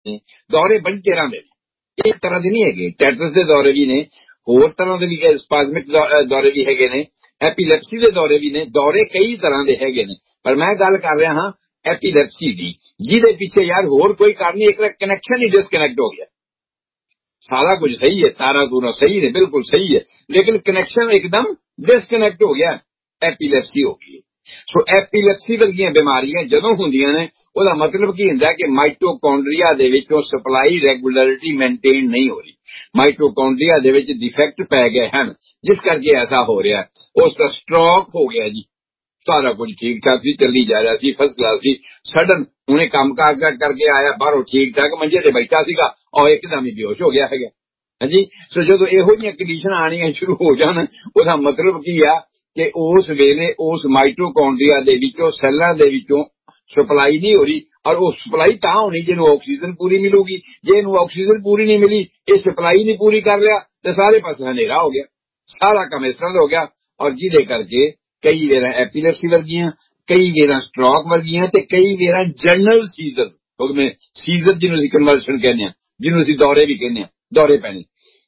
ਦੌਰੇ ਬੜੀ ਤਰ੍ਹਾਂ ਦੇ ਨੇ, ਇੱਕ ਤਰ੍ਹਾਂ ਦੇ ਨਹੀਂ ਹੈਗੇ। ਟੈਟਰਸ ਦੇ ਦੌਰੇ ਵੀ ਨੇ, ਹੋਰ ਤਰ੍ਹਾਂ ਦੇ ਵੀ ਸਪਾਜ਼ਮਿਕ ਦੌਰੇ ਵੀ ਹੈਗੇ ਨੇ, ਐਪੀਲੈਪਸੀ ਦੇ ਦੌਰੇ ਵੀ ਨੇ। ਦੌਰੇ ਕਈ ਤਰ੍ਹਾਂ ਦੇ ਹੈਗੇ ਨੇ, ਪਰ ਮੈਂ ਗੱਲ ਕਰ ਰਿਹਾ ਹਾਂ ਐਪੀਲੈਪਸੀ ਦੀ, ਜਿਹਦੇ ਪਿੱਛੇ ਯਾਰ ਹੋਰ ਕੋਈ ਕਾਰਨ ਨਹੀਂ, ਇੱਕ ਕਨੈਕਸ਼ਨ ਹੀ ਡਿਸਕਨੈਕਟ ਹੋ ਗਿਆ। सारा कुछ सही है, तारा तूरा सही है, बिल्कुल सही है, लेकिन कनेक्शन एकदम डिसकनेक्ट हो गया, एपीलैप्सी हो गई। सो एपीलैप्सी वर्गियां बीमारियां जदों हुंदियां ने, ਉਹਦਾ मतलब ਕੀ ਹੁੰਦਾ ਕਿ ਮਾਈਟੋਕੌਂਡਰੀਆ ਦੇ ਵਿੱਚੋਂ ਸਪਲਾਈ ਰੈਗੂਲਰਿਟੀ ਮੇਨਟੇਨ ਨਹੀਂ ਹੋ ਰਹੀ, ਮਾਈਟੋਕੌਂਡਰੀਆ ਦੇ ਵਿੱਚ ਡਿਫੈਕਟ ਪੈ ਗਏ ਹਨ, ਜਿਸ ਕਰਕੇ ਐਸਾ ਹੋ ਰਿਹਾ। ਉਸ ਦਾ ਸਟ੍ਰੋਕ ਹੋ ਗਿਆ ਜੀ, ਸਾਰਾ ਕੁਝ ਠੀਕ ਠਾਕ ਸੀ, ਚੱਲੀ ਜਾ ਰਿਹਾ ਸੀ, ਫਸਟ ਕਲਾਸ ਸੀ। ਸਡਨ ਉਹਨੇ ਕੰਮ ਕਾਰ ਕਰਕੇ ਆਇਆ ਬਾਹਰੋਂ, ਠੀਕ ਠਾਕ ਮੰਜੇ ਤੇ ਬੈਠਾ ਸੀਗਾ, ਔਰ ਇੱਕਦਮ ਹੀ ਬੇਹੋਸ਼ ਹੋ ਗਿਆ ਹੈਗਾ। ਹਾਂਜੀ, ਸੋ ਜਦੋਂ ਇਹੋ ਜਿਹੀਆਂ ਕੰਡੀਸ਼ਨਾਂ ਆਣੀਆਂ ਸ਼ੁਰੂ ਹੋ ਜਾਣ, ਉਹਦਾ ਮਤਲਬ ਕੀ ਆ ਕਿ ਉਸ ਵੇਲੇ ਉਸ ਮਾਈਟੋਕੌਂਡਰੀਆ ਦੇ ਵਿੱਚੋਂ, ਸੈੱਲਾਂ ਦੇ ਵਿੱਚੋਂ ਸਪਲਾਈ ਨਹੀਂ ਹੋ ਰਹੀ। ਔਰ ਉਹ ਸਪਲਾਈ ਤਾਂ ਹੋਣੀ ਜਿਹਨੂੰ ਆਕਸੀਜਨ ਪੂਰੀ ਮਿਲੂਗੀ। ਜੇ ਇਹਨੂੰ ਆਕਸੀਜਨ ਪੂਰੀ ਨਹੀਂ ਮਿਲੀ, ਇਹ ਸਪਲਾਈ ਨਹੀਂ ਪੂਰੀ ਕਰ ਲਿਆ, ਤੇ ਸਾਰੇ ਪਾਸੇ ਹਨੇਰਾ ਹੋ ਗਿਆ, ਸਾਰਾ ਕੰਮ ਇਸ ਤਰ੍ਹਾਂ ਹੋ ਗਿਆ। ਔਰ ਜਿਹਦੇ ਕਰਕੇ ਕਈ ਵੇਰਾਂ ਐਪੀਲੈਪਸੀ ਵਰਗੀਆਂ, ਕਈ ਵੇਰਾਂ ਸਟ੍ਰੋਕ ਵਰਗੀਆਂ, ਤੇ ਕਈ ਵੇਰਾਂ ਜਨਰਲ ਸੀਜ਼ਰ, ਸੀਜ਼ਰ ਜਿਹਨੂੰ ਅਸੀਂ ਕਨਵਲਸ਼ਨ ਕਹਿੰਦੇ ਹਾਂ, ਜਿਹਨੂੰ ਅਸੀਂ ਦੌਰੇ ਵੀ ਕਹਿੰਦੇ ਹਾਂ, ਦੌਰੇ ਪੈਣੇ।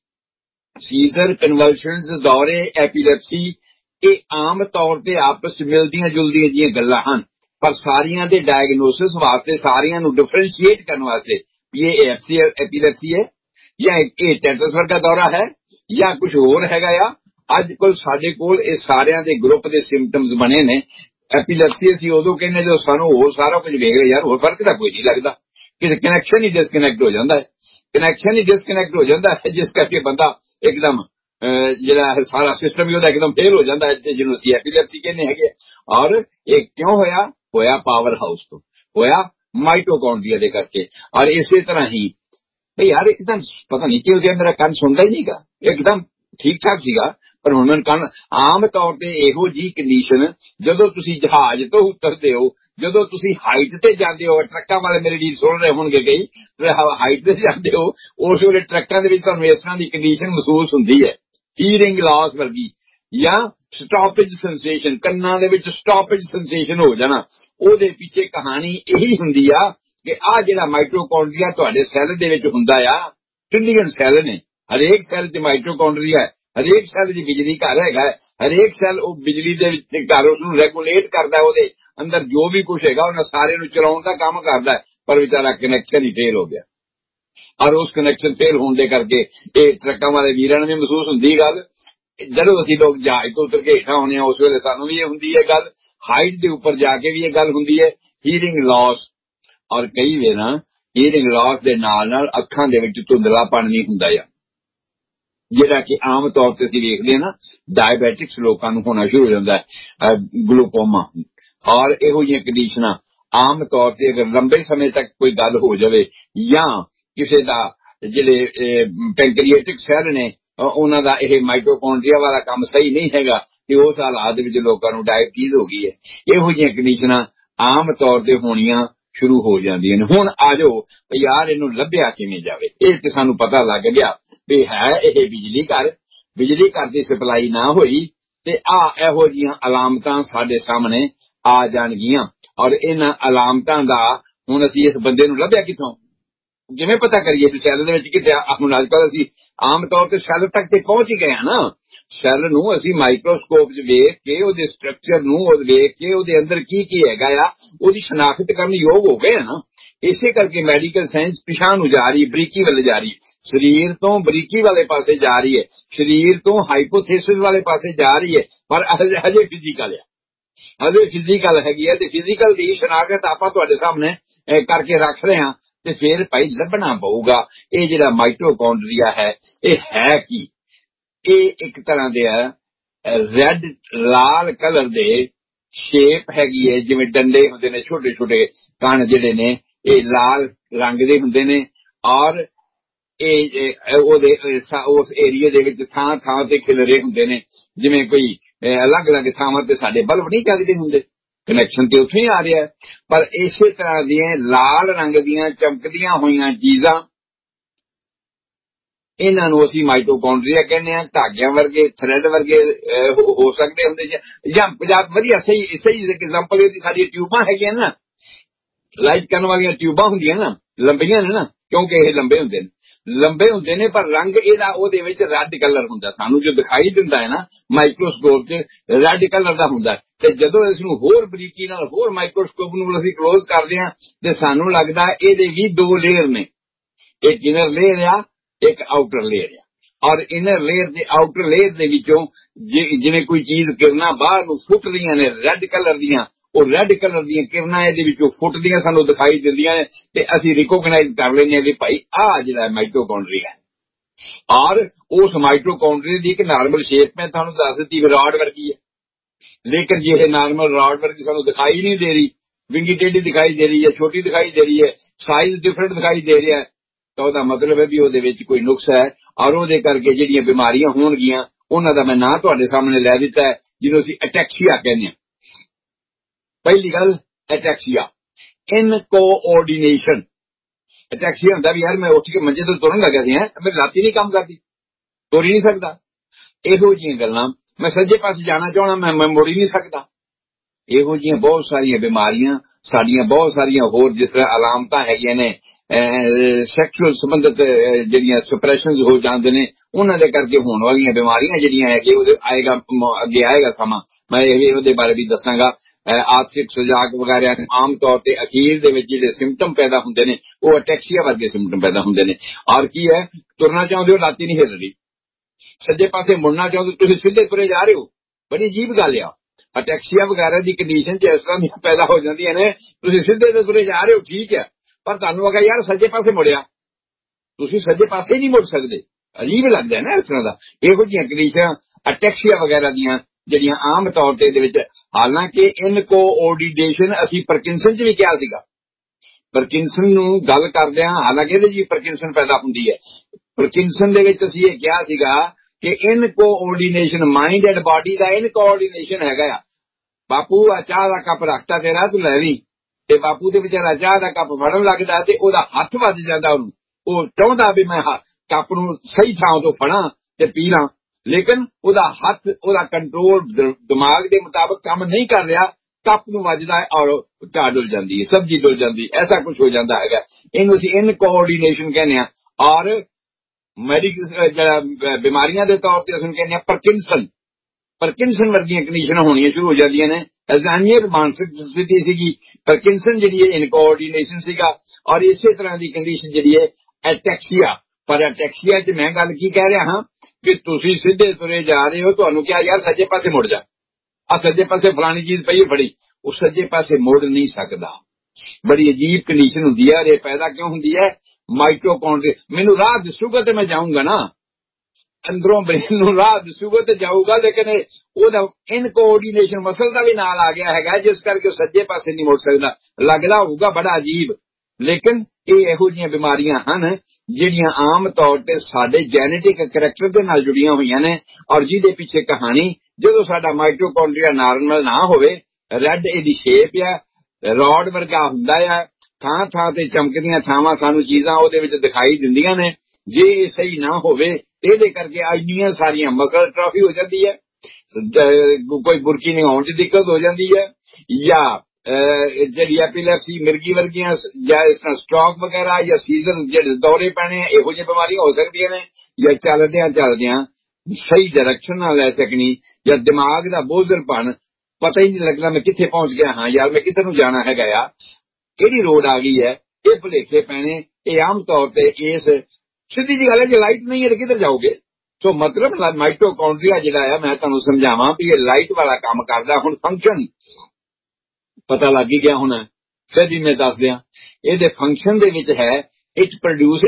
ਸੀਜ਼ਰ, ਕਨਵਲਸ਼ਨਸ, ਦੌਰੇ, ਐਪੀਲੈਪਸੀ, ਇਹ ਆਮ ਤੌਰ ਤੇ ਆਪਸ ਚ ਮਿਲਦੀਆਂ ਜੁਲਦੀਆਂ ਜਿਹੀਆਂ ਗੱਲਾਂ ਹਨ, ਪਰ ਸਾਰੀਆਂ ਦੇ ਡਾਇਗਨੋਸਿਸ ਵਾਸਤੇ, ਸਾਰਿਆਂ ਨੂੰ ਡਿਫਰੈਂਸ਼ੀਏਟ ਕਰਨ ਵਾਸਤੇ ਵੀ ਇਹ ਐਪੀਲੈਪਸੀ ਹੈ ਜਾਂ ਇਹ ਟੈਟਸ ਵਰਗਾ ਦੌਰਾ ਹੈ ਜਾਂ ਕੁਝ ਹੋਰ ਹੈਗਾ ਆ। ਅੱਜ ਕੋਲ ਸਾਡੇ ਕੋਲ ਇਹ ਸਾਰਿਆਂ ਦੇ ਗਰੁੱਪ ਦੇ ਸਿੰਪਟਮਸ ਬਣੇ ਨੇ। ਐਪੀਲੈਪਸੀ ਅਸੀਂ ਉਦੋਂ ਕਹਿੰਦੇ ਜਦੋਂ ਸਾਨੂੰ ਹੋਰ ਸਾਰਾ ਕੁਝ ਵੇਖ ਲਿਆ, ਯਾਰ ਹੋਰ ਫਰਕ ਤਾਂ ਕੋਈ ਨਹੀਂ ਲੱਗਦਾ, ਕਿ ਕਨੈਕਸ਼ਨ ਹੀ ਡਿਸਕਨੈਕਟ ਹੋ ਜਾਂਦਾ ਹੈ, ਕਨੈਕਸ਼ਨ ਹੀ ਡਿਸਕਨੈਕਟ ਹੋ ਜਾਂਦਾ ਹੈ, ਜਿਸ ਕਰਕੇ ਬੰਦਾ ਇੱਕਦਮ ਜਿਹੜਾ ਸਾਰਾ ਸਿਸਟਮ ਹੀ ਉਹਦਾ ਇੱਕਦਮ ਫੇਲ ਹੋ ਜਾਂਦਾ ਹੈ, ਜਿਹਨੂੰ ਅਸੀਂ ਐਪੀਲੈਪਸੀ ਕਹਿੰਦੇ ਹੈਗੇ। ਔਰ ਇਹ ਕਿਉਂ ਹੋਇਆ? ਹੋਇਆ ਪਾਵਰ ਹਾਊਸ ਤੋਂ, ਹੋਇਆ ਮਾਈਟੋਕੌਂਡਰੀਆ ਦੇ ਕਰਕੇ। ਔਰ ਇਸੇ ਤਰ੍ਹਾਂ ਹੀ ਭਈ ਯਾਰ ਇੱਕਦਮ ਪਤਾ ਨਹੀਂ ਕਿਉਂ ਗਿਆ, ਮੇਰਾ ਕੰਨ ਸੁਣਦਾ ਹੀ ਨਹੀਂਗਾ, ਇੱਕਦਮ ਠੀਕ ਠਾਕ ਸੀਗਾ, ਪਰ ਹੁਣ ਮੈਨੂੰ ਕੰਨ। ਆਮ ਤੌਰ ਤੇ ਇਹੋ ਜਿਹੀ ਕੰਡੀਸ਼ਨ ਜਦੋਂ ਤੁਸੀਂ ਜਹਾਜ਼ ਤੋਂ ਉਤਰਦੇ ਹੋ, ਜਦੋਂ ਤੁਸੀਂ ਹਾਈਟ ਤੇ ਜਾਂਦੇ ਹੋ, ਟਰੱਕਾਂ ਵਾਲੇ ਮੇਰੇ ਵੀਰ ਸੁਣ ਰਹੇ ਹੋਣਗੇ ਕਈ, ਹਾਈਟ ਤੇ ਜਾਂਦੇ ਹੋ, ਉਸ ਵੇਲੇ ਟਰੱਕਾਂ ਦੇ ਵਿੱਚ ਤੁਹਾਨੂੰ ਇਸ ਤਰ੍ਹਾਂ ਦੀ ਕੰਡੀਸ਼ਨ ਮਹਿਸੂਸ ਹੁੰਦੀ ਹੈ, ਹੀਅਰਿੰਗ ਲਾਸ ਵਰਗੀ, ਜਾਂ ਸਟਾਪੇਜ ਸੈਂਸੇਸ਼ਨ, ਕੰਨਾਂ ਦੇ ਵਿੱਚ ਸਟਾਪੇਜ ਸੈਂਸੇਸ਼ਨ ਹੋ ਜਾਣਾ। ਉਹਦੇ ਪਿੱਛੇ ਕਹਾਣੀ ਇਹੀ ਹੁੰਦੀ ਆ ਕਿ ਆਹ ਜਿਹੜਾ ਮਾਈਟੋਕੌਂਡਰੀਆ ਤੁਹਾਡੇ ਸੈੱਲ ਦੇ ਵਿੱਚ ਹੁੰਦਾ ਆ, ਟ੍ਰਿਲੀਅਨ ਸੈੱਲ ਨੇ, ਹਰੇਕ ਸੈੱਲ 'ਚ ਮਾਈਟੋਕੌਂਡਰੀਆ ਹੈ, ਹਰੇਕ ਸੈੱਲ 'ਚ ਬਿਜਲੀ ਘਰ ਹੈਗਾ, ਹਰੇਕ ਸੈੱਲ ਉਹ ਬਿਜਲੀ ਦੇ ਵਿੱਚ ਘਰ ਉਸਨੂੰ ਰੈਗੂਲੇਟ ਕਰਦਾ, ਉਹਦੇ ਅੰਦਰ ਜੋ ਵੀ ਕੁਝ ਹੈਗਾ ਉਹਨਾਂ ਸਾਰੇ ਨੂੰ ਚਲਾਉਣ ਦਾ ਕੰਮ ਕਰਦਾ। ਪਰ ਵਿਚਾਰਾ ਕਨੈਕਸ਼ਨ ਹੀ ਫੇਲ ਹੋ ਗਿਆ, ਔਰ ਉਸ ਕਨੈਕਸ਼ਨ ਫੇਲ ਹੋਣ ਦੇ ਕਰਕੇ ਇਹ ਟਰੱਕਾਂ ਵਾਲੇ ਵੀਰਾਂ ਨੂੰ ਵੀ ਮਹਿਸੂਸ ਹੁੰਦੀ ਗੱਲ। ਜਦੋਂ ਅਸੀਂ ਲੋਕ ਜਹਾਜ਼ ਤੋਂ ਉਤਰ ਕੇ ਹੇਠਾਂ ਆਉਂਦੇ ਹਾਂ, ਉਸ ਵੇਲੇ ਸਾਨੂੰ ਵੀ ਇਹ ਹੁੰਦੀ ਹੈ ਗੱਲ, ਹਾਈਟ ਦੇ ਉੱਪਰ ਜਾ ਕੇ ਵੀ ਇਹ ਗੱਲ ਹੁੰਦੀ ਹੈ, ਹੀਅਰਿੰਗ ਲਾਸ। ਔਰ ਕਈ ਵੇਰਾਂ ਹੀਅਰਿੰਗ ਲਾਸ ਦੇ ਨਾਲ ਨਾਲ ਅੱਖਾਂ ਦੇ ਵਿੱਚ ਧੁੰਦਲਾਪਣ ਵੀ ਹੁੰਦਾ ਆ, ਜਿਹੜਾ ਕਿ ਆਮ ਤੌਰ ਤੇ ਅਸੀਂ ਵੇਖਦੇ ਹਾਂ ਨਾ, ਡਾਇਬੈਟਿਕਸ ਲੋਕਾਂ ਨੂੰ ਹੋਣਾ ਸ਼ੁਰੂ ਹੋ ਜਾਂਦਾ ਹੈ, ਗਲੂਕੋਮਾ। ਔਰ ਇਹੋ ਜਿਹੀਆਂ ਕੰਡੀਸ਼ਨਾਂ ਆਮ ਤੌਰ ਤੇ ਅਗਰ ਲੰਬੇ ਸਮੇਂ ਤੱਕ ਕੋਈ ਗੱਲ ਹੋ ਜਾਵੇ, ਜਾਂ ਕਿਸੇ ਦਾ ਜਿਹੜੇ ਪੈਂਕਰੀਏਟਿਕ ਸੈੱਲ ਨੇ ਉਹਨਾਂ ਦਾ ਇਹ ਮਾਈਟੋਕੌਂਡਰੀਆ ਵਾਲਾ ਕੰਮ ਸਹੀ ਨਹੀਂ ਹੈਗਾ, ਤੇ ਉਸ ਹਾਲਾਤ ਦੇ ਵਿੱਚ ਲੋਕਾਂ ਨੂੰ ਡਾਇਬਟੀਜ਼ ਹੋ ਗਈ ਹੈ। ਇਹੋ ਜਿਹੀਆਂ ਕੰਡੀਸ਼ਨਾਂ ਆਮ ਤੌਰ ਤੇ ਹੋਣੀਆਂ ਸ਼ੁਰੂ ਹੋ ਜਾਂਦੀਆਂ ਨੇ। ਹੁਣ ਆ ਜਾਓ ਯਾਰ ਇਹਨੂੰ ਲੱਭਿਆ ਕਿਵੇਂ ਜਾਵੇ। ਇਹ ਤੇ ਸਾਨੂੰ ਪਤਾ ਲੱਗ ਗਿਆ ਵੀ ਹੈ ਇਹ ਬਿਜਲੀ ਘਰ, ਬਿਜਲੀ ਘਰ ਦੀ ਸਪਲਾਈ ਨਾ ਹੋਈ ਤੇ ਇਹੋ ਜਿਹੀਆਂ ਅਲਾਮਤਾਂ ਸਾਡੇ ਸਾਹਮਣੇ ਆ ਜਾਣਗੀਆਂ। ਔਰ ਇਹਨਾਂ ਅਲਾਮਤਾਂ ਦਾ ਹੁਣ ਅਸੀਂ ਇਸ ਬੰਦੇ ਨੂੰ ਲੱਭਿਆ ਕਿੱਥੋਂ, ਕਿਵੇਂ ਪਤਾ ਕਰੀਏ ਵੀ ਸੈੱਲ ਦੇ ਵਿੱਚ ਕਿਤੇ? ਹੁਣ ਅੱਜ ਕੱਲ੍ਹ ਅਸੀਂ ਆਮ ਤੌਰ ਤੇ ਸੈੱਲ ਤੱਕ ਤੇ ਪਹੁੰਚ ਹੀ ਗਏ ਹਾਂ ਨਾ। ਸੈੱਲ ਨੂੰ ਅਸੀਂ ਮਾਈਕਰੋਸਕੋਪ 'ਚ ਵੇਖ ਕੇ, ਉਹਦੇ ਸਟਰਕਚਰ ਨੂੰ ਵੇਖ ਕੇ, ਉਹਦੇ ਅੰਦਰ ਕੀ ਕੀ ਹੈਗਾ ਆ, ਉਹਦੀ ਸ਼ਨਾਖਤ ਕਰਨ ਯੋਗ ਹੋ ਗਏ ਨਾ। ਇਸੇ ਕਰਕੇ ਮੈਡੀਕਲ ਸਾਇੰਸ ਪਿਛਾਂਹ ਨੂੰ ਜਾ ਰਹੀ, ਬਰੀਕੀ ਵੱਲ ਜਾ ਰਹੀ, ਸਰੀਰ ਤੋਂ ਬਰੀਕੀ ਵਾਲੇ ਪਾਸੇ ਜਾ ਰਹੀ ਹੈ, ਸਰੀਰ ਤੋਂ ਹਾਈਪੋਥੇਸਿਸ ਵਾਲੇ ਪਾਸੇ ਜਾ ਰਹੀ ਹੈ। ਪਰ ਹਜੇ ਫਿਜ਼ੀਕਲ ਆ, ਹਜੇ ਫਿਜ਼ੀਕਲ ਹੈਗੀ ਹੈ, ਤੇ ਫਿਜ਼ੀਕਲ ਦੀ ਸ਼ਨਾਖਤ ਆਪਾਂ ਤੁਹਾਡੇ ਸਾਹਮਣੇ ਕਰਕੇ ਰੱਖ ਰਹੇ ਹਾਂ। ਤੇ ਫਿਰ ਭਾਈ ਲੱਭਣਾ ਪਊਗਾ ਇਹ ਜਿਹੜਾ ਮਾਈਟੋਕੌਂਡਰੀਆ ਹੈ ਇਹ ਹੈ ਕੀ। ਇਹ ਇੱਕ ਤਰ੍ਹਾਂ ਦੇ ਰੈੱਡ, ਲਾਲ ਕਲਰ ਦੇ ਸ਼ੇਪ ਹੈਗੀ ਹੈ, ਜਿਵੇਂ ਡੰਡੇ ਹੁੰਦੇ ਨੇ, ਛੋਟੇ ਛੋਟੇ ਕਣ ਜਿਹੜੇ ਨੇ ਇਹ ਲਾਲ ਰੰਗ ਦੇ ਹੁੰਦੇ ਨੇ। ਔਰ ਇਹ ਉਹਦੇ ਉਸ ਏਰੀਏ ਦੇ ਵਿੱਚ ਥਾਂ ਥਾਂ ਤੇ ਖਿਲਰੇ ਹੁੰਦੇ ਨੇ, ਜਿਵੇਂ ਕੋਈ ਅਲੱਗ ਅਲੱਗ ਥਾਵਾਂ ਤੇ ਸਾਡੇ ਬਲਬ ਨਹੀਂ ਚੱਲਦੇ ਹੁੰਦੇ, ਕਨੈਕਸ਼ਨ ਤੇ ਉੱਥੋਂ ਹੀ ਆ ਰਿਹਾ। ਪਰ ਇਸੇ ਤਰ੍ਹਾਂ ਦੀਆਂ ਲਾਲ ਰੰਗ ਦੀਆਂ ਚਮਕਦੀਆਂ ਹੋਈਆਂ ਚੀਜ਼ਾਂ, ਇਹਨਾਂ ਨੂੰ ਅਸੀਂ ਮਾਈਟੋਕੌਂਡਰੀਆ ਕਹਿੰਦੇ ਹਾਂ। ਧਾਗਿਆਂ ਵਰਗੇ, ਥਰੈਡ ਵਰਗੇ ਹੋ ਸਕਦੇ ਹੁੰਦੇ, ਜਾਂ ਪੰਜਾਬ ਵਧੀਆ ਸਹੀ ਐਗਜ਼ਾਮਪਲ ਇਹਦੀ ਸਾਡੀਆਂ ਟਿਊਬਾਂ ਹੈਗੀਆਂ ਨਾ, ਲਾਈਟ ਕਰਨ ਵਾਲੀਆਂ ਟਿਊਬਾਂ ਹੁੰਦੀਆਂ ਨਾ, ਲੰਬੀਆਂ ਨੇ ਨਾ, ਕਿਉਂਕਿ ਇਹ ਲੰਬੇ ਹੁੰਦੇ ਨੇ ਪਰ ਰੰਗ ਇਹਦਾ ਉਹਦੇ ਵਿੱਚ ਰੈੱਡ ਕਲਰ ਹੁੰਦਾ, ਸਾਨੂੰ ਜੋ ਦਿਖਾਈ ਦਿੰਦਾ ਹੈ ਨਾ ਮਾਈਕਰੋਸਕੋਪ 'ਚ ਰੈੱਡ ਕਲਰ ਦਾ ਹੁੰਦਾ। ਤੇ ਜਦੋਂ ਇਸ ਨੂੰ ਹੋਰ ਬਰੀਕੀ ਨਾਲ ਹੋਰ ਮਾਈਕਰੋਸਕੋਪ ਨੂੰ ਅਸੀਂ ਕਲੋਜ਼ ਕਰਦੇ ਹਾਂ ਤੇ ਸਾਨੂੰ ਲੱਗਦਾ ਇਹਦੇ ਵੀ 2 ਲੇਅਰ ਨੇ, ਇੱਕ ਇਨਰ ਲੇਅਰ ਆ, ਇੱਕ ਆਊਟਰ ਲੇਅਰ ਆ। ਔਰ ਇਨਰ ਲੇਅਰ ਤੇ ਆਊਟਰ ਲੇਅਰ ਦੇ ਵਿੱਚੋਂ ਜਿਵੇਂ ਕੋਈ ਚੀਜ਼ ਕਿਰਨਾਂ ਬਾਹਰ ਨੂੰ ਫੁੱਟਦੀਆਂ ਨੇ ਰੈੱਡ ਕਲਰ ਦੀਆਂ, ਉਹ ਰੈੱਡ ਕਲਰ ਦੀਆਂ ਕਿਰਨਾਂ ਇਹਦੇ ਵਿੱਚੋਂ ਫੁੱਟਦੀਆਂ ਸਾਨੂੰ ਦਿਖਾਈ ਦਿੰਦੀਆਂ ਨੇ ਤੇ ਅਸੀਂ ਰਿਕੋਗਨਾਈਜ਼ ਕਰ ਲੈਂਦੇ ਹਾਂ ਕਿ ਭਾਈ ਆਹ ਜਿਹੜਾ ਮਾਈਟੋਕੌਂਡਰੀਆ ਹੈ। ਔਰ ਉਸ ਮਾਈਟੋਕੌਂਡਰੀਆ ਦੀ ਇੱਕ ਨਾਰਮਲ ਸ਼ੇਪ ਮੈਂ ਤੁਹਾਨੂੰ ਦੱਸ ਦਿੱਤੀ ਰॉड ਵਰਗੀ ਹੈ, ਲੇਕਿਨ ਜੇ ਇਹ ਨਾਰਮਲ ਰॉड ਵਰਗੀ ਸਾਨੂੰ ਦਿਖਾਈ ਨਹੀਂ ਦੇ ਰਹੀ, ਵਿੰਗੀ ਟੇਢੀ ਦਿਖਾਈ ਦੇ ਰਹੀ ਹੈ, ਛੋਟੀ ਦਿਖਾਈ ਦੇ ਰਹੀ ਹੈ, ਸਾਈਜ਼ ਡਿਫਰੈਂਟ ਦਿਖਾਈ ਦੇ ਰਿਹਾ ਹੈ, ਤਾਂ ਉਹਦਾ ਮਤਲਬ ਹੈ ਵੀ ਉਹਦੇ ਵਿੱਚ ਕੋਈ ਨੁਕਸ ਹੈ। ਔਰ ਉਹਦੇ ਕਰਕੇ ਜਿਹੜੀਆਂ ਬਿਮਾਰੀਆਂ ਹੋਣਗੀਆਂ ਉਹਨਾਂ ਦਾ ਮੈਂ ਨਾਂ ਤੁਹਾਡੇ ਸਾਹਮਣੇ ਲੈ ਦਿੱਤਾ ਹੈ, ਜਿਹਨੂੰ ਅਸੀਂ ਅਟੈਕਸੀਆ ਕਹਿੰਦੇ ਹਾਂ। ਪਹਿਲੀ ਗੱਲ ਅਟੈਕਸੀਆ, ਇਨਕੋਆਰਡੀਨੇਸ਼ਨ। ਅਟੈਕਸੀਆ ਹੁੰਦਾ ਵੀ ਯਾਰ ਮੈਂ ਉੱਠ ਕੇ ਮੰਜੇ ਤੋਂ ਤੁਰਨ ਲੱਗਿਆ ਸੀ, ਮੇਰੀ ਲੱਤ ਹੀ ਨਹੀਂ ਕੰਮ ਕਰਦੀ, ਤੁਰ ਹੀ ਨਹੀਂ ਸਕਦਾ। ਇਹੋ ਜਿਹੀਆਂ ਗੱਲਾਂ, ਮੈਂ ਸੱਜੇ ਪਾਸੇ ਜਾਣਾ ਚਾਹਣਾ ਮੈਂ ਮੁੜ ਹੀ ਨਹੀਂ ਸਕਦਾ। ਇਹੋ ਜਿਹੀਆਂ ਬਹੁਤ ਸਾਰੀਆਂ ਬਿਮਾਰੀਆਂ ਸਾਡੀਆਂ, ਬਹੁਤ ਸਾਰੀਆਂ ਹੋਰ ਜਿਸ ਤਰ੍ਹਾਂ ਅਲਾਮਤਾਂ ਹੈਗੀਆਂ ਨੇ ਸੈਕਸ਼ੂਅਲ ਸੰਬੰਧਿਤ ਜਿਹੜੀਆਂ ਸਪਰੈਸ਼ਨ ਹੋ ਜਾਂਦੇ ਨੇ, ਉਹਨਾਂ ਦੇ ਕਰਕੇ ਹੋਣ ਵਾਲੀਆਂ ਬਿਮਾਰੀਆਂ ਜਿਹੜੀਆਂ ਹੈਗੇ ਉਹਦੇ ਆਏਗਾ, ਅੱਗੇ ਆਏਗਾ ਸਮਾਂ, ਮੈਂ ਇਹ ਉਹਦੇ ਬਾਰੇ ਵੀ ਦੱਸਾਂਗਾ। ਆਰਥਿਕ ਸੁਜਾਕ ਵਗੈਰਾ ਆਮ ਤੌਰ ਤੇ ਅਖੀਰ ਦੇ ਵਿੱਚ ਜਿਹੜੇ ਸਿੰਪਟਮ ਪੈਦਾ ਹੁੰਦੇ ਨੇ ਉਹ ਅਟੈਕਸੀਆ ਵਰਗੇ ਸਿੰਪਟਮ ਪੈਦਾ ਹੁੰਦੇ ਨੇ। ਔਰ ਕੀ ਹੈ, ਤੁਰਨਾ ਚਾਹੁੰਦੇ ਹੋ ਲੱਤ ਹੀ ਨਹੀਂ ਹਿੱਲ ਰਹੀ, ਸੱਜੇ ਪਾਸੇ ਮੁੜਨਾ ਚਾਹੁੰਦੇ ਤੁਸੀਂ ਸਿੱਧੇ ਤੁਰੇ ਜਾ ਰਹੇ ਹੋ, ਬੜੀ ਅਜੀਬ ਗੱਲ ਆ। ਅਟੈਕਸੀਆ ਵਗੈਰਾ ਦੀ ਕੰਡੀਸ਼ਨ 'ਚ ਇਸ ਤਰ੍ਹਾਂ ਦੀਆਂ ਪੈਦਾ ਹੋ ਜਾਂਦੀਆਂ ਨੇ, ਤੁਸੀਂ ਸਿੱਧੇ ਤੇ ਤੁਰੇ ਜਾ ਰਹੇ ਹੋ ਠੀਕ ਹੈ, ਪਰ ਤੁਹਾਨੂੰ ਅਗਾ ਯਾਰ ਸੱਜੇ ਪਾਸੇ ਮੁੜਿਆ, ਤੁਸੀਂ ਸੱਜੇ ਪਾਸੇ ਨਹੀਂ ਮੁੜ ਸਕਦੇ, ਅਜੀਬ ਲੱਗਦਾ ਨਾ ਇਸ ਤਰ੍ਹਾਂ ਦਾ। ਇਹੋ ਜਿਹੀਆਂ ਕੰਡੀਸ਼ਨਾਂ ਅਟੈਕਸੀਆ ਵਗੈਰਾ ਦੀਆਂ ਜਿਹੜੀਆਂ ਆਮ ਤੌਰ ਤੇ ਇਹਦੇ ਵਿੱਚ, ਹਾਲਾਂਕਿ ਇਨਕੋਆਰਡੀਨੇਸ਼ਨ ਅਸੀਂ ਪਾਰਕਿੰਸਨ 'ਚ ਵੀ ਕਿਹਾ ਸੀਗਾ, ਪਾਰਕਿੰਸਨ ਨੂੰ ਗੱਲ ਕਰਦੇ ਹਾਂ, ਹਾਲਾਂਕਿ ਇਹਦੇ ਜੀ ਪਾਰਕਿੰਸਨ ਪੈਦਾ ਹੁੰਦੀ ਹੈ। ਪਾਰਕਿੰਸਨ ਦੇ ਵਿੱਚ ਅਸੀਂ ਇਹ ਕਿਹਾ ਸੀਗਾ ਕਿ ਇਨਕੋਆਰਡੀਨੇਸ਼ਨ ਮਾਈਂਡ ਐਂਡ ਬਾਡੀ ਦਾ ਇਨਕੋਆਰਡੀਨੇਸ਼ਨ ਹੈਗਾ ਆ। ਬਾਪੂ ਆ ਚਾਹ ਦਾ ਕੱਪ ਰੱਖਤਾ ਤੇਰਾ, ਤੂੰ ਲੈ ਲਈ, ਤੇ ਬਾਪੂ ਦੇ ਵਿਚਾਰਾ ਚਾਹ ਦਾ ਕੱਪ ਫੜਨ ਲੱਗਦਾ ਤੇ ਉਹਦਾ ਹੱਥ ਵੱਜ ਜਾਂਦਾ ਉਹਨੂੰ, ਉਹ ਚਾਹੁੰਦਾ ਵੀ ਮੈਂ ਕੱਪ ਨੂੰ ਸਹੀ ਥਾਂ ਤੋਂ ਫੜਾਂ ਤੇ ਪੀ ਲਾਂ, ਲੇਕਿਨ ਉਹਦਾ ਹੱਥ, ਉਹਦਾ ਕੰਟਰੋਲ ਦਿਮਾਗ ਦੇ ਮੁਤਾਬਕ ਕੰਮ ਨਹੀਂ ਕਰ ਰਿਹਾ, ਕੱਪ ਨੂੰ ਵੱਜਦਾ ਹੈ ਔਰ ਚਾਹ ਡੁੱਲ ਜਾਂਦੀ ਹੈ, ਸਬਜ਼ੀ ਡੁੱਲ ਜਾਂਦੀ, ਐਸਾ ਕੁਝ ਹੋ ਜਾਂਦਾ ਹੈਗਾ। ਇਹਨੂੰ ਅਸੀਂ ਇਨਕੋਆਰਡੀਨੇਸ਼ਨ ਕਹਿੰਦੇ ਹਾਂ। ਔਰ ਮੈਡੀਕਲ ਬਿਮਾਰੀਆਂ ਦੇ ਤੌਰ ਤੇ ਅਸੀਂ ਕਹਿੰਦੇ ਹਾਂ ਪਾਰਕਿੰਸਨ ਵਰਗੀਆਂ ਕੰਡੀਸ਼ਨਾਂ ਹੋਣੀਆਂ ਸ਼ੁਰੂ ਹੋ ਜਾਂਦੀਆਂ ਨੇ। ਅਲਜ਼ਾਈਮਰ ਮਾਨਸਿਕ ਸਥਿਤੀ ਸੀਗੀ, ਪਾਰਕਿੰਸਨ ਜਿਹੜੀ ਹੈ ਇਨਕੋਆਰਡੀਨੇਸ਼ਨ ਸੀਗਾ, ਔਰ ਇਸੇ ਤਰ੍ਹਾਂ ਦੀ ਕੰਡੀਸ਼ਨ ਜਿਹੜੀ ਹੈ ਅਟੈਕਸੀਆ। ਪਰ ਅਟੈਕਸੀਆ 'ਚ ਮੈਂ ਗੱਲ ਕੀ ਕਹਿ ਰਿਹਾ ਹਾਂ ਕਿ ਤੁਸੀਂ ਸਿੱਧੇ ਤੁਰੇ ਜਾ ਰਹੇ ਹੋ, ਤੁਹਾਨੂੰ ਕਿਹਾ ਯਾਰ ਸੱਜੇ ਪਾਸੇ ਮੁੜ ਜਾ, ਆ ਸੱਜੇ ਪਾਸੇ ਫਲਾਣੀ ਚੀਜ਼ ਪਈ ਫੜੀ, ਉਹ ਸੱਜੇ ਪਾਸੇ ਮੁੜ ਨਹੀਂ ਸਕਦਾ। ਬੜੀ ਅਜੀਬ ਕੰਡੀਸ਼ਨ ਹੁੰਦੀ ਹੈ। ਇਹ ਪੈਦਾ ਕਿਉਂ ਹੁੰਦੀ ਹੈ? ਮਾਈਟੋਕੌਂਡਰੀਆ, ਮੈਨੂੰ ਰਾਹ ਦਿਸੂਗਾ ਤੇ ਮੈਂ ਜਾਊਂਗਾ ਨਾ, ਅੰਦਰੋਂ ਬ੍ਰੇਨ ਨੂੰ ਰਾਹ ਦਿਸੂਗਾ ਤੇ ਜਾਊਗਾ, ਲੇਕਿਨ ਉਹਦਾ ਇਨਕੋਆਰਡੀਨੇਸ਼ਨ ਮਸਲ ਦਾ ਵੀ ਨਾਲ ਆ ਗਿਆ ਹੈਗਾ, ਜਿਸ ਕਰਕੇ ਉਹ ਸੱਜੇ ਪਾਸੇ ਨਹੀਂ ਮੁੜ ਸਕਦਾ। ਲੱਗਦਾ ਹੋਊਗਾ ਬੜਾ ਅਜੀਬ, ਲੇਕਿਨ ਇਹ ਇਹੋ ਜਿਹੀਆਂ ਬਿਮਾਰੀਆਂ ਹਨ ਜਿਹੜੀਆਂ ਆਮ ਤੌਰ ਤੇ ਸਾਡੇ ਜੈਨੇਟਿਕ ਕਰੈਕਟਰ ਦੇ ਨਾਲ ਜੁੜੀਆਂ ਹੋਈਆਂ ਨੇ, ਔਰ ਜਿਹਦੇ ਪਿੱਛੇ ਕਹਾਣੀ, ਜਦੋਂ ਸਾਡਾ ਮਾਈਟੋਕੌਂਡਰੀਆ ਨਾਰਮਲ ਨਾ ਹੋਵੇ, ਰੈੱਡ ਇਹਦੀ ਸ਼ੇਪ ਆ, ਰॉड ਵਰਗਾ ਹੁੰਦਾ ਆ, ਥਾਂ ਥਾਂ ਤੇ ਚਮਕਦੀਆਂ ਥਾਵਾਂ ਸਾਨੂੰ ਚੀਜ਼ਾਂ ਉਹਦੇ ਵਿੱਚ ਦਿਖਾਈ ਦਿੰਦੀਆਂ ਨੇ, ਜੇ ਇਹ ਸਹੀ ਨਾ ਹੋਵੇ ਇਹਦੇ ਕਰਕੇ ਇੰਨੀਆਂ ਸਾਰੀਆਂ ਮਸਲ ਅਟ੍ਰੋਫੀ ਹੋ ਜਾਂਦੀ ਹੈ, ਕੋਈ ਬੁਰਕੀ ਨਿਗਾਉਣ 'ਚ ਦਿੱਕਤ ਹੋ ਜਾਂਦੀ ਹੈ, ਜਾਂ ਜਿਹੜੀ ਐਪੀਲੈਪਸੀ ਮਿਰਗੀ ਵਰਗੀਆਂ, ਜਾਂ ਇਸ ਤਰ੍ਹਾਂ ਸਟ੍ਰੋਕ ਵਗੈਰਾ, ਜਾਂ ਸੀਜ਼ਰ ਜਿਹੜੇ ਦੌਰੇ ਪੈਣੇ, ਇਹੋ ਜਿਹੀਆਂ ਬਿਮਾਰੀਆਂ ਹੋ ਸਕਦੀਆਂ ਨੇ। ਜਾਂ ਚੱਲਦਿਆਂ ਸਹੀ ਡਾਇਰੈਕਸ਼ਨ ਨਾਲ ਲੈ ਸਕਣੀ, ਜਾਂ ਦਿਮਾਗ ਦਾ ਬੋਝਲਪਣ, ਪਤਾ ਹੀ ਨਹੀਂ ਲੱਗਦਾ ਮੈਂ ਕਿੱਥੇ ਪਹੁੰਚ ਗਿਆ ਹਾਂ, ਯਾਰ ਮੈਂ ਕਿੱਧਰ ਨੂੰ ਜਾਣਾ ਹੈਗਾ ਆ, ਕਿਹੜੀ ਰੋਡ ਆ ਗਈ ਹੈ, ਇਹ ਭੁਲੇਖੇ ਪੈਣੇ, ਇਹ ਆਮ ਤੌਰ ਤੇ ਇਸ ਸਿੱਧੀ ਜੀ ਗੱਲ ਹੈ, ਜੇ ਲਾਈਟ ਨਹੀਂ ਹੈ ਤਾਂ ਕਿੱਧਰ ਜਾਓਗੇ। ਸੋ ਮਤਲਬ ਮਾਈਟੋਕੌਂਡਰੀਆ ਜਿਹੜਾ ਆ, ਮੈਂ ਤੁਹਾਨੂੰ ਸਮਝਾਵਾਂ ਵੀ ਇਹ ਲਾਈਟ ਵਾਲਾ ਕੰਮ ਕਰਦਾ। ਹੁਣ ਫੰਕਸ਼ਨ ਪਤਾ ਲੱਗ ਹੀ ਗਿਆ ਹੋਣਾ, ਫਿਰ ਵੀ ਮੈਂ ਦੱਸ ਦਿਆਂ। ਇਹਦੇ ਫੰਕਸ਼ਨ ਦੇ ਵਿੱਚ ਹੈ, ਇਟ ਪ੍ਰੋਡਿਊਸ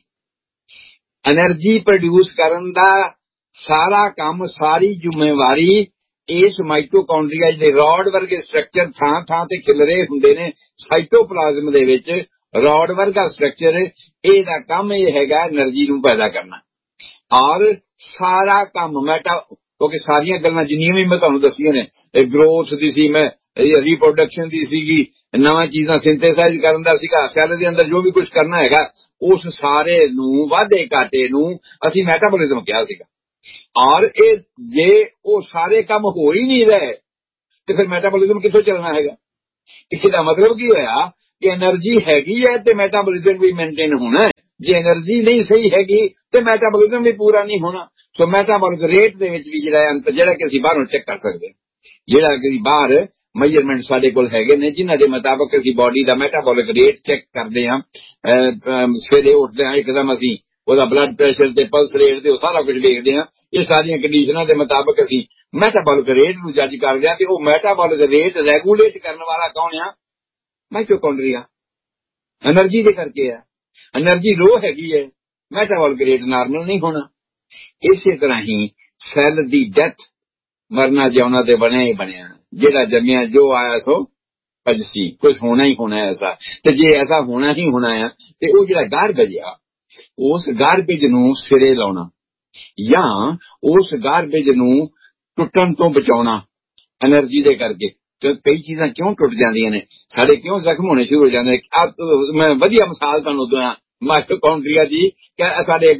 એનર્ਜੀ ਪ੍ਰੋਡਿਊਸ ਕਰਨ ਦਾ ਸਾਰਾ ਕੰਮ, ਸਾਰੀ ਜ਼ਿੰਮੇਵਾਰੀ ਇਸ ਮਾਈਟੋਕੌਂਡਰੀਆ ਦੇ ਰॉड ਵਰਗੇ ਸਟਰਕਚਰ ਥਾਂ ਥਾਂ ਤੇ ਖਿਲਰੇ ਹੁੰਦੇ ਨੇ ਸਾਈਟੋਪਲਾਜ਼ਮ ਦੇ ਵਿੱਚ। ਰॉड ਵਰਗਾ ਸਟਰਕਚਰ, ਇਹਦਾ ਕੰਮ ਇਹ ਹੈਗਾ એનર્ਜੀ ਨੂੰ ਪੈਦਾ ਕਰਨਾ। ਔਰ ਸਾਰਾ ਕੰਮ ਕਿਉਂਕਿ ਸਾਰੀਆਂ ਗੱਲਾਂ ਜਿੰਨੀਆਂ ਵੀ ਮੈਂ ਤੁਹਾਨੂੰ ਦੱਸੀਆਂ ਨੇ, ਗਰੋਥ ਦੀ ਸੀ, ਮੈਂ ਰੀਪਰੋਡਕਸ਼ਨ ਦੀ ਸੀਗੀ, ਨਵਾਂ ਚੀਜ਼ਾਂ ਸਿੰਥੇਸਾਈਜ਼ ਕਰਨ ਦਾ ਸੀਗਾ, ਸੈੱਲ ਦੇ ਅੰਦਰ ਜੋ ਵੀ ਕੁਝ ਕਰਨਾ ਹੈਗਾ, ਉਸ ਸਾਰੇ ਨੂੰ, ਵਾਧੇ ਘਾਟੇ ਨੂੰ ਅਸੀਂ ਮੈਟਾਬੋਲਿਜ਼ਮ ਕਿਹਾ ਸੀਗਾ। ਔਰ ਇਹ ਜੇ ਉਹ ਸਾਰੇ ਕੰਮ ਹੋ ਹੀ ਨਹੀਂ ਰਹੇ ਤੇ ਫਿਰ ਮੈਟਾਬੋਲਿਜ਼ਮ ਕਿੱਥੋਂ ਚੱਲਣਾ ਹੈਗਾ? ਇਹਦਾ ਮਤਲਬ ਕੀ ਹੋਇਆ ਕਿ એનર્ਜੀ ਹੈਗੀ ਹੈ ਤੇ ਮੈਟਾਬੋਲਿਜ਼ਮ ਵੀ ਮੇਨਟੇਨ ਹੋਣਾ ਹੈ। ਜੇ એનર્ਜੀ ਨਹੀਂ ਸਹੀ ਹੈਗੀ ਤੇ ਮੈਟਾਬੋਲਿਜ਼ਮ ਵੀ ਪੂਰਾ ਨਹੀਂ ਹੋਣਾ। ਸੋ ਮੈਟਾਬੋਲਿਕ ਰੇਟ ਦੇ ਵਿੱਚ ਵੀ ਜਿਹੜਾ ਕਿ ਅਸੀਂ ਬਾਹਰੋਂ ਚੈੱਕ ਕਰ ਸਕਦੇ ਹਾਂ, ਜਿਹੜਾ ਕਿ ਬਾਹਰ ਮੈਜ਼ਰਮੈਂਟ ਸਾਡੇ ਕੋਲ ਹੈਗੇ ਨੇ, ਜਿਨ੍ਹਾਂ ਦੇ ਮੁਤਾਬਕ ਅਸੀਂ ਬਾਡੀ ਦਾ ਮੈਟਾਬੋਲਿਕ ਰੇਟ ਚੈੱਕ ਕਰਦੇ ਹਾਂ। ਸਵੇਰੇ ਉੱਠਦੇ ਹਾਂ ਇੱਕਦਮ ਅਸੀਂ ਉਹਦਾ ਬਲੱਡ ਪ੍ਰੈਸ਼ਰ ਤੇ ਪਲਸ ਰੇਟ ਤੇ ਉਹ ਸਾਰਾ ਕੁਝ ਵੇਖਦੇ ਹਾਂ। ਇਹ ਸਾਰੀਆਂ ਕੰਡੀਸ਼ਨਾਂ ਦੇ ਮੁਤਾਬਕ ਅਸੀਂ ਮੈਟਾਬੋਲਿਕ ਰੇਟ ਨੂੰ ਜੱਜ ਕਰਦੇ ਹਾਂ। ਤੇ ਉਹ ਮੈਟਾਬੋਲਿਕ ਰੇਟ ਰੈਗੂਲੇਟ ਕਰਨ ਵਾਲਾ ਕੌਣ ਆ? ਮਾਈਟੋਕੌਂਡਰੀਆ। એનર્ਜੀ ਦੇ ਕਰਕੇ ਆ। એનર્ਜੀ ਲੋ ਹੈਗੀ ਹੈ, ਮੈਟਾਬੋਲਿਕ ਰੇਟ ਨਾਰਮਲ ਨਹੀਂ ਹੋਣਾ। ਇਸੇ ਤਰ੍ਹਾਂ ਹੀ ਸੈੱਲ ਦੀ ਡੈਥ, ਮਰਨਾ ਜਿਉਣਾ ਤੇ ਬਣਿਆ ਹੀ ਬਣਿਆ। ਜਿਹੜਾ ਜੰਮਿਆ ਜੋ ਆਇਆ ਸੋ ਭਜਸੀ, ਕੁਝ ਹੋਣਾ ਹੀ ਹੋਣਾ ਐਸਾ। ਤੇ ਜੇ ਐਸਾ ਹੋਣਾ ਹੀ ਹੋਣਾ ਆ ਤੇ ਉਹ ਜਿਹੜਾ ਗਾਰਬੇਜ ਆ, ਉਸ ਗਾਰਬੇਜ ਨੂੰ ਸਿਰੇ ਲਾਉਣਾ ਜਾਂ ਉਸ ਗਾਰਬੇਜ ਨੂੰ ਟੁੱਟਣ ਤੋਂ ਬਚਾਉਣਾ એનર્ਜੀ ਦੇ ਕਰਕੇ। ਤੇ ਕਈ ਚੀਜ਼ਾਂ ਕਿਉਂ ਟੁੱਟ ਜਾਂਦੀਆਂ ਨੇ, ਸਾਡੇ ਕਿਉਂ ਜ਼ਖਮ ਹੋਣੇ ਸ਼ੁਰੂ ਹੋ ਜਾਂਦੇ ਨੇ। ਮੈਂ ਵਧੀਆ ਮਿਸਾਲ ਤੁਹਾਨੂੰ ਦਵਾਂ ਮਾਈਟੋਕੌਂਡਰੀਆ ਦੀ। ਸਾਡੇ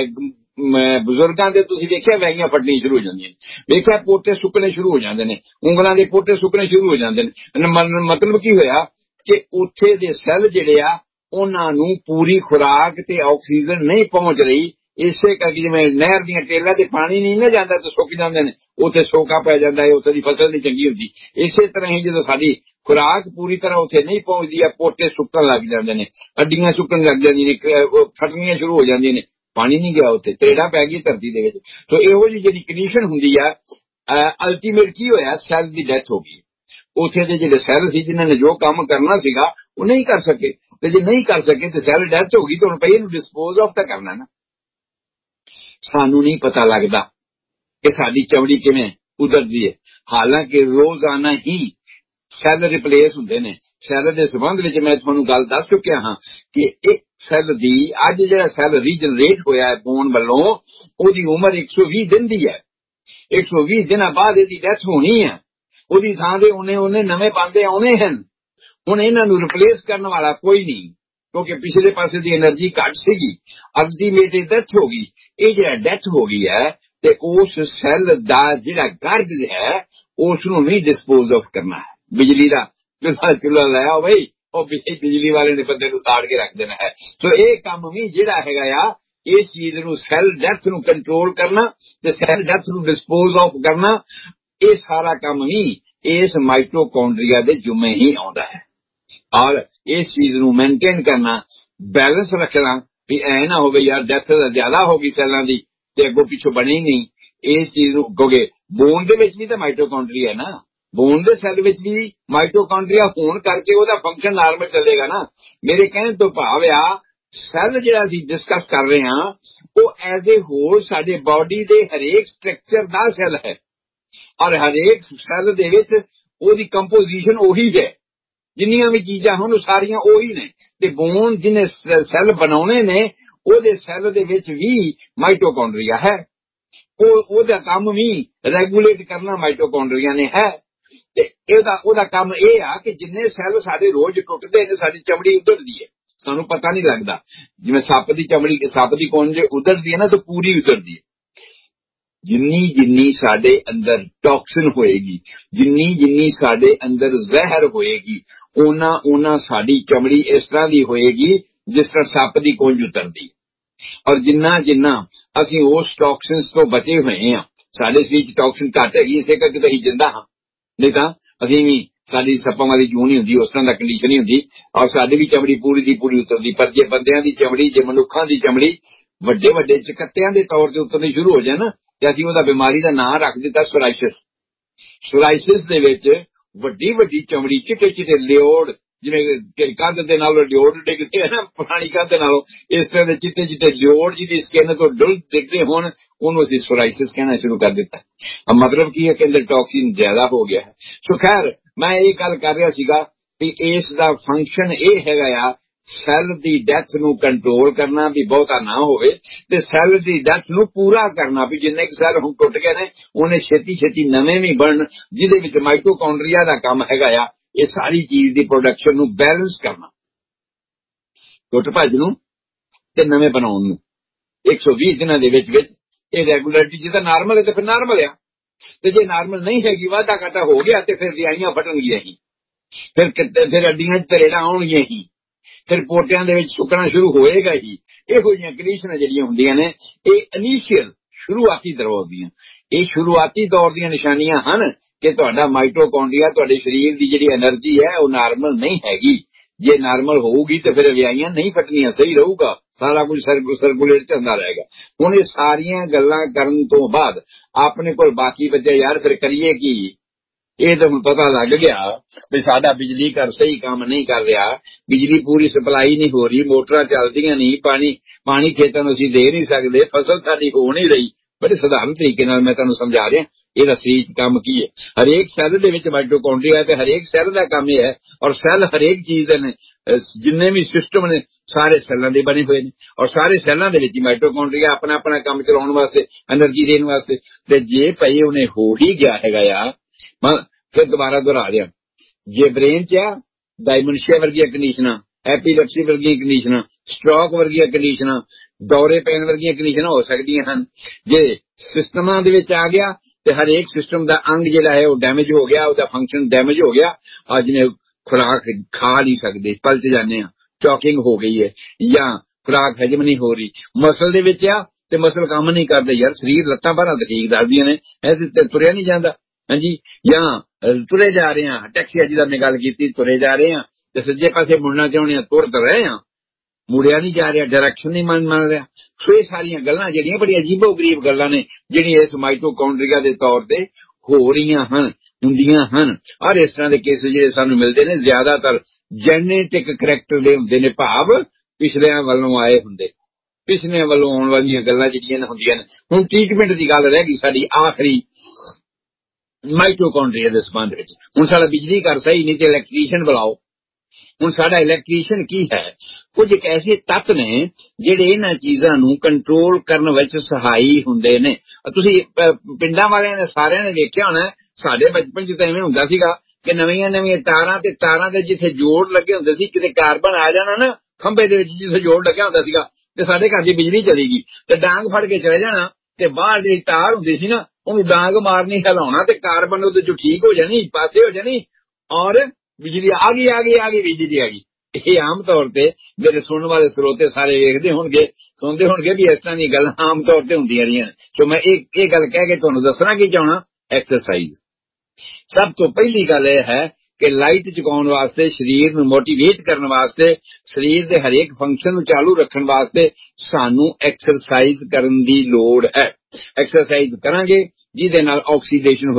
ਬਜ਼ੁਰਗਾਂ ਦੇ ਤੁਸੀਂ ਦੇਖਿਆ ਵੈਗੀਆਂ ਫਟਣੀਆਂ ਸ਼ੁਰੂ ਹੋ ਜਾਂਦੀਆਂ ਨੇ, ਵੇਖਿਆ ਪੋਟੇ ਸੁੱਕਣੇ ਸ਼ੁਰੂ ਹੋ ਜਾਂਦੇ ਨੇ, ਉਂਗਲਾਂ ਦੇ ਪੋਟੇ ਸੁੱਕਣੇ ਸ਼ੁਰੂ ਹੋ ਜਾਂਦੇ ਨੇ। ਮਤਲਬ ਕੀ ਹੋਇਆ ਕਿ ਉੱਥੇ ਦੇ ਸੈੱਲ ਜਿਹੜੇ ਆ ਉਹਨਾਂ ਨੂੰ ਪੂਰੀ ਖੁਰਾਕ ਤੇ ਆਕਸੀਜਨ ਨਹੀਂ ਪਹੁੰਚ ਰਹੀ। ਇਸੇ ਕਰਕੇ ਜਿਵੇਂ ਨਹਿਰ ਦੀਆਂ ਟੇਲਾਂ ਤੇ ਪਾਣੀ ਨਹੀਂ ਨਾ ਜਾਂਦਾ ਤੇ ਸੁੱਕ ਜਾਂਦੇ ਨੇ, ਉੱਥੇ ਸੋਕਾ ਪੈ ਜਾਂਦਾ ਹੈ, ਉੱਥੇ ਦੀ ਫਸਲ ਨਹੀਂ ਚੰਗੀ ਹੁੰਦੀ। ਇਸੇ ਤਰ੍ਹਾਂ ਹੀ ਜਦੋਂ ਸਾਡੀ ਖੁਰਾਕ ਪੂਰੀ ਤਰ੍ਹਾਂ ਉੱਥੇ ਨਹੀਂ ਪਹੁੰਚਦੀ ਆ, ਪੋਟੇ ਸੁੱਕਣ ਲੱਗ ਜਾਂਦੇ ਨੇ, ਅੱਡੀਆਂ ਸੁੱਕਣ ਲੱਗ ਜਾਂਦੀਆਂ ਨੇ, ਫਟਣੀਆਂ ਸ਼ੁਰੂ ਹੋ ਜਾਂਦੀਆਂ ਨੇ। ਪਾਣੀ ਨਹੀਂ ਗਿਆ, ਉੱਥੇ ਤਰੇੜਾਂ ਪੈ ਗਈ ਧਰਤੀ ਦੇ ਵਿੱਚ। ਸੋ ਇਹੋ ਜਿਹੀ ਜਿਹੜੀ ਕੰਡੀਸ਼ਨ ਹੁੰਦੀ ਆ, ਅਲਟੀਮੇਟ ਕੀ ਹੋਇਆ? ਸੈੱਲ ਦੀ ਡੈਥ ਹੋ ਗਈ। ਉੱਥੇ ਦੇ ਜਿਹੜੇ ਸੈੱਲ ਸੀ ਜਿਨ੍ਹਾਂ ਨੇ ਜੋ ਕੰਮ ਕਰਨਾ ਸੀਗਾ ਉਹ ਨਹੀਂ ਕਰ ਸਕੇ, ਤੇ ਜੇ ਨਹੀਂ ਕਰ ਸਕੇ ਤੇ ਸੈੱਲ ਡੈਥ ਹੋ ਗਈ ਤੇ ਹੁਣ ਪਈ ਇਹਨੂੰ ਡਿਸਪੋਜ਼ ਆਫ ਤਾਂ ਕਰਨਾ ਨਾ। ਸਾਨੂੰ ਨਹੀਂ ਪਤਾ ਲੱਗਦਾ ਕਿ ਸਾਡੀ ਚਮੜੀ ਕਿਵੇਂ ਉਤਰਦੀ ਹੈ, ਹਾਲਾਂਕਿ ਰੋਜ਼ਾਨਾ ਹੀ ਸੈੱਲ ਰਿਪਲੇਸ ਹੁੰਦੇ ਨੇ। ਸੈੱਲ ਦੇ ਸੰਬੰਧ ਵਿੱਚ ਮੈਂ ਤੁਹਾਨੂੰ ਗੱਲ ਦੱਸ ਚੁੱਕਿਆ ਹਾਂ ਕਿ ਇੱਕ ਸੈੱਲ ਦੀ ਅੱਜ ਜਿਹੜਾ ਸੈੱਲ ਰੀਜਨਰੇਟ ਹੋਇਆ ਹੈ ਬੋਨ ਵੱਲੋਂ, ਉਹਦੀ ਉਮਰ 120 ਦਿਨ ਦੀ ਹੈ। 120 ਦਿਨਾਂ ਬਾਅਦ ਇਹਦੀ ਡੈਥ ਹੋਣੀ ਹੈ। ਉਹਦੀ ਥਾਂ ਦੇ ਉਹਨੇ ਨਵੇਂ ਪਾਂਦੇ ਆਉਣੇ ਹਨ। ਹੁਣ ਇਹਨਾਂ ਨੂੰ ਰਿਪਲੇਸ ਕਰਨ ਵਾਲਾ ਕੋਈ ਨਹੀਂ, ਕਿਉਂਕਿ ਪਿਛਲੇ ਪਾਸੇ ਦੀ એનર્ਜੀ ਘੱਟ ਸੀਗੀ, ਅਲਟੀਮੇਟ ਡੈਥ ਹੋ ਗਈ। ਇਹ ਜਿਹੜਾ ਡੈਥ ਹੋ ਗਈ ਹੈ ਤੇ ਉਸ ਸੈੱਲ ਦਾ ਜਿਹੜਾ ਗਾਰਬੇਜ ਹੈ ਉਸ ਨੂੰ ਨਹੀਂ ਡਿਸਪੋਜ਼ ਆਫ ਕਰਨਾ ਹੈ। ਬਿਜਲੀ ਦਾ ਚੁੱਲ੍ਹਾ ਲਾਇਆ ਬਈ, ਉਹ ਬਿਜਲੀ ਵਾਲੇ ਨੇ ਬੰਦੇ ਨੂੰ ਸਾੜ ਕੇ ਰੱਖ ਦੇਣਾ ਹੈ। ਸੋ ਇਹ ਕੰਮ ਵੀ ਜਿਹੜਾ ਹੈਗਾ ਆ, ਇਸ ਚੀਜ਼ ਨੂੰ ਸੈੱਲ ਡੈਥ ਨੂੰ ਕੰਟਰੋਲ ਕਰਨਾ ਤੇ ਸੈੱਲ ਡੈਥ ਨੂੰ ਡਿਸਪੋਜ਼ ਆਫ ਕਰਨਾ, ਇਹ ਸਾਰਾ ਕੰਮ ਵੀ ਇਸ ਮਾਈਟੋਕੌਂਡਰੀਆ ਦੇ ਜੁਮੇ ਹੀ ਆਉਂਦਾ ਹੈ। ਔਰ ਇਸ ਚੀਜ਼ ਨੂੰ ਮੇਨਟੇਨ ਕਰਨਾ, ਬੈਲੈਂਸ ਰੱਖਣਾ ਵੀ ਐ ਨਾ ਹੋਵੇ ਯਾਰ ਡੈਥ ਜ਼ਿਆਦਾ ਹੋ ਗਈ ਸੈੱਲਾਂ ਦੀ ਤੇ ਅੱਗੋਂ ਪਿੱਛੋਂ ਬਣੀ ਹੀ ਨਹੀਂ। ਇਸ ਚੀਜ਼ ਨੂੰ ਕਿਉਂਕਿ ਬੋਨ ਦੇ ਵਿੱਚ ਵੀ ਤਾਂ ਮਾਈਟੋਕੌਂਡਰੀਆ ਹੈ ਨਾ, ਬੋਨ ਦੇ ਸੈੱਲ ਵਿੱਚ ਵੀ ਮਾਈਟੋਕੌਂਡਰੀਆ ਹੋਣ ਕਰਕੇ ਉਹਦਾ ਫੰਕਸ਼ਨ ਨਾਰਮਲ ਚੱਲੇਗਾ ਨਾ। ਮੇਰੇ ਕਹਿਣ ਤੋਂ ਭਾਵ ਆ ਸੈੱਲ ਜਿਹੜਾ ਅਸੀਂ ਡਿਸਕਸ ਕਰ ਰਹੇ ਹਾਂ ਉਹ ਐਜ਼ ਏ ਹੋਲ ਸਾਡੇ ਬਾਡੀ ਦੇ ਹਰੇਕ ਸਟਰਕਚਰ ਦਾ ਸੈੱਲ ਹੈ, ਔਰ ਹਰੇਕ ਸੈੱਲ ਦੇ ਵਿੱਚ ਉਹਦੀ ਕੰਪੋਜੀਸ਼ਨ ਉਹੀ ਹੈ। ਜਿੰਨੀਆਂ ਵੀ ਚੀਜ਼ਾਂ ਹੁਣ ਉਹ ਸਾਰੀਆਂ ਉਹੀ ਨੇ। ਤੇ ਬੋਨ ਜਿਹਨੇ ਸੈੱਲ ਬਣਾਉਣੇ ਨੇ ਉਹਦੇ ਸੈੱਲ ਦੇ ਵਿੱਚ ਵੀ ਮਾਈਟੋਕੌਂਡਰੀਆ ਹੈ। ਉਹਦਾ ਕੰਮ ਵੀ ਰੈਗੂਲੇਟ ਕਰਨਾ ਮਾਈਟੋਕੌਂਡਰੀਆ ਨੇ ਹੈ। ਤੇ ਉਹਦਾ ਕੰਮ ਇਹ ਆ ਕਿ ਜਿੰਨੇ ਸੈੱਲ ਸਾਡੇ ਰੋਜ਼ ਟੁੱਟਦੇ ਨੇ ਸਾਡੀ ਚਮੜੀ ਉਧੜਦੀ ਹੈ, ਸਾਨੂੰ ਪਤਾ ਨਹੀਂ ਲੱਗਦਾ। ਜਿਵੇਂ ਸੱਪ ਦੀ ਚਮੜੀ, ਸੱਪ ਦੀ ਕੁੰਝ ਉਧੜਦੀ ਹੈ ਨਾ ਤਾਂ ਪੂਰੀ ਉਧੜਦੀ ਹੈ। ਜਿੰਨੀ ਸਾਡੇ ਅੰਦਰ ਟੌਕਸਿਨ ਹੋਏਗੀ, ਜਿੰਨੀ ਸਾਡੇ ਅੰਦਰ ਜ਼ਹਿਰ ਹੋਏਗੀ, ਉਹਨਾਂ ਸਾਡੀ ਚਮੜੀ ਇਸ ਤਰ੍ਹਾਂ ਦੀ ਹੋਏਗੀ ਜਿਸ ਤਰ੍ਹਾਂ ਸੱਪ ਦੀ ਕੁੰਝ ਉਤਰਦੀ। ਔਰ ਜਿੰਨਾ ਅਸੀਂ ਉਸ ਟੌਕਸਿਨਸ ਤੋਂ ਬਚੇ ਹੋਏ ਹਾਂ, ਸਾਡੇ ਸਰੀਰ 'ਚ ਟੌਕਸਿਨ ਘੱਟ ਹੈਗੀ, ਇਸੇ ਕਰਕੇ ਤਾਂ ਅਸੀਂ ਜਿੰਦਾ ਹਾਂ। ਨਹੀਂ ਤਾਂ ਅਸੀਂ ਵੀ, ਸਾਡੀ ਸੱਪਾਂ ਵਾਲੀ ਜੂੰ ਨਹੀਂ ਹੁੰਦੀ, ਉਸ ਤਰ੍ਹਾਂ ਦਾ ਕੰਡੀਸ਼ਨ ਨਹੀਂ ਹੁੰਦੀ, ਔਰ ਸਾਡੀ ਵੀ ਚਮੜੀ ਪੂਰੀ ਦੀ ਪੂਰੀ ਉਤਰਦੀ। ਪਰ ਜੇ ਬੰਦਿਆਂ ਦੀ ਚਮੜੀ, ਜੇ ਮਨੁੱਖਾਂ ਦੀ ਚਮੜੀ ਵੱਡੇ ਚਕੱਤਿਆਂ ਦੇ ਤੌਰ ਤੇ ਉਤਰਨੀ ਸ਼ੁਰੂ ਹੋ ਜਾਏ ਨਾ, ਤੇ ਅਸੀਂ ਉਹਦਾ ਬਿਮਾਰੀ ਦਾ ਨਾਂ ਰੱਖ ਦਿੱਤਾ ਸੋਰਾਇਸਿਸ। ਸੋਰਾਇਸਿਸ ਦੇ ਵਿੱਚ ਵੱਡੀ ਚਮੜੀ, ਚਿੱਟੇ ਲਿਓੜ, ਜਿਵੇਂ ਕੰਧ ਦੇ ਨਾਲੋਂ ਲਿਓੜ ਡਿੱਗਦੇ ਹੈ ਨਾ ਪੁਰਾਣੀ ਕੰਧ ਨਾਲੋਂ, ਇਸ ਤਰ੍ਹਾਂ ਦੇ ਚਿੱਟੇ ਲਿਓੜ ਜਿਹਦੀ ਸਕਿਨ ਤੋਂ ਡੁੱਲ ਡਿੱਗਦੇ ਹੋਣ, ਉਹਨੂੰ ਅਸੀਂ ਸੋਰਾਇਸਿਸ ਕਹਿਣਾ ਸ਼ੁਰੂ ਕਰ ਦਿੱਤਾ। ਮਤਲਬ ਕੀ ਹੈ ਕਿ ਅੰਦਰ ਟੌਕਸਿਨ ਜ਼ਿਆਦਾ ਹੋ ਗਿਆ ਹੈ। ਸੋ ਖੈਰ ਮੈਂ ਇਹ ਗੱਲ ਕਰ ਰਿਹਾ ਸੀਗਾ ਵੀ ਇਸ ਦਾ ਫੰਕਸ਼ਨ ਇਹ ਹੈਗਾ ਆ, ਸੈੱਲ ਦੀ ਡੈਥ ਨੂੰ ਕੰਟਰੋਲ ਕਰਨਾ ਵੀ ਬਹੁਤਾ ਨਾ ਹੋਵੇ, ਤੇ ਸੈੱਲ ਦੀ ਡੈਥ ਨੂੰ ਪੂਰਾ ਕਰਨਾ ਵੀ ਜਿੰਨੇ ਕੁ ਸੈੱਲ ਹੁਣ ਟੁੱਟ ਗਏ ਨੇ ਉਹਨੇ ਛੇਤੀ ਨਵੇਂ ਵੀ ਬਣਨ, ਜਿਹਦੇ ਵਿੱਚ ਮਾਈਟੋਕੌਂਡਰੀਆ ਦਾ ਕੰਮ ਹੈਗਾ ਆ ਇਹ ਸਾਰੀ ਚੀਜ਼ ਦੀ ਪ੍ਰੋਡਕਸ਼ਨ ਨੂੰ ਬੈਲੈਂਸ ਕਰਨਾ, ਟੁੱਟ ਭੱਜ ਨੂੰ ਤੇ ਨਵੇਂ ਬਣਾਉਣ ਨੂੰ। 120 ਦਿਨਾਂ ਦੇ ਵਿੱਚ ਇਹ ਰੈਗੂਲਰਿਟੀ ਜੇ ਤਾਂ ਨਾਰਮਲ ਹੈ ਤੇ ਫਿਰ ਨਾਰਮਲ ਆ, ਤੇ ਜੇ ਨਾਰਮਲ ਨਹੀਂ ਹੈਗੀ, ਵਾਧਾ ਘਾਟਾ ਹੋ ਗਿਆ ਤੇ ਫਿਰ ਰਿਆਈਆਂ ਫਟਣਗੀਆਂ ਹੀ। ਫਿਰ ਅੱਡੀਆਂ 'ਚ ਤਰੇੜਾਂ ਆਉਣਗੀਆਂ ਹੀ, ਫਿਰ ਪੋਟਿਆਂ ਦੇ ਵਿੱਚ ਸੁੱਕਣਾ ਸ਼ੁਰੂ ਹੋਏਗਾ ਹੀ। ਇਹੋ ਜਿਹੀਆਂ ਕੰਡੀਸ਼ਨਾਂ ਜਿਹੜੀਆਂ ਹੁੰਦੀਆਂ ਨੇ ਇਹ ਇਨੀਸ਼ੀਅਲ ਸ਼ੁਰੂਆਤੀ ਦੌਰ ਦੀਆਂ, ਇਹ ਸ਼ੁਰੂਆਤੀ ਦੌਰ ਦੀਆਂ ਨਿਸ਼ਾਨੀਆਂ ਹਨ ਕਿ ਤੁਹਾਡਾ ਮਾਈਟੋਕੌਂਡਰੀਆ, ਤੁਹਾਡੇ ਸਰੀਰ ਦੀ ਜਿਹੜੀ એનર્ਜੀ ਹੈ ਉਹ ਨਾਰਮਲ ਨਹੀਂ ਹੈਗੀ। ਜੇ ਨਾਰਮਲ ਹੋਊਗੀ ਤੇ ਫਿਰ ਵਿਆਹੀਆਂ ਨਹੀਂ ਫਟਣੀਆਂ, ਸਹੀ ਰਹੂਗਾ, ਸਾਰਾ ਕੁਝ ਸਰਕੂਲੇਟ ਚੱਲਦਾ ਰਹੇਗਾ। ਹੁਣ ਇਹ ਸਾਰੀਆਂ ਗੱਲਾਂ ਕਰਨ ਤੋਂ ਬਾਅਦ ਆਪਣੇ ਕੋਲ ਬਾਕੀ ਬਚਿਆ ਯਾਰ ਫਿਰ ਕਰੀਏ ਕੀ। ਇਹ ਤਾਂ ਹੁਣ ਪਤਾ ਲੱਗ ਗਿਆ ਵੀ ਸਾਡਾ ਬਿਜਲੀ ਘਰ ਸਹੀ ਕੰਮ ਨਹੀਂ ਕਰ ਰਿਹਾ, ਬਿਜਲੀ ਪੂਰੀ ਸਪਲਾਈ ਨਹੀਂ ਹੋ ਰਹੀ, ਮੋਟਰਾਂ ਚੱਲਦੀਆਂ ਨਹੀਂ, ਪਾਣੀ ਖੇਤਾਂ ਨੂੰ ਅਸੀਂ ਦੇ ਨਹੀਂ ਸਕਦੇ, ਫਸਲ ਸਾਡੀ ਹੋ ਨਹੀਂ ਰਹੀ। ਬੜੇ ਸਧਾਰਨ ਤਰੀਕੇ ਨਾਲ ਮੈਂ ਤੁਹਾਨੂੰ ਸਮਝਾ ਰਿਹਾ ਇਹਦਾ ਸਹੀ ਕੰਮ ਕੀ ਹੈ। ਹਰੇਕ ਸੈੱਲ ਦੇ ਵਿੱਚ ਮਾਈਟੋਕੌਂਡਰੀਆ ਤੇ ਹਰੇਕ ਸੈੱਲ ਦਾ ਕੰਮ ਇਹ ਹੈ, ਔਰ ਸੈੱਲ ਹਰੇਕ ਚੀਜ਼ ਦੇ ਨੇ, ਜਿੰਨੇ ਵੀ ਸਿਸਟਮ ਨੇ ਸਾਰੇ ਸੈੱਲਾਂ ਦੇ ਬਣੇ ਹੋਏ ਨੇ, ਔਰ ਸਾਰੇ ਸੈੱਲਾਂ ਦੇ ਵਿੱਚ ਮਾਈਟੋਕੌਂਡਰੀਆ ਆਪਣਾ ਆਪਣਾ ਕੰਮ ਚਲਾਉਣ ਵਾਸਤੇ, એનર્ਜੀ ਦੇਣ ਵਾਸਤੇ। ਤੇ ਜੇ ਭਾਈ ਉਹਨੇ ਹੋ ਹੀ ਗਿਆ ਹੈਗਾ ਆ, ਫਿਰ ਦੁਬਾਰਾ ਦੁਹਰਾ ਦਿਆਂ, ਜੇ ਬ੍ਰੇਨ 'ਚ ਆ ਡਾਇਮੈਂਸ਼ੀਆ ਵਰਗੀਆਂ ਕੰਡੀਸ਼ਨਾਂ, ਐਪੀਲੈਪਸੀ ਵਰਗੀਆਂ ਕੰਡੀਸ਼ਨਾਂ, ਸਟ੍ਰੋਕ ਵਰਗੀਆਂ ਕੰਡੀਸ਼ਨਾਂ, ਦੌਰੇ ਪੈਣ ਵਰਗੀਆਂ ਕੰਡੀਸ਼ਨਾਂ ਹੋ ਸਕਦੀਆਂ ਹਨ। ਜੇ ਸਿਸਟਮਾਂ ਦੇ ਵਿੱਚ ਆ ਗਿਆ ਤੇ ਹਰੇਕ ਸਿਸਟਮ ਦਾ ਅੰਗ ਜਿਹੜਾ ਹੈ ਉਹ ਡੈਮੇਜ ਹੋ ਗਿਆ, ਉਹਦਾ ਫੰਕਸ਼ਨ ਡੈਮੇਜ ਹੋ ਗਿਆ, ਅੱਜ ਨੇ ਖੁਰਾਕ ਖਾ ਨਹੀਂ ਸਕਦੇ, ਪਲਚ ਜਾਂਦੇ ਆ, ਚੌਕਿੰਗ ਹੋ ਗਈ ਹੈ, ਜਾਂ ਖੁਰਾਕ ਹਜਮ ਨਹੀਂ ਹੋ ਰਹੀ। ਮਸਲ ਦੇ ਵਿੱਚ ਆ ਤੇ ਮਸਲ ਕੰਮ ਨਹੀਂ ਕਰਦੇ ਯਾਰ, ਸਰੀਰ ਲੱਤਾਂ ਬਾਹਾਂ ਤਾਂ ਠੀਕ ਦੱਸਦੀਆਂ ਨੇ, ਤੇ ਤੁਰਿਆ ਨਹੀਂ ਜਾਂਦਾ। ਹਾਂਜੀ, ਜਾਂ ਤੁਰੇ ਜਾ ਰਹੇ ਹਾਂ, ਟੈਕਸੀ ਜਿਹਦਾ ਮੈਂ ਗੱਲ ਕੀਤੀ, ਤੁਰੇ ਜਾ ਰਹੇ ਹਾਂ ਤੇ ਸੱਜੇ ਪਾਸੇ ਮੁੜਨਾ ਚਾਹੁੰਦੇ ਹਾਂ, ਤੁਰ ਤਾਂ ਰਹੇ ਹਾਂ, ਮੁੜਿਆ ਨਹੀਂ ਜਾ ਰਿਹਾ, ਡਾਇਰੈਕਸ਼ਨ ਨਹੀਂ ਮੰਨ ਰਿਹਾ। ਸੋ ਇਹ ਸਾਰੀਆਂ ਗੱਲਾਂ ਜਿਹੜੀਆਂ ਬੜੀਆਂ ਅਜੀਬੋ ਗਰੀਬ ਗੱਲਾਂ ਨੇ, ਜਿਹੜੀਆਂ ਇਸ ਮਾਈਟੋਕੌਂਡਰੀਆ ਦੇ ਤੌਰ ਤੇ ਹੋ ਰਹੀਆਂ ਹਨ, ਹੁੰਦੀਆਂ ਹਨ। ਔਰ ਇਸ ਤਰ੍ਹਾਂ ਦੇ ਕੇਸ ਜਿਹੜੇ ਸਾਨੂੰ ਮਿਲਦੇ ਨੇ ਜ਼ਿਆਦਾਤਰ ਜੈਨੇਟਿਕ ਕਰੈਕਟਰ ਦੇ ਹੁੰਦੇ ਨੇ, ਭਾਵ ਪਿਛਲਿਆਂ ਵੱਲੋਂ ਆਏ ਹੁੰਦੇ, ਪਿਛਲਿਆਂ ਵੱਲੋਂ ਆਉਣ ਵਾਲੀਆਂ ਗੱਲਾਂ ਜਿਹੜੀਆਂ ਹੁੰਦੀਆਂ ਨੇ। ਹੁਣ ਟ੍ਰੀਟਮੈਂਟ ਦੀ ਗੱਲ ਰਹਿ ਗਈ ਸਾਡੀ ਆਖਰੀ ਮਾਈਟੋਕੌਂਡਰੀਆ ਦੇ ਸੰਬੰਧ ਵਿੱਚ। ਹੁਣ ਸਾਡਾ ਬਿਜਲੀ ਘਰ ਸਹੀ ਨਹੀਂ ਤੇ ਇਲੈਕਟ੍ਰੀਸ਼ੀਅਨ ਬੁਲਾਓ। ਹੁਣ ਸਾਡਾ ਇਲੈਕਟ੍ਰੀਸ਼ੀਅਨ ਕੀ ਹੈ? ਕੁਝ ਇੱਕ ਐਸੇ ਤੱਤ ਨੇ ਜਿਹੜੇ ਇਹਨਾਂ ਚੀਜ਼ਾਂ ਨੂੰ ਕੰਟਰੋਲ ਕਰਨ ਵਿੱਚ ਸਹਾਈ ਹੁੰਦੇ ਨੇ। ਤੁਸੀਂ ਪਿੰਡਾਂ ਵਾਲਿਆਂ ਨੇ ਸਾਰਿਆਂ ਨੇ ਵੇਖਿਆ ਹੋਣਾ, ਸਾਡੇ ਬਚਪਨ 'ਚ ਤਾਂ ਐਵੇਂ ਹੁੰਦਾ ਸੀਗਾ ਕਿ ਨਵੀਆਂ ਨਵੀਆਂ ਤਾਰਾਂ, ਤੇ ਤਾਰਾਂ ਦੇ ਜਿੱਥੇ ਜੋੜ ਲੱਗੇ ਹੁੰਦੇ ਸੀ, ਕਿਤੇ ਕਾਰਬਨ ਆ ਜਾਣਾ ਨਾ ਖੰਭੇ ਦੇ ਵਿੱਚ, ਜਿੱਥੇ ਜੋੜ ਲੱਗਿਆ ਹੁੰਦਾ ਸੀਗਾ, ਤੇ ਸਾਡੇ ਘਰ ਦੀ ਬਿਜਲੀ ਚਲੀ ਗਈ ਤੇ ਡਾਂਗ ਫੜ ਕੇ ਚਲੇ ਜਾਣਾ, ਤੇ ਬਾਹਰ ਜਿਹੜੀ ਤਾਰ ਹੁੰਦੀ ਸੀ ਨਾ ਉਹਨੂੰ ਡਾਂਗ ਮਾਰਨੀ, ਹਿਲਾਉਣਾ, ਤੇ ਕਾਰਬਨ ਉਹਦੇ ਚੋਂ ਠੀਕ ਹੋ ਜਾਣੀ, ਪਾਸੇ ਹੋ ਜਾਣੀ, ਔਰ ਬਿਜਲੀ ਆ ਗਈ ਬਿਜਲੀ ਆ ਗਈ। ਇਹ ਆਮ ਤੌਰ ਤੇ ਮੇਰੇ ਸੁਣਨ ਵਾਲੇ ਸਰੋਤੇ ਸਾਰੇ ਵੇਖਦੇ ਹੋਣਗੇ, ਸੁਣਦੇ ਹੋਣਗੇ ਵੀ ਇਸ ਤਰ੍ਹਾਂ ਦੀ ਗੱਲਾਂ ਆਮ ਤੌਰ ਤੇ ਹੁੰਦੀਆਂ ਰਹੀਆਂ। ਸੋ ਮੈਂ ਇਹ ਗੱਲ ਕਹਿ ਕੇ ਤੁਹਾਨੂੰ ਦੱਸਣਾ ਕੀ ਚਾਹਣਾ, ਐਕਸਰਸਾਈਜ਼ ਸਭ ਤੋਂ ਪਹਿਲੀ ਗੱਲ ਇਹ ਹੈ ਕਿ ਲਾਈਟ ਚੁਕਾਉਣ ਵਾਸਤੇ, ਸਰੀਰ ਨੂੰ ਮੋਟੀਵੇਟ ਕਰਨ ਵਾਸਤੇ, ਸਰੀਰ ਦੇ ਹਰੇਕ ਫੰਕਸ਼ਨ ਨੂੰ ਚਾਲੂ ਰੱਖਣ ਵਾਸਤੇ ਸਾਨੂੰ ਐਕਸਰਸਾਈਜ਼ ਕਰਨ ਦੀ ਲੋੜ ਹੈ। ਐਕਸਰਸਾਈਜ਼ ਕਰਾਂਗੇ ਜਿਹਦੇ ਨਾਲ ਆਕਸੀਡੇਸ਼ਨ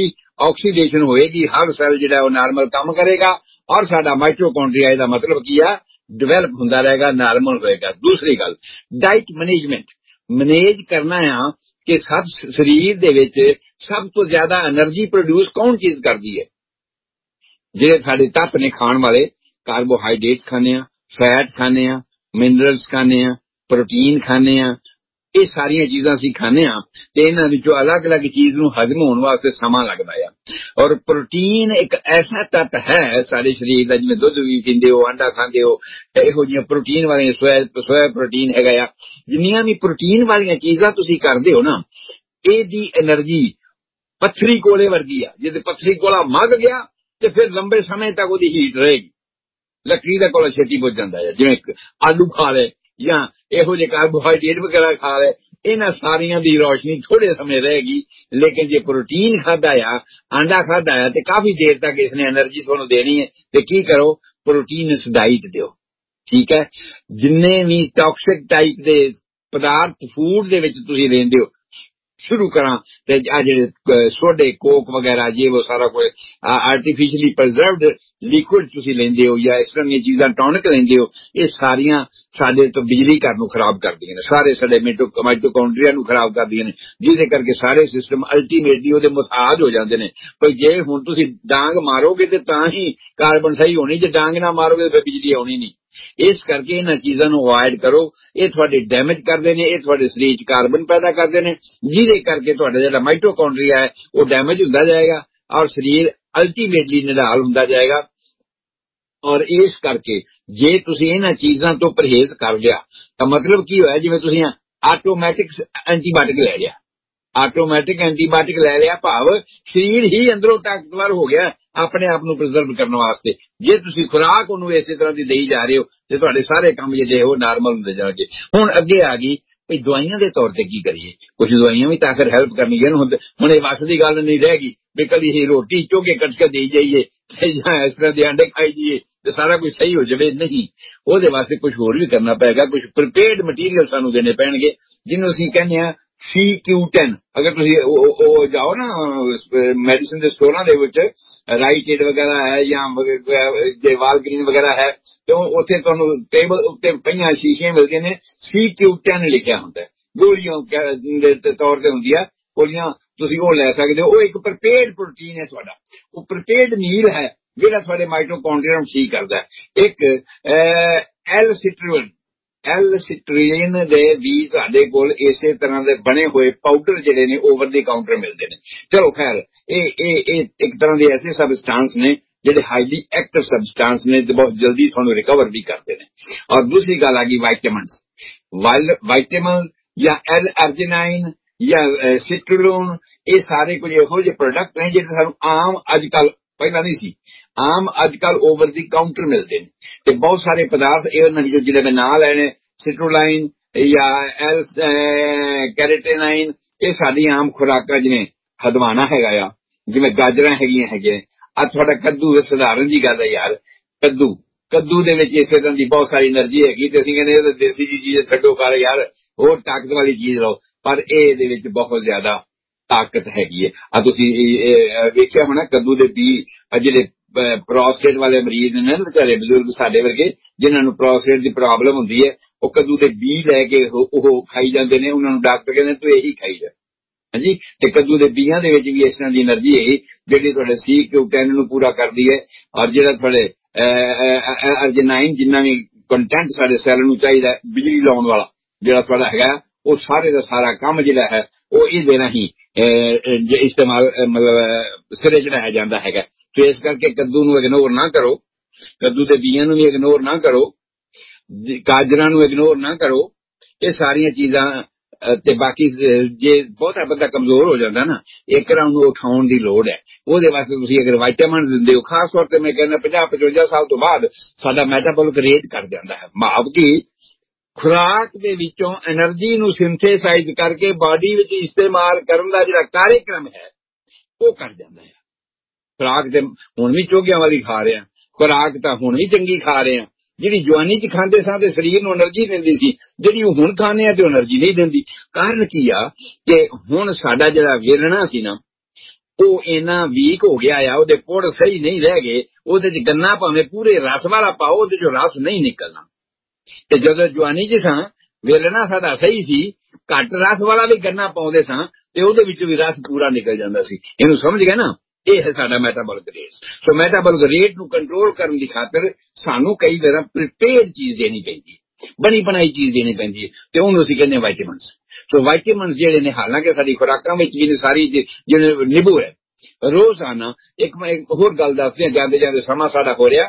ਹੋਏਗੀ, ਹਰ ਸੈੱਲ ਜਿਹੜਾ ਉਹ ਨਾਰਮਲ ਕੰਮ ਕਰੇਗਾ, ਔਰ ਸਾਡਾ ਮਾਈਟੋਕੌਂਡਰੀਆ ਇਹਦਾ ਮਤਲਬ ਕੀ ਆ, ਡਿਵੈਲਪ ਹੁੰਦਾ ਰਹੇਗਾ, ਨਾਰਮਲ ਹੋਏਗਾ। ਦੂਸਰੀ ਗੱਲ, ਡਾਈਟ ਮੈਨੇਜ ਕਰਨਾ ਆ ਕਿ ਸਰੀਰ ਦੇ ਵਿੱਚ ਸਭ ਤੋਂ ਜ਼ਿਆਦਾ એનર્ਜੀ ਪ੍ਰੋਡਿਊਸ ਕੌਣ ਚੀਜ਼ ਕਰਦੀ ਹੈ? ਜਿਹੜੇ ਸਾਡੇ ਤੱਤ ਨੇ ਖਾਣ ਵਾਲੇ, ਕਾਰਬੋਹਾਈਡਰੇਟਸ ਖਾਂਦੇ ਆ, ਫੈਟ ਖਾਂਦੇ ਆ, ਮਿਨਰਲਸ ਖਾਂਦੇ ਆ, ਪ੍ਰੋਟੀਨ ਖਾਂਦੇ ਆ, ਇਹ ਸਾਰੀਆਂ ਚੀਜ਼ਾਂ ਅਸੀਂ ਖਾਂਦੇ ਆ, ਤੇ ਇਹਨਾਂ ਵਿੱਚੋਂ ਅਲੱਗ-ਅਲੱਗ ਚੀਜ਼ ਨੂੰ ਹਜ਼ਮ ਹੋਣ ਵਾਸਤੇ ਸਮਾਂ ਲੱਗਦਾ ਆ। ਔਰ ਪ੍ਰੋਟੀਨ ਇੱਕ ਐਸਾ ਤੱਤ ਹੈ ਸਾਡੇ ਸਰੀਰ ਦਾ, ਜਿਵੇਂ ਦੁੱਧ ਵੀ ਪੀਂਦੇ ਹੋ, ਆਂਡਾ ਖਾਂਦੇ ਹੋ, ਇਹੋ ਜਿਹੀਆਂ ਪ੍ਰੋਟੀਨ ਵਾਲੀਆਂ, ਸੋਇਆ ਪ੍ਰੋਟੀਨ ਹੈਗਾ ਆ, ਜਿੰਨੀਆਂ ਵੀ ਪ੍ਰੋਟੀਨ ਵਾਲੀਆਂ ਚੀਜ਼ਾਂ ਤੁਸੀਂ ਕਰਦੇ ਹੋ ਨਾ, ਇਹਦੀ એનર્ਜੀ ਪੱਥਰੀ ਕੋਲੇ ਵਰਗੀ ਆ। ਜੇ ਪੱਥਰੀ ਕੋਲਾ ਮੱਗ ਗਿਆ ਤੇ ਫਿਰ ਲੰਬੇ ਸਮੇਂ ਤੱਕ ਉਹਦੀ ਹੀਟ ਰਹੇਗੀ। ਲੱਕੜੀ ਦਾ ਕੋਲਾ ਛੇਤੀ ਬੁੱਝ ਜਾਂਦਾ ਹੈ, ਜਿਵੇਂ ਆਲੂ ਖਾ ਲੈ ਜਾਂ ਇਹੋ ਜਿਹੇ ਕਾਰਬੋਹਾਈਡਰੇਟ ਵਗੈਰਾ ਖਾ ਲੈ, ਇਹਨਾਂ ਸਾਰੀਆਂ ਦੀ ਰੌਸ਼ਨੀ ਥੋੜੇ ਸਮੇਂ ਰਹੇਗੀ। ਲੇਕਿਨ ਜੇ ਪ੍ਰੋਟੀਨ ਖਾਦਾ ਆ, ਆਂਡਾ ਖਾਦਾ ਆ, ਤੇ ਕਾਫੀ ਦੇਰ ਤੱਕ ਇਸਨੇ એનર્ਜੀ ਤੁਹਾਨੂੰ ਦੇਣੀ ਹੈ। ਤੇ ਕੀ ਕਰੋ, ਪ੍ਰੋਟੀਨਸ ਡਾਈਟ ਦਿਓ, ਠੀਕ ਹੈ। ਜਿੰਨੇ ਵੀ ਟੌਕਸਿਕ ਟਾਈਪ ਦੇ ਪਦਾਰਥ ਫੂਡ ਦੇ ਵਿੱਚ ਤੁਸੀਂ ਲੈਂਦੇ ਹੋ, ਸ਼ੁਰੂ ਕਰਾਂ ਤੇ ਆ ਜਿਹੜੇ ਸੋਡੇ, ਕੋਕ ਵਗੈਰਾ, ਜੇ ਉਹ ਸਾਰਾ ਕੁਝ ਆਰਟੀਫਿਸ਼ਲੀ ਪ੍ਰੀਜ਼ਰਵਡ ਲਿਕੁਇਡ ਤੁਸੀਂ ਲੈਂਦੇ ਹੋ, ਜਾਂ ਇਸ ਤਰ੍ਹਾਂ ਦੀਆਂ ਚੀਜ਼ਾਂ, ਟੌਨਿਕ ਲੈਂਦੇ ਹੋ, ਇਹ ਸਾਰੀਆਂ ਸਾਡੇ ਤੋਂ ਬਿਜਲੀ ਘਰ ਨੂੰ ਖਰਾਬ ਕਰਦੀਆਂ ਨੇ, ਸਾਰੇ ਸਾਡੇ ਮਾਈਟੋਕੌਂਡਰੀਆ ਨੂੰ ਖਰਾਬ ਕਰਦੀਆਂ ਨੇ, ਜਿਹਦੇ ਕਰਕੇ ਸਾਰੇ ਸਿਸਟਮ ਅਲਟੀਮੇਟਲੀ ਉਹਦੇ ਮੁਹਤਾਜ ਹੋ ਜਾਂਦੇ ਨੇ। ਪਰ ਜੇ ਹੁਣ ਤੁਸੀਂ ਡਾਂਗ ਮਾਰੋਗੇ ਤੇ ਤਾਂ ਹੀ ਕਾਰਬਨ ਸਹੀ ਹੋਣੀ, ਜੇ ਡਾਂਗ ਨਾ ਮਾਰੋਗੇ ਤਾਂ ਬਿਜਲੀ ਆਉਣੀ ਨਹੀਂ। ਇਸ ਕਰਕੇ ਇਹਨਾਂ ਚੀਜ਼ਾਂ ਨੂੰ ਅਵਾਇਡ ਕਰੋ, ਇਹ ਤੁਹਾਡੇ ਡੈਮੇਜ ਕਰਦੇ ਨੇ, ਇਹ ਤੁਹਾਡੇ ਸਰੀਰ 'ਚ ਕਾਰਬਨ ਪੈਦਾ ਕਰਦੇ ਨੇ, ਜਿਹਦੇ ਕਰਕੇ ਤੁਹਾਡਾ ਜਿਹੜਾ ਮਾਈਟੋਕੌਂਡਰੀਆ ਹੈ ਉਹ ਡੈਮੇਜ ਹੁੰਦਾ ਜਾਏਗਾ, ਔਰ ਸਰੀਰ ਅਲਟੀਮੇਟਲੀ ਨਿਢਾਲ ਹੁੰਦਾ ਜਾਏਗਾ। ਔਰ ਇਸ ਕਰਕੇ ਜੇ ਤੁਸੀਂ ਇਹਨਾਂ ਚੀਜ਼ਾਂ ਤੋਂ ਪਰਹੇਜ਼ ਕਰ ਲਿਆ ਤਾਂ ਮਤਲਬ ਕੀ ਹੋਇਆ, ਜਿਵੇਂ ਤੁਸੀਂ ਆਟੋਮੈਟਿਕ ਐਂਟੀਬਾਇਓਟਿਕ ਲੈ ਲਿਆ, ਆਟੋਮੈਟਿਕ ਐਂਟੀਬਾਇਓਟਿਕ ਲੈ ਲਿਆ, ਭਾਵ ਸਰੀਰ ਹੀ ਅੰਦਰੋਂ ਤਾਕਤਵਰ ਹੋ ਗਿਆ ਆਪਣੇ ਆਪ ਨੂੰ ਪ੍ਰੀਜ਼ਰਵ ਕਰਨ ਵਾਸਤੇ। ਜੇ ਤੁਸੀਂ ਖੁਰਾਕ ਉਹਨੂੰ ਇਸੇ ਤਰ੍ਹਾਂ ਦੀ ਦੇਈ ਜਾ ਰਹੇ ਹੋ ਤੇ ਤੁਹਾਡੇ ਸਾਰੇ ਕੰਮ ਜਿਹੜੇ ਉਹ ਨਾਰਮਲ ਹੁੰਦੇ ਜਾਣਗੇ। ਹੁਣ ਅੱਗੇ ਆ ਗਈ ਵੀ ਦਵਾਈਆਂ ਦੇ ਤੌਰ ਤੇ ਕੀ ਕਰੀਏ। ਕੁਝ ਦਵਾਈਆਂ ਵੀ ਤਾਂ ਆਖਰ ਹੈਲਪ ਕਰਨਗੀਆਂ। ਹੁਣ ਇਹ ਵੱਸ ਦੀ ਗੱਲ ਨਹੀਂ ਰਹਿ ਗਈ ਵੀ ਕਦੀ ਹੀ ਰੋਟੀ ਚੋਗੇ ਕੱਟ ਕੇ ਦੇਈ ਜਾਈਏ ਤੇ ਜਾਂ ਇਸ ਤਰ੍ਹਾਂ ਦੇ ਅੰਡੇ ਖਾਈ ਜਾਈਏ ਤੇ ਸਾਰਾ ਕੁਝ ਸਹੀ ਹੋ ਜਾਵੇ। ਨਹੀਂ, ਉਹਦੇ ਵਾਸਤੇ ਕੁਝ ਹੋਰ ਵੀ ਕਰਨਾ ਪਏਗਾ। ਕੁਝ ਪ੍ਰੀਪੇਅਰਡ ਮਟੀਰੀਅਲ ਸਾਨੂੰ ਦੇਣੇ ਪੈਣਗੇ, ਜਿਹਨੂੰ ਅਸੀਂ ਕਹਿੰਦੇ ਹਾਂ CQ10। ਅਗਰ ਤੁਸੀਂ ਉਹ ਜਾਓ ਨਾ ਮੈਡੀਸਨ ਦੇ ਸਟੋਰਾਂ ਦੇ ਵਿੱਚ, ਰਾਈਟੇਡ ਵਗੈਰਾ ਹੈ ਜਾਂ ਜੇ ਵਾਲਗ੍ਰੀਨ ਵਗੈਰਾ ਹੈ, ਤੇ ਉੱਥੇ ਤੁਹਾਨੂੰ ਟੇਬਲ ਉੱਤੇ ਪਈਆਂ ਸ਼ੀਸ਼ੀਆਂ ਮਿਲਦੀਆਂ ਨੇ, CQ10 ਲਿਖਿਆ ਹੁੰਦਾ। ਗੋਲੀਆਂ ਦੇ ਤੌਰ ਤੇ ਹੁੰਦੀ ਆ ਗੋਲੀਆਂ, ਤੁਸੀਂ ਉਹ ਲੈ ਸਕਦੇ ਹੋ। ਉਹ ਇੱਕ ਪ੍ਰੀਪੇਅਰਡ ਪ੍ਰੋਟੀਨ ਹੈ ਤੁਹਾਡਾ, ਉਹ ਪ੍ਰੀਪੇਅਰਡ ਮੀਲ ਹੈ ਜਿਹੜਾ ਤੁਹਾਡੇ ਮਾਈਟੋਕੌਂਡਰੀਆ ਨੂੰ ਠੀਕ ਕਰਦਾ। ਇੱਕ ਐਲ-ਸਿਟਰੀਨ ਦੇ ਵੀ ਸਾਡੇ ਕੋਲ ਇਸੇ ਤਰ੍ਹਾਂ ਦੇ ਬਣੇ ਹੋਏ ਪਾਊਡਰ ਜਿਹੜੇ ਨੇ ਓਵਰ ਦੀ ਕਾਊਂਟਰ ਮਿਲਦੇ ਨੇ। ਚਲੋ ਖੈਰ, ਇਹ ਇੱਕ ਤਰ੍ਹਾਂ ਦੇ ਐਸੇ ਸਬਸਟੈਂਸ ਨੇ ਜਿਹੜੇ ਹਾਈਲੀ ਐਕਟਿਵ ਸਬਸਟੈਂਸ ਨੇ ਤੇ ਬਹੁਤ ਜਲਦੀ ਤੁਹਾਨੂੰ ਰਿਕਵਰ ਵੀ ਕਰਦੇ ਨੇ। ਔਰ ਦੂਸਰੀ ਗੱਲ ਆ ਗਈ ਵਾਈਟਾਮਿਨਸ। ਵਾਈਟਾਮਿਨ ਜਾਂ ਐਲ-ਅਰਜਿਨਾਈਨ ਜਾਂ ਸਿਟਰੂਲੋਨ, ਇਹ ਸਾਰੇ ਕੁਝ ਇਹੋ ਜਿਹੇ ਪ੍ਰੋਡਕਟ ਨੇ ਜਿਹੜੇ ਸਾਨੂੰ ਆਮ ਅੱਜ ਕੱਲ, ਪਹਿਲਾਂ ਨਹੀਂ ਸੀ, ਆਮ ਅੱਜ ਕੱਲ ਓਵਰ ਦੀ ਕਾਊਂਟਰ ਮਿਲਦੇ ਨੇ। ਤੇ ਬਹੁਤ ਸਾਰੇ ਪਦਾਰਥ ਇਹ ਜਿਹੜੇ ਮੈਂ ਨਾਂ ਲੈਣੇ, ਸਿਟਰੋਲਾਈਨ ਜਾਂ ਐਲ ਕੈਰੇਟੇਨਾਈਨ, ਇਹ ਸਾਡੀ ਆਮ ਖੁਰਾਕਾਂ, ਜਿਵੇਂ ਹਦਵਾਣਾ ਹੈਗਾ ਆ, ਜਿਵੇਂ ਗਾਜਰਾਂ ਹੈਗੀਆਂ ਆ ਤੁਹਾਡਾ ਕੱਦੂ, ਸਧਾਰਨ ਜੀ ਗੱਲ ਹੈ ਯਾਰ। ਕੱਦੂ ਦੇ ਵਿੱਚ ਇਸੇ ਤਰ੍ਹਾਂ ਦੀ ਬਹੁਤ ਸਾਰੀ એનર્ਜੀ ਹੈਗੀ ਤੇ ਅਸੀਂ ਕਹਿੰਦੇ ਦੇਸੀ ਜੀ ਚੀਜ਼ ਛੱਡੋ ਕਰ ਯਾਰ, ਹੋਰ ਤਾਕਤ ਵਾਲੀ ਚੀਜ਼ ਲਓ, ਪਰ ਇਹਦੇ ਵਿੱਚ ਬਹੁਤ ਜ਼ਿਆਦਾ ਤਾਕਤ ਹੈਗੀ ਹੈ। ਆ ਤੁਸੀਂ ਵੇਖਿਆ ਹੋਣਾ ਕੱਦੂ ਦੇ ਬੀਜ, ਜਿਹੜੇ ਪ੍ਰੋਸਟੇਟ ਵਾਲੇ ਮਰੀਜ਼ ਨੇ ਵਿਚਾਰੇ ਬਜ਼ੁਰਗ ਸਾਡੇ ਵਰਗੇ, ਜਿਨ੍ਹਾਂ ਨੂੰ ਪ੍ਰੋਸਟੇਟ ਦੀ ਪ੍ਰੋਬਲਮ ਹੁੰਦੀ ਹੈ, ਉਹ ਕੱਦੂ ਦੇ ਬੀਜ ਲੈ ਕੇ ਉਹ ਖਾਈ ਜਾਂਦੇ ਨੇ। ਉਹਨਾਂ ਨੂੰ ਡਾਕਟਰ ਕਹਿੰਦੇ ਤੂੰ ਇਹੀ ਖਾਈ ਜਾ। ਹਾਂਜੀ, ਤੇ ਕੱਦੂ ਦੇ ਬੀਜਾਂ ਦੇ ਵਿੱਚ ਵੀ ਇਸ ਤਰ੍ਹਾਂ ਦੀ એનર્ਜੀ ਹੈਗੀ ਜਿਹੜੀ ਤੁਹਾਡੇ CQ10 ਨੂੰ ਪੂਰਾ ਕਰਦੀ ਹੈ। ਔਰ ਜਿਹੜਾ ਤੁਹਾਡੇ ਅਰਜਿਨਾਈਨ, ਜਿੰਨਾ ਵੀ ਕੰਟੈਂਟ ਸਾਡੇ ਸੈੱਲ ਨੂੰ ਚਾਹੀਦਾ ਬਿਜਲੀ ਲਾਉਣ ਵਾਲਾ ਜਿਹੜਾ ਤੁਹਾਡਾ ਹੈਗਾ, ਉਹ ਸਾਰੇ ਦਾ ਸਾਰਾ ਕੰਮ ਜਿਹੜਾ ਹੈ ਉਹ ਇਹਦੇ ਰਾਹੀਂ ਇਸਤੇਮਾਲ, ਮਤਲਬ ਸਿਰੇ ਚੜਾਇਆ ਜਾਂਦਾ ਹੈਗਾ। ਤੇ ਇਸ ਕਰਕੇ ਕੱਦੂ ਨੂੰ ਇਗਨੋਰ ਨਾ ਕਰੋ, ਕੱਦੂ ਦੇ ਬੀਜਾਂ ਨੂੰ ਵੀ ਇਗਨੋਰ ਨਾ ਕਰੋ, ਗਾਜਰਾਂ ਨੂੰ ਇਗਨੋਰ ਨਾ ਕਰੋ। ਇਹ ਸਾਰੀਆਂ ਚੀਜ਼ਾਂ ਤੇ ਬਾਕੀ ਜੇ ਬਹੁਤਾ ਬੰਦਾ ਕਮਜ਼ੋਰ ਹੋ ਜਾਂਦਾ ਨਾ, ਇੱਕ ਤਰ੍ਹਾਂ ਨੂੰ ਉਠਾਉਣ ਦੀ ਲੋੜ ਹੈ। ਉਹਦੇ ਵਾਸਤੇ ਤੁਸੀਂ ਅਗਰ ਵਾਈਟਾਮਿਨ ਦਿੰਦੇ ਹੋ, ਖਾਸ ਤੌਰ ਤੇ ਮੈਂ ਕਹਿੰਦਾ 50-55 ਸਾਲ ਤੋਂ ਬਾਅਦ ਸਾਡਾ ਮੈਟਾਬੋਲਿਕ ਰੇਟ ਘਟ ਜਾਂਦਾ ਹੈ। ਭਾਵ ਕਿ ਖੁਰਾਕ ਦੇ ਵਿੱਚੋਂ એનર્ਜੀ ਨੂੰ ਸਿੰਥੇਸਾਈਜ਼ ਕਰਕੇ ਬਾਡੀ ਵਿੱਚ ਇਸਤੇਮਾਲ ਕਰਨ ਦਾ ਜਿਹੜਾ ਕਾਰਜਕ੍ਰਮ ਹੈ ਉਹ ਘਟ ਜਾਂਦਾ ਹੈ। ਖੁਰਾਕ ਤੇ ਹੁਣ ਵੀ ਚੋਗਿਆਂ ਵਾਲੀ ਖਾ ਰਹੇ ਹਾਂ, ਖੁਰਾਕ ਤਾਂ ਹੁਣ ਵੀ ਚੰਗੀ ਖਾ ਰਹੇ ਹਾਂ। ਜਿਹੜੀ ਜਵਾਨੀ ਚ ਖਾਂਦੇ ਸਾਂ ਤੇ ਸਰੀਰ ਨੂੰ એનર્ਜੀ ਦਿੰਦੀ ਸੀ, ਜਿਹੜੀ ਉਹ ਹੁਣ ਖਾਂਦੇ ਆ ਤੇ એનર્ਜੀ ਨਹੀਂ ਦਿੰਦੀ। ਕਾਰਨ ਕੀ ਆ ਕਿ ਹੁਣ ਸਾਡਾ ਜਿਹੜਾ ਵੇਲਣਾ ਸੀ ਨਾ, ਉਹ ਇੰਨਾ ਵੀਕ ਹੋ ਗਿਆ ਆ, ਉਹਦੇ ਪੁੜ ਸਹੀ ਨਹੀਂ ਰਹਿ ਗਏ। ਉਹਦੇ ਚ ਗੰਨਾ ਭਾਵੇਂ ਪੂਰੇ ਰਸ ਵਾਲਾ ਪਾਓ, ਉਹਦੇ ਚੋਂ ਰਸ ਨਹੀਂ ਨਿਕਲਣਾ। ਤੇ ਜਦੋਂ ਜਵਾਨੀ ਚ ਸਾਂ, ਵੇਲਣਾ ਸਾਡਾ ਸਹੀ ਸੀ, ਘੱਟ ਰਸ ਵਾਲਾ ਵੀ ਗੰਨਾ ਪਾਉਂਦੇ ਸਾਂ ਤੇ ਉਹਦੇ ਵਿੱਚੋਂ ਵੀ ਰਸ ਪੂਰਾ ਨਿਕਲ ਜਾਂਦਾ ਸੀ। ਇਹਨੂੰ ਸਮਝ ਗਏ ਨਾ? ਇਹ ਹੈ ਸਾਡਾ ਮੈਟਾਬੋਲਿਕ ਰੇਟ। ਸੋ ਮੈਟਾਬੋਲਿਕ ਰੇਟ ਨੂੰ ਕੰਟਰੋਲ ਕਰਨ ਦੀ ਖਾਤਰ ਸਾਨੂੰ ਕਈ ਵਾਰ ਪ੍ਰੀਪੇਅਰਡ ਚੀਜ਼ ਦੇਣੀ ਪੈਂਦੀ ਹੈ, ਬਣੀ ਬਣਾਈ ਚੀਜ਼ ਦੇਣੀ ਪੈਂਦੀ ਹੈ, ਤੇ ਉਹਨੂੰ ਅਸੀਂ ਕਹਿੰਦੇ ਵਾਈਟਾਮਿਨਸ। ਸੋ ਵਾਈਟਾਮਿਨਸ ਜਿਹੜੇ ਨੇ, ਹਾਲਾਂਕਿ ਸਾਡੀ ਖੁਰਾਕਾਂ ਵਿੱਚ ਵੀ ਨੇ ਸਾਰੀ, ਜਿਵੇਂ ਨਿੰਬੂ ਹੈ, ਰੋਜ਼ਾਨਾ ਇੱਕ ਹੋਰ ਗੱਲ ਦੱਸਦੇ ਜਾਂਦੇ ਜਾਂਦੇ ਸਮਾਂ ਸਾਡਾ ਹੋ ਰਿਹਾ।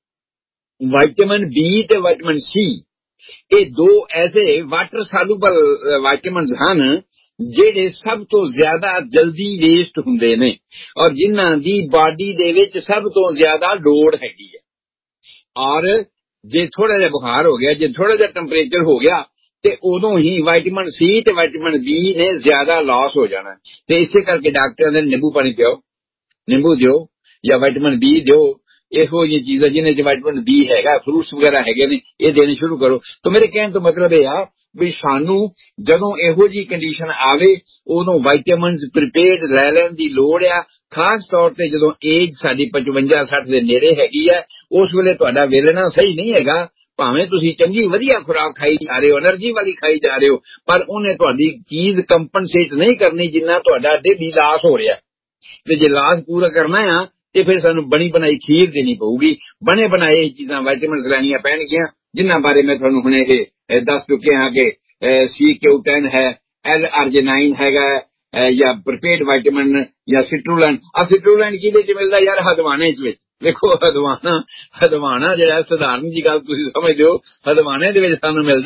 ਵਾਈਟਾਮਿਨ B ਤੇ ਵਾਈਟਾਮਿਨ C, ਇਹ ਦੋ ਐਸੇ ਵਾਟਰ ਸੋਲੂਬਲ ਵਾਈਟਾਮਿਨਸ ਹਨ ਜਿਹੜੇ ਸਭ ਤੋਂ ਜ਼ਿਆਦਾ ਜਲਦੀ ਵੇਸਟ ਹੁੰਦੇ ਨੇ ਔਰ ਜਿਨ੍ਹਾਂ ਦੀ ਬਾਡੀ ਦੇ ਵਿੱਚ ਸਭ ਤੋਂ ਜ਼ਿਆਦਾ ਲੋੜ ਹੈਗੀ ਹੈ। ਔਰ ਜੇ ਥੋੜਾ ਜਿਹਾ ਬੁਖਾਰ ਹੋ ਗਿਆ, ਜੇ ਥੋੜਾ ਜਿਹਾ ਟੈਂਪਰੇਚਰ ਹੋ ਗਿਆ, ਤੇ ਉਦੋਂ ਹੀ ਵਾਈਟਾਮਿਨ C ਤੇ ਵਾਈਟਾਮਿਨ B ਨੇ ਜ਼ਿਆਦਾ ਲਾਸ ਹੋ ਜਾਣਾ। ਤੇ ਇਸੇ ਕਰਕੇ ਡਾਕਟਰਾਂ ਦੇ ਨਿੰਬੂ ਪਾਣੀ ਪਿਓ, ਨਿੰਬੂ ਦਿਓ ਜਾਂ ਵਾਈਟਾਮਿਨ B ਦਿਓ। ਇਹੋ ਜਿਹੀ ਚੀਜ਼ਾਂ ਜਿਹਨੇ ਚ ਵਾਈਟਾਮਿਨ B ਹੈਗਾ, ਫਰੂਟਸ ਵਗੈਰਾ ਹੈਗੇ ਨੇ, ਇਹ ਦੇਣੇ ਸ਼ੁਰੂ ਕਰੋ। ਤਾਂ ਮੇਰੇ ਕਹਿਣ ਤੋਂ ਮਤਲਬ ਇਹ ਆ ਵੀ ਸਾਨੂੰ ਜਦੋਂ ਇਹੋ ਜਿਹੀ ਕੰਡੀਸ਼ਨ ਆਵੇ ਉਦੋਂ ਵਾਈਟਾਮਿਨਸ ਪ੍ਰੀਪੇਅਰਡ ਲੈ ਲੈਣ ਦੀ ਲੋੜ ਆ। ਖਾਸ ਤੌਰ ਤੇ ਜਦੋਂ ਏਜ ਸਾਡੀ 55-60 ਦੇ ਨੇੜੇ ਹੈਗੀ ਹੈ, ਉਸ ਵੇਲੇ ਤੁਹਾਡਾ ਵੇਲਣਾ ਸਹੀ ਨਹੀਂ ਹੈਗਾ। ਭਾਵੇਂ ਤੁਸੀਂ ਚੰਗੀ ਵਧੀਆ ਖੁਰਾਕ ਖਾਈ ਜਾ ਰਹੇ ਹੋ, એનર્ਜੀ ਵਾਲੀ ਖਾਈ ਜਾ ਰਹੇ ਹੋ, ਪਰ ਉਹਨੇ ਤੁਹਾਡੀ ਚੀਜ਼ ਕੰਪਨਸੇਟ ਨਹੀਂ ਕਰਨੀ ਜਿੰਨਾ ਤੁਹਾਡਾ ਡੇਲੀ ਲਾਸ ਹੋ ਰਿਹਾ। ਤੇ ਜੇ ਲਾਸ ਪੂਰਾ ਕਰਨਾ ਆ ਤੇ ਫਿਰ ਸਾਨੂੰ ਬਣੀ ਬਣਾਈ ਖੀਰ ਦੇਣੀ ਪਊਗੀ। ਬਣੇ ਬਣਾਏ ਚੀਜ਼ਾਂ ਵਾਈਟਾਮਿਨਸ ਲੈਣੀਆਂ ਪੈਣਗੀਆਂ, ਜਿਨ੍ਹਾਂ ਬਾਰੇ ਮੈਂ ਤੁਹਾਨੂੰ ਹੁਣੇ ਇਹ ਦੱਸ ਚੁੱਕੇ ਹਾਂ ਕਿ CQ10 ਹੈ, ਐਲ-ਅਰਜਿਨਾਈਨ ਹੈਗਾ, ਜਾਂ ਪ੍ਰੀਪੇਅਰਡ ਵਾਈਟਾਮਿਨ ਜਾਂ ਸਿਟਰੂਲੈਨ। ਸਿਟਰੂਲੈਨ ਕਿਹਦੇ ਚ ਮਿਲਦਾ ਯਾਰ? ਹਦਵਾਣੇ ਚ। ਦੇਖੋ ਹਦਵਾਣਾ ਜਿਹੜਾ ਸਧਾਰਨ ਜੀ ਗੱਲ ਤੁਸੀਂ ਸਮਝਦੇ ਹੋ, ਹਦਵਾਣੇ ਦੇ ਵਿੱਚ ਸਾਨੂੰ ਮਿਲਦਾ ਹੈ।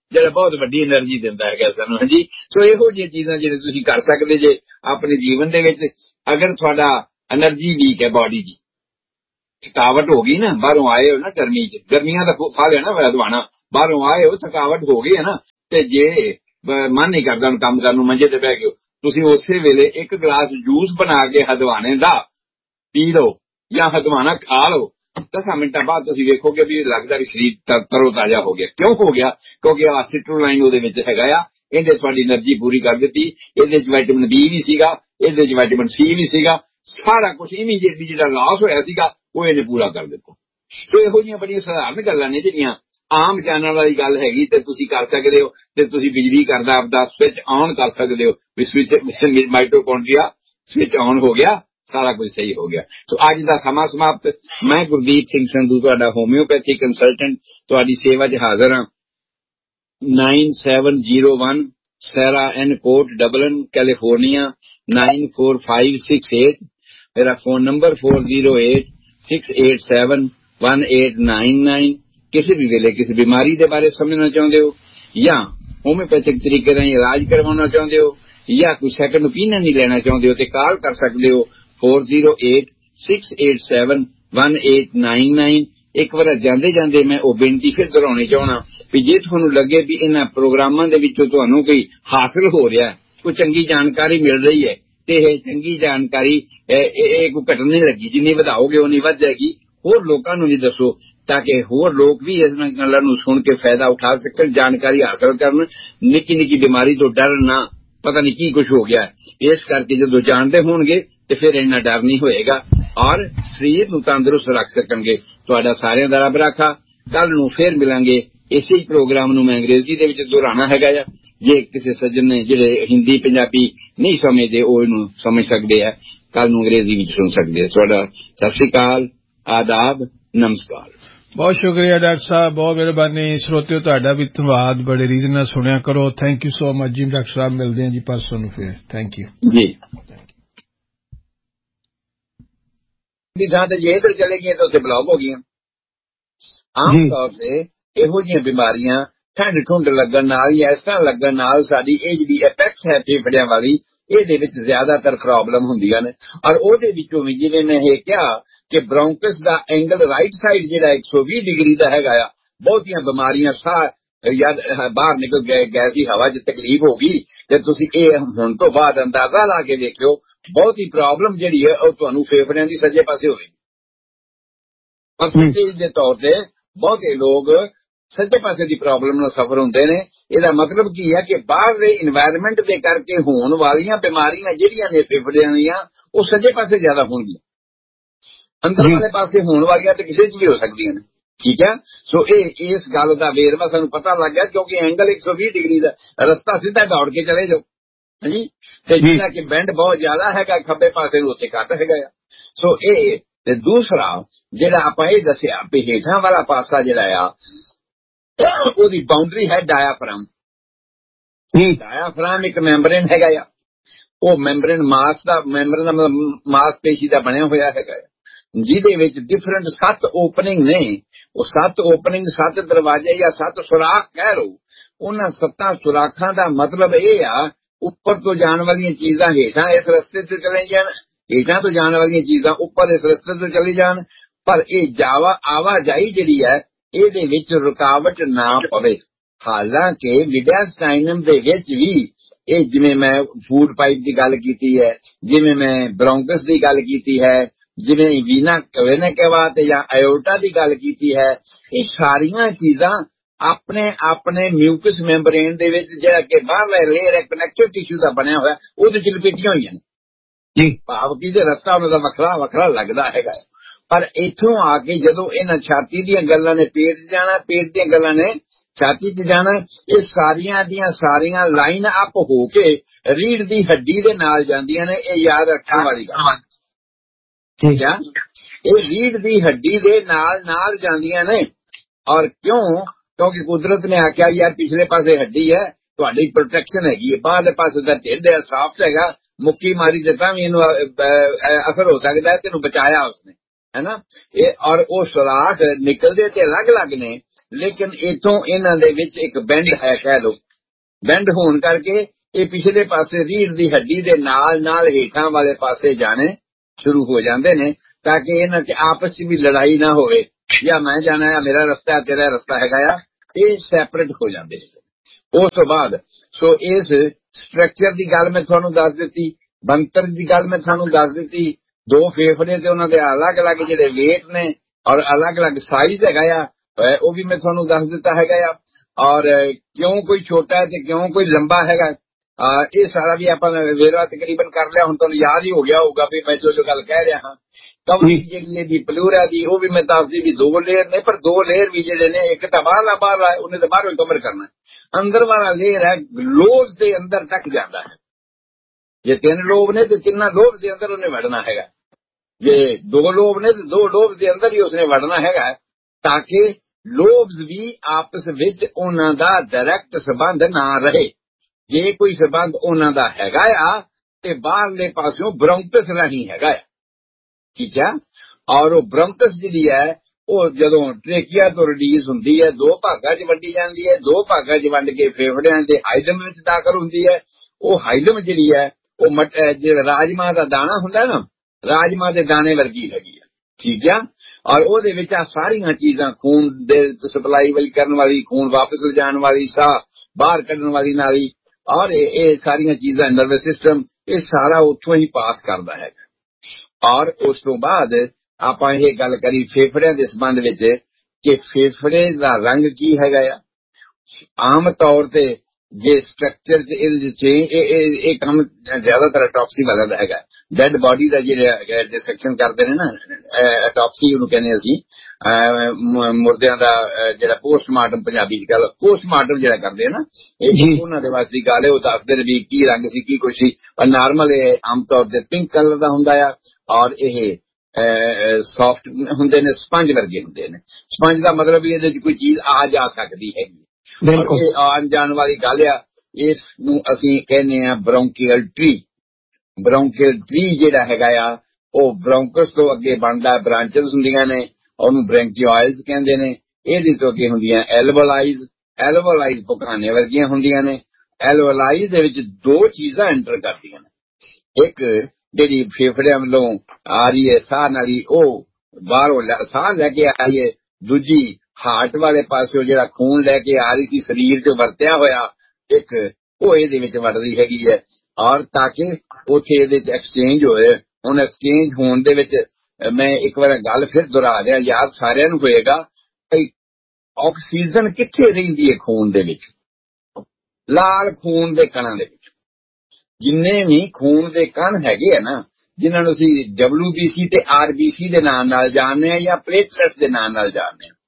ਜਿਹੜਾ ਬਹੁਤ ਵੱਡੀ એનર્ਜੀ ਦਿੰਦਾ ਹੈਗਾ ਸਾਨੂੰ। ਹਾਂਜੀ, ਸੋ ਇਹੋ ਜਿਹੀਆਂ ਚੀਜ਼ਾਂ ਜਿਹੜੇ ਤੁਸੀਂ ਕਰ ਸਕਦੇ ਜੇ ਆਪਣੇ ਜੀਵਨ ਦੇ ਵਿੱਚ। ਅਗਰ ਤੁਹਾਡਾ એનર્ਜੀ ਵੀਕ ਹੈ, ਬਾਡੀ ਦੀ ਥਕਾਵਟ ਹੋ ਗਈ ਨਾ, ਬਾਹਰੋਂ ਆਏ ਹੋ ਨਾ ਗਰਮੀਆਂ ਦਾ ਫਲ ਹੈ ਨਾ ਵਧਵਾਣਾ, ਬਾਹਰੋਂ ਆਏ ਹੋ ਥਕਾਵਟ ਹੋ ਗਈ ਹੈ ਨਾ, ਤੇ ਜੇ ਮਨ ਨਹੀਂ ਕਰਦਾ ਹੁਣ ਕੰਮ ਕਰਨ ਨੂੰ, ਮੰਜੇ ਤੇ ਬਹਿ ਗਏ, ਤੁਸੀਂ ਉਸੇ ਵੇਲੇ ਇੱਕ ਗਲਾਸ ਜੂਸ ਬਣਾ ਕੇ ਹਦਵਾਣੇ ਦਾ ਪੀ ਲਓ ਜਾਂ ਹਦਵਾਣਾ ਖਾ ਲਓ। 10 ਮਿੰਟਾਂ ਬਾਅਦ ਤੁਸੀਂ ਵੇਖੋਗੇ ਵੀ ਲੱਗਦਾ ਵੀ ਸਰੀਰ ਤਰੋ ਤਾਜ਼ਾ ਹੋ ਗਿਆ। ਕਿਉਂ ਹੋ ਗਿਆ? ਕਿਉਂਕਿ ਆ ਸਿਟਰੋਲਾਈਨ ਉਹਦੇ ਵਿੱਚ ਹੈਗਾ ਆ, ਇਹਦੇ ਤੁਹਾਡੀ એનર્ਜੀ ਪੂਰੀ ਕਰ ਦਿੱਤੀ। ਇਹਦੇ ਚ ਵਿਟਾਮਿਨ ਬੀ ਵੀ ਸੀਗਾ, ਇਹਦੇ ਚ ਵਿਟਾਮਿਨ ਸੀ ਵੀ ਸੀਗਾ, ਸਾਰਾ ਕੁਝ ਇਮੀਡੀਏਟਲੀ ਜਿਹੜਾ ਲਾਸ ਹੋਇਆ ਸੀਗਾ ਉਹ ਇਹਨੇ ਪੂਰਾ ਕਰ ਦਿੱਤਾ। ਤੇ ਇਹੋ ਜਿਹੀਆਂ ਬੜੀਆਂ ਸਧਾਰਨ ਗੱਲਾਂ ਨੇ ਜਿਹੜੀਆਂ ਆਮ ਜਾਣਨ ਵਾਲੀ ਗੱਲ ਹੈਗੀ, ਤੇ ਤੁਸੀਂ ਕਰ ਸਕਦੇ ਹੋ। ਤੇ ਤੁਸੀਂ ਬਿਜਲੀ ਘਰ ਦਾ ਆਪਦਾ ਸਵਿਚ ਆਨ ਕਰ ਸਕਦੇ ਹੋ ਵੀ ਸਵਿਚ ਮਾਈਟੋਕੌਂਡਰੀਆ ਸਵਿਚ ਆਨ ਹੋ ਗਿਆ, ਸਾਰਾ ਕੁਝ ਸਹੀ ਹੋ ਗਿਆ। ਸੋ ਅੱਜ ਦਾ ਸਮਾਂ ਸਮਾਪਤ। ਮੈਂ ਗੁਰਦੀਪ ਸਿੰਘ ਸੰਧੂ, ਤੁਹਾਡਾ ਹੋਮਿਓਪੈਥੀ ਕੰਸਲਟੈਂਟ, ਤੁਹਾਡੀ ਸੇਵਾ 'ਚ ਹਾਜ਼ਰ ਹਾਂ। 9701 ਸੈਰਾ ਐਨ ਕੋਟ, ਡਬਲਿਨ, ਕੈਲੀਫੋਰਨੀਆ 94568। ਮੇਰਾ ਫੋਨ ਨੰਬਰ 4086871899। ਕਿਸੇ ਵੀ ਵੇਲੇ ਕਿਸੇ ਬਿਮਾਰੀ ਦੇ ਬਾਰੇ ਸਮਝਣਾ ਚਾਹੁੰਦੇ ਹੋ ਜਾਂ ਹੋਮਿਓਪੈਥਿਕ ਤਰੀਕੇ ਨਾਲ ਇਲਾਜ ਕਰਵਾਉਣਾ ਚਾਹੁੰਦੇ ਹੋ ਜਾਂ ਕੋਈ ਸੈਕੰਡ ਓਪੀਨੀਅਨ ਨਹੀਂ ਲੈਣਾ ਚਾਹੁੰਦੇ ਹੋ, ਤੇ ਕਾਲ ਕਰ ਸਕਦੇ ਹੋ 4086871899। ਇੱਕ ਵਾਰ ਜਾਂਦੇ ਜਾਂਦੇ ਮੈਂ ਉਹ ਬੇਨਤੀ ਫਿਰ ਦੁਹਰਾਉਣੀ ਚਾਹਣਾ ਵੀ ਜੇ ਤੁਹਾਨੂੰ ਲੱਗੇ ਵੀ ਇਹਨਾਂ ਪ੍ਰੋਗਰਾਮਾਂ ਦੇ ਵਿੱਚੋਂ ਤੁਹਾਨੂੰ ਕੋਈ ਹਾਸਲ ਹੋ ਰਿਹਾ, ਕੋਈ ਚੰਗੀ ਜਾਣਕਾਰੀ ਮਿਲ ਰਹੀ ਹੈ, ਤੇ ਇਹ ਚੰਗੀ ਜਾਣਕਾਰੀ ਇਹ ਕੋਈ ਘਟਣ ਨਹੀਂ ਲੱਗੀ, ਜਿੰਨੀ ਵਧਾਓਗੇ ਉਨੀ ਵੱਧ ਜਾਏਗੀ। ਹੋਰ ਲੋਕਾਂ ਨੂੰ ਵੀ ਦੱਸੋ ਤਾਂ ਕਿ ਹੋਰ ਲੋਕ ਵੀ ਇਸ ਗੱਲਾਂ ਨੂੰ ਸੁਣ ਕੇ ਫਾਇਦਾ ਉਠਾ ਸਕਣ, ਜਾਣਕਾਰੀ ਹਾਸਲ ਕਰਨ, ਨਿੱਕੀ ਨਿੱਕੀ ਬਿਮਾਰੀ ਤੋਂ ਡਰਨ ਨਾ, ਪਤਾ ਨਹੀਂ ਕੀ ਕੁਝ ਹੋ ਗਿਆ। ਇਸ ਕਰਕੇ ਜਦੋਂ ਜਾਣਦੇ ਹੋਣਗੇ ਤੇ ਫਿਰ ਇੰਨਾ ਡਰ ਨਹੀਂ ਹੋਏਗਾ ਔਰ ਸਰੀਰ ਨੂੰ ਤੰਦਰੁਸਤ ਰੱਖ ਸਕਣਗੇ। ਤੁਹਾਡਾ ਸਾਰਿਆਂ ਦਾ ਰੱਬ ਰਾਖਾ। ਕੱਲ ਨੂੰ ਫਿਰ ਮਿਲਾਂਗੇ। ਇਸੇ ਹੀ ਪ੍ਰੋਗਰਾਮ ਨੂੰ ਮੈਂ ਅੰਗਰੇਜ਼ੀ ਦੇ ਵਿੱਚ ਦੁਹਰਾਉਣਾ ਹੈਗਾ ਆ। ਜੇ ਕਿਸੇ ਸੱਜਣ ਨੇ ਜਿਹੜੇ ਹਿੰਦੀ ਪੰਜਾਬੀ ਨਹੀਂ ਸਮਝਦੇ ਉਹ ਇਹਨੂੰ ਸਮਝ ਸਕਦੇ ਆ, ਕੱਲ ਨੂੰ ਅੰਗਰੇਜ਼ੀ ਵਿੱਚ ਸੁਣ ਸਕਦੇ ਆ। ਤੁਹਾਡਾ ਸਤਿ ਸ੍ਰੀ ਅਕਾਲ, ਆਦਾਬ, ਨਮਸਕਾਰ। ਬਹੁਤ ਸ਼ੁਕਰੀਆ ਡਾਕਟਰ ਸਾਹਿਬ, ਬਹੁਤ ਮਿਹਰਬਾਨੀ। ਸਰੋਤਿਓ ਤੁਹਾਡਾ ਵੀ ਧੰਨਵਾਦ, ਬੜੇ ਰੀਜ਼ਨ ਨਾਲ ਸੁਣਿਆ ਕਰੋ। ਥੈਂਕ ਯੂ ਸੋ ਮਚ ਜੀ ਡਾਕਟਰ ਸਾਹਿਬ। ਮਿਲਦੇ ਹਾਂ ਜੀ ਪਰਸੋਂ ਨੂੰ ਫਿਰ। ਥੈਂਕ ਯੂ ਜੀ। ਦੀ ਥਾਂ ਤੇ ਜੇ ਇੱਧਰ ਚਲੇ ਗਈਆਂ ਤਾਂ ਉੱਥੇ ਬਲੌਕ ਹੋ ਗਈਆਂ। ਆਮ ਤੌਰ ਤੇ ਇਹੋ ਜਿਹੀਆਂ ਬਿਮਾਰੀਆਂ ਠੰਡ ਠੁੰਡ ਲੱਗਣ ਨਾਲ ਜਾਂ ਇਸ ਤਰ੍ਹਾਂ ਲੱਗਣ ਨਾਲ ਸਾਡੀ ਇਹ ਜਿਹੜੀ ਐਪੈਕਸ ਹੈ ਫੇਫੜਿਆਂ ਵਾਲੀ, ਇਹਦੇ ਵਿੱਚ ਜ਼ਿਆਦਾਤਰ ਪ੍ਰੋਬਲਮ ਹੁੰਦੀਆਂ ਨੇ। ਔਰ ਉਹਦੇ ਵਿੱਚੋਂ ਵੀ ਜਿਵੇਂ ਮੈਂ ਇਹ ਕਿਹਾ ਕਿ ਬ੍ਰੌਂਕਸ ਦਾ ਐਂਗਲ ਰਾਈਟ ਸਾਈਡ ਜਿਹੜਾ 120 ਡਿਗਰੀ ਦਾ ਹੈਗਾ ਆ, ਬਹੁਤੀਆਂ ਬਿਮਾਰੀਆਂ ਸਾਹ ਜਾਂ ਬਾਹਰ ਨਿਕਲ ਗਏ, ਗੈਸੀ ਹਵਾ 'ਚ ਤਕਲੀਫ ਹੋ ਗਈ, ਤੇ ਤੁਸੀਂ ਇਹ ਹੁਣ ਤੋਂ ਬਾਅਦ ਅੰਦਾਜ਼ਾ ਲਾ ਕੇ ਵੇਖਿਓ ਬਹੁਤੀ ਪ੍ਰੋਬਲਮ ਜਿਹੜੀ ਹੈ ਉਹ ਤੁਹਾਨੂੰ ਫੇਫੜਿਆਂ ਦੀ ਸੱਜੇ ਪਾਸੇ ਹੋਵੇਗੀ। ਪਰਸੈਂਟੇਜ ਦੇ ਤੌਰ ਤੇ ਬਹੁਤੇ ਲੋਕ ਸੱਜੇ ਪਾਸੇ ਦੀ ਪ੍ਰੋਬਲਮ ਨਾਲ ਸਫਰ ਹੁੰਦੇ ਨੇ। ਇਹਦਾ ਮਤਲਬ ਕੀ ਹੈ ਕਿ ਬਾਹਰ ਦੇ ਇਨਵਾਇਰਨਮੈਂਟ ਦੇ ਕਰਕੇ ਹੋਣ ਵਾਲੀਆਂ ਬਿਮਾਰੀਆਂ ਜਿਹੜੀਆਂ ਨੇ ਫੇਫੜਿਆਂ ਦੀਆਂ, ਉਹ ਸੱਜੇ ਪਾਸੇ ਜ਼ਿਆਦਾ ਹੋਣਗੀਆਂ। ਅੰਦਰ ਵਾਲੇ ਪਾਸੇ ਹੋਣ ਵਾਲੀਆਂ ਤੇ ਕਿਸੇ 'ਚ ਵੀ ਹੋ ਸਕਦੀਆਂ ਨੇ। ਠੀਕ ਹੈ, ਸੋ ਇਹ ਇਸ ਗੱਲ ਦਾ ਵੇਰਵਾ ਸਾਨੂੰ ਪਤਾ ਲੱਗ ਗਿਆ ਕਿਉਂਕਿ ਐਂਗਲ 120 ਡਿਗਰੀ ਦਾ, ਰਸਤਾ ਸਿੱਧਾ ਦੌੜ ਕੇ ਚਲੇ ਜਾਓ ਹਾਂਜੀ, ਤੇ ਜਿਹੜਾ ਕਿ ਬੈਂਡ ਬਹੁਤ ਜ਼ਿਆਦਾ ਹੈਗਾ ਖੱਬੇ ਪਾਸੇ ਨੂੰ, ਉੱਥੇ ਘੱਟ ਹੈਗਾ ਆ। ਸੋ ਇਹ ਤੇ ਦੂਸਰਾ ਜਿਹੜਾ ਆਪਾਂ ਇਹ ਦੱਸਿਆ ਵੀ ਹੇਠਾਂ ਵਾਲਾ ਪਾਸਾ ਜਿਹੜਾ ਆ ਉਹਦੀ ਬਾਉਂਡਰੀ ਹੈ ਡਾਇਆਫ੍ਰਾਮ। ਡਾਇਆਫ੍ਰਾਮ ਇੱਕ ਮੈਂਬਰੇਨ ਹੈਗਾ ਆ। ਉਹ ਮੈਂਬਰੇਨ ਮਾਸ ਦਾ ਮਾਸਪੇਸ਼ੀ ਦਾ ਬਣਿਆ ਹੋਇਆ ਹੈਗਾ ਆ, ਜਿਹਦੇ ਵਿੱਚ ਡਿਫਰੈਂਟ 7 ਓਪਨਿੰਗ ਨੇ। ਉਹ 7 ਓਪਨਿੰਗ 7 ਦਰਵਾਜ਼ੇ ਜਾਂ 7 ਸੁਰਾਖ ਕਹਿ ਲਓ। ਉਹਨਾਂ 7 ਸੁਰਾਖਾਂ ਦਾ ਮਤਲਬ ਇਹ ਆ ਉੱਪਰ ਤੋਂ ਜਾਣ ਵਾਲੀਆਂ ਚੀਜ਼ਾਂ ਹੇਠਾਂ ਇਸ ਰਸਤੇ ਤੇ ਚਲੇ ਜਾਣ, ਹੇਠਾਂ ਤੋਂ ਜਾਣ ਵਾਲੀਆਂ ਚੀਜ਼ਾਂ ਉੱਪਰ ਇਸ ਰਸਤੇ ਤੋਂ ਚਲੀ ਜਾਣ, ਪਰ ਇਹ ਆਵਾਜਾਈ ਜਿਹੜੀ ਹੈ ਇਹਦੇ ਵਿੱਚ ਰੁਕਾਵਟ ਨਾ ਪਵੇ। ਹਾਲਾਂਕਿ ਮਿਡਿਆਸਟਾਈਨਮ ਦੇ ਵਿੱਚ ਵੀ ਇਹ, ਜਿਵੇਂ ਮੈਂ ਫੂਡ ਪਾਈਪ ਦੀ ਗੱਲ ਕੀਤੀ ਹੈ, ਜਿਵੇਂ ਮੈਂ ਬ੍ਰੌਂਕਸ ਦੀ ਗੱਲ ਕੀਤੀ ਹੈ, ਜਿਵੇਂ ਵੀਨਾ ਕੇਵਾ ਤੇ ਜਾਂ ਆਇਓਟਾ ਦੀ ਗੱਲ ਕੀਤੀ ਹੈ, ਇਹ ਸਾਰੀਆਂ ਚੀਜ਼ਾਂ ਆਪਣੇ ਆਪਣੇ ਮਿਊਕਸ ਮੈਂਬਰੇਨ ਦੇ ਵਿੱਚ ਜਿਹੜਾ ਕਿ ਬਾਹਰਲਾ ਲੇਅਰ ਹੈ ਕਨੈਕਟਿਵ ਟਿਸ਼ੂ ਦਾ ਬਣਿਆ ਹੋਇਆ, ਉਹਦੇ 'ਚ ਲਪੇਟੀਆਂ ਹੋਈਆਂ ਨੇ ਜੀ। ਭਾਵ ਕਿ ਜੇ ਰਸਤਾ ਉਹਨਾਂ ਦਾ ਵੱਖਰਾ ਵੱਖਰਾ ਲੱਗਦਾ ਹੈਗਾ। ਪਰ ਇੱਥੋਂ ਆ ਕੇ ਜਦੋਂ ਇਹਨਾਂ ਛਾਤੀ ਦੀਆਂ ਗੱਲਾਂ ਨੇ ਪੇਟ 'ਚ ਜਾਣਾ, ਪੇਟ ਦੀਆਂ ਗੱਲਾਂ ਨੇ ਛਾਤੀ 'ਚ ਜਾਣਾ, ਇਹ ਸਾਰੀਆਂ ਦੀਆਂ ਸਾਰੀਆਂ ਲਾਈਨ ਅਪ ਹੋ ਕੇ ਰੀੜ੍ਹ ਦੀ ਹੱਡੀ ਦੇ ਨਾਲ ਜਾਂਦੀਆਂ ਨੇ। ਇਹ ਯਾਦ ਰੱਖਣ ਵਾਲੀ ਗੱਲ ਠੀਕ ਆ, ਇਹ ਰੀੜ੍ਹ ਦੀ ਹੱਡੀ ਦੇ ਨਾਲ ਨਾਲ ਜਾਂਦੀਆਂ ਨੇ। ਔਰ ਕਿਉਂ? ਕਿਉਂਕਿ ਕੁਦਰਤ ਨੇ ਆਖਿਆ ਯਾਰ ਪਿਛਲੇ ਪਾਸੇ ਹੱਡੀ ਹੈ, ਤੁਹਾਡੀ ਪ੍ਰੋਟੈਕਸ਼ਨ ਹੈਗੀ ਹੈ, ਬਾਹਰਲੇ ਪਾਸੇ ਦਾ ਢਿੱਡ ਹੈ, ਸਾਫਟ ਹੈਗਾ, ਮੁੱਕੀ ਮਾਰੀ ਤੇ ਤਾਂ ਵੀ ਇਹਨੂੰ ਅਸਰ ਹੋ ਸਕਦਾ ਹੈ, ਤੈਨੂੰ ਬਚਾਇਆ ਉਸਨੇ, ਹੈ ਨਾ। ਇਹ ਔਰ ਉਹ ਸੁਰਾਖ ਨਿਕਲਦੇ ਤੇ ਅਲੱਗ ਅਲੱਗ ਨੇ, ਲੇਕਿਨ ਇਥੋਂ ਇਹਨਾਂ ਦੇ ਵਿੱਚ ਇੱਕ ਬੈਂਡ ਹੈ, ਕਹਿ ਲਓ। ਬੈਂਡ ਹੋਣ ਕਰਕੇ ਇਹ ਪਿਛਲੇ ਪਾਸੇ ਰੀੜ੍ਹ ਦੀ ਹੱਡੀ ਦੇ ਨਾਲ ਨਾਲ ਹੇਠਾਂ ਵਾਲੇ ਪਾਸੇ ਜਾਣੇ ਸ਼ੁਰੂ ਹੋ ਜਾਂਦੇ ਨੇ, ਤਾਂ ਕਿ ਇਹਨਾਂ 'ਚ ਆਪਸ 'ਚ ਵੀ ਲੜਾਈ ਨਾ ਹੋਵੇ, ਜਾਂ ਮੈਂ ਜਾਣਾ ਆ ਮੇਰਾ ਰਸਤਾ ਤੇਰਾ ਰਸਤਾ ਹੈਗਾ ਆ, ਇਹ ਸੈਪਰੇਟ ਹੋ ਜਾਂਦੇ ਨੇ। ਉਸ ਤੋਂ ਬਾਅਦ ਸੋ ਇਸ ਸਟਰਕਚਰ ਦੀ ਗੱਲ ਮੈਂ ਤੁਹਾਨੂੰ ਦੱਸ ਦਿੱਤੀ, ਬਣਤਰ ਦੀ ਗੱਲ ਮੈਂ ਤੁਹਾਨੂੰ ਦੱਸ ਦਿੱਤੀ। 2 ਫੇਫੜੇ ਤੇ ਉਹਨਾਂ ਦੇ ਅਲੱਗ-ਅਲੱਗ ਜਿਹੜੇ ਵੇਟ ਨੇ ਔਰ ਅਲੱਗ-ਅਲੱਗ ਸਾਈਜ਼ ਹੈਗਾ ਆ, ਉਹ ਵੀ ਮੈਂ ਤੁਹਾਨੂੰ ਦੱਸ ਦਿੱਤਾ ਹੈਗਾ ਆ। ਔਰ ਕਿਉਂ ਕੋਈ ਛੋਟਾ ਹੈ ਤੇ ਕਿਉਂ ਕੋਈ ਲੰਬਾ ਹੈਗਾ, ਇਹ ਸਾਰਾ ਵੀ ਆਪਾਂ ਵੇਰਵਾ ਤਕਰੀਬਨ ਕਰ ਲਿਆ। ਹੁਣ ਤੁਹਾਨੂੰ ਯਾਦ ਹੀ ਹੋ ਗਿਆ ਹੋਊਗਾ ਵੀ ਮੈਂ ਜੋ ਗੱਲ ਕਹਿ ਰਿਹਾ ਹਾਂ। ਕਵਰਿੰਗ ਜਿਹੜੀ ਇਹਦੀ ਪਲੂਰਾ ਦੀ, ਉਹ ਵੀ ਮੈਂ ਦੱਸਦੀ ਵੀ 2 ਲੇਅਰ ਨੇ, ਪਰ 2 ਲੇਅਰ ਵੀ ਜਿਹੜੇ ਨੇ, ਇੱਕ ਤਾਂ ਬਾਹਰ ਹੈ, ਉਹਨੇ ਤਾਂ ਬਾਹਰੋਂ ਕਵਰ ਕਰਨਾ। ਅੰਦਰ ਵਾਲਾ ਲੇਅਰ ਹੈ ਲੋਬਸ ਦੇ ਅੰਦਰ ਤੱਕ ਜਾਂਦਾ ਹੈ। ਜੇ 3 ਲੋਬ ਨੇ ਤੇ 3 ਲੋਬ ਦੇ ਅੰਦਰ ਉਹਨੇ ਵੜਨਾ ਹੈਗਾ। ਜੇ 2 ਲੋਬ ਨੇ ਤੇ 2 ਲੋਬ ਦੇ ਅੰਦਰ ਹੀ ਉਸਨੇ ਵੜਨਾ ਹੈਗਾ, ਤਾਂ ਕਿ ਲੋਬਸ ਵੀ ਆਪਸ ਵਿੱਚ ਉਹਨਾਂ ਦਾ ਡਾਇਰੈਕਟ ਸੰਬੰਧ ਨਾ ਰਹੇ। ਜੇ ਕੋਈ ਸੰਬੰਧ ਉਹਨਾਂ ਦਾ ਹੈਗਾ ਆ ਤੇ ਬਾਹਰਲੇ ਪਾਸਿਓਂ ਬ੍ਰੌਂਕਸ ਰਾਹੀਂ ਹੈਗਾ ਆ, ਠੀਕ ਹੈ। ਔਰ ਉਹ ਬ੍ਰੌਂਕਸ ਜਿਹੜੀ ਹੈ ਉਹ ਜਦੋਂ ਟ੍ਰੇਕੀਆ ਤੋਂ ਰਿਲੀਜ਼ ਹੁੰਦੀ ਹੈ 2 ਭਾਗਾਂ 'ਚ ਵੰਡੀ ਜਾਂਦੀ ਹੈ। 2 ਭਾਗਾਂ 'ਚ ਵੰਡ ਕੇ ਫੇਫੜਿਆਂ ਦੇ ਹਾਈਲਮ ਵਿੱਚ ਦਾਖਲ ਹੁੰਦੀ ਹੈ। ਉਹ ਹਾਈਲਮ ਜਿਹੜੀ ਹੈ ਉਹ ਜਿਹੜਾ ਰਾਜਮਾ ਦਾ ਦਾਣਾ ਹੁੰਦਾ ਨਾ, ਰਾਜਮਾ ਦੇ ਦਾਣੇ ਵਰਗੀ ਹੈਗੀ ਆ, ਠੀਕ ਆ। ਔਰ ਉਹਦੇ ਵਿੱਚ ਆ ਸਾਰੀਆਂ ਚੀਜ਼ਾਂ, ਖੂਨ ਦੇ ਸਪਲਾਈ ਵਾਲੀ ਕਰਨ ਵਾਲੀ, ਖੂਨ ਵਾਪਸ ਲਿਜਾਣ ਵਾਲੀ, ਸਾਹ ਬਾਹਰ ਕੱਢਣ ਵਾਲੀ ਨਾਲੀ, ਔਰ ਇਹ ਸਾਰੀਆਂ ਚੀਜ਼ਾਂ, ਨਰਵਸ ਸਿਸਟਮ, ਇਹ ਸਾਰਾ ਉੱਥੋਂ ਹੀ ਪਾਸ ਕਰਦਾ ਹੈਗਾ। ਔਰ ਉਸ ਤੋਂ ਬਾਅਦ ਆਪਾਂ ਇਹ ਗੱਲ ਕਰੀ ਫੇਫੜਿਆਂ ਦੇ ਸੰਬੰਧ ਵਿੱਚ ਕਿ ਫੇਫੜੇ ਦਾ ਰੰਗ ਕੀ ਹੈਗਾ ਆ। ਆਮ ਤੌਰ ਤੇ ਜੇ ਸਟਰਕਚਰ 'ਚ ਇਹ ਕੰਮ ਜ਼ਿਆਦਾਤਰ ਅਟੋਪਸੀ ਵਾਲਾ ਦਾ ਹੈਗਾ। ਡੈਡ ਬਾਡੀ ਦਾ ਜਿਹੜਾ ਡਿਸੈਕਸ਼ਨ ਕਰਦੇ ਨੇ ਨਾ, ਅਟੋਪਸੀ ਉਹਨੂੰ ਕਹਿੰਦੇ ਅਸੀਂ, ਮੁਰਦਿਆਂ ਦਾ ਜਿਹੜਾ ਪੋਸਟਮਾਰਟਮ, ਪੰਜਾਬੀ 'ਚ ਗੱਲ ਪੋਸਟਮਾਰਟਮ ਜਿਹੜਾ ਕਰਦੇ ਨਾ, ਇਹ ਉਹਨਾਂ ਦੇ ਵਾਸਤੇ ਦੀ ਗੱਲ ਹੈ। ਉਹ ਦੱਸਦੇ ਨੇ ਵੀ ਕੀ ਰੰਗ ਸੀ, ਕੀ ਕੁਛ ਸੀ। ਪਰ ਨਾਰਮਲ ਇਹ ਆਮ ਤੌਰ ਤੇ ਪਿੰਕ ਕਲਰ ਦਾ ਹੁੰਦਾ ਆ, ਔਰ ਇਹ ਸੌਫਟ ਹੁੰਦੇ ਨੇ, ਸਪੰਜ ਵਰਗੇ ਹੁੰਦੇ ਨੇ। ਸਪੰਜ ਦਾ ਮਤਲਬ ਵੀ ਇਹਦੇ 'ਚ ਕੋਈ ਚੀਜ਼ ਆ ਜਾ ਸਕਦੀ ਹੈਗੀ। ਇਹ ਆਉਣ ਜਾਣ ਵਾਲੀ ਗੱਲ ਆ। ਇਸ ਨੂੰ ਅਸੀਂ ਕਹਿੰਦੇ ਆ ਬ੍ਰੌਂਕੀਅਲ ਟਰੀ। ਬ੍ਰੌਂਕੀਅਲ ਟਰੀ ਜਿਹੜਾ ਹੈਗਾ ਆ ਉਹ ਬ੍ਰੌਂਕਸ ਤੋਂ ਅੱਗੇ ਬਣਦਾ, ਬ੍ਰਾਂਚਸ ਹੁੰਦੀਆਂ ਨੇ, ਉਹਨੂੰ ਬ੍ਰੈਂਕੀਓਇਲਸ ਕਹਿੰਦੇ ਨੇ। ਇਹਦੇ ਤੋਂ ਅੱਗੇ ਹੁੰਦੀਆਂ ਐਲਵੋਲਾਈਜ਼। ਐਲਵੋਲਾਈਜ਼ ਪੁਕਾਨੇ ਵਰਗੀਆਂ ਹੁੰਦੀਆਂ ਨੇ। ਐਲਵੋਲਾਈਜ਼ ਦੇ ਵਿੱਚ 2 ਚੀਜ਼ਾਂ ਐਂਟਰ ਕਰਦੀਆਂ ਨੇ। ਇੱਕ ਜਿਹੜੀ ਫੇਫੜਿਆਂ ਵੱਲੋਂ ਆ ਰਹੀ ਹੈ ਸਾਹ ਨਾਲੀ, ਉਹ ਬਾਹਰੋਂ ਸਾਹ ਲੈ ਕੇ ਆ ਰਹੀ ਹੈ। ਦੂਜੀ ਹਾਰਟ ਵਾਲੇ ਪਾਸਿਓਂ ਜਿਹੜਾ ਖੂਨ ਲੈ ਕੇ ਆ ਰਹੀ ਸੀ ਸਰੀਰ 'ਚ ਵਰਤਿਆ ਹੋਇਆ, ਇੱਕ ਉਹ ਇਹਦੇ ਵਿੱਚ ਵੜਦੀ ਹੈਗੀ ਹੈ। ਔਰ ਤਾਂ ਕਿ ਉੱਥੇ ਇਹਦੇ 'ਚ ਐਕਸਚੇਂਜ ਹੋਏ। ਹੁਣ ਐਕਸਚੇਂਜ ਹੋਣ ਦੇ ਵਿੱਚ ਮੈਂ ਇੱਕ ਵਾਰ ਗੱਲ ਫਿਰ ਦੁਹਰਾ ਰਿਹਾ, ਯਾਦ ਸਾਰਿਆਂ ਨੂੰ ਹੋਏਗਾ, ਭਈ ਆਕਸੀਜਨ ਕਿੱਥੇ ਰਹਿੰਦੀ ਹੈ ਖੂਨ ਦੇ ਵਿੱਚ? ਲਾਲ ਖੂਨ ਦੇ ਕਣਾਂ ਦੇ ਵਿੱਚ। ਜਿੰਨੇ ਵੀ ਖੂਨ ਦੇ ਕਣ ਹੈਗੇ ਆ ਨਾ, ਜਿਨ੍ਹਾਂ ਨੂੰ ਅਸੀਂ WBC ਤੇ RBC ਦੇ ਨਾਮ ਨਾਲ ਜਾਣਦੇ ਹਾਂ, ਜਾਂ ਪਲੇਟਲੈਟਸ ਦੇ ਨਾਮ ਨਾਲ ਜਾਣਦੇ ਹਾਂ।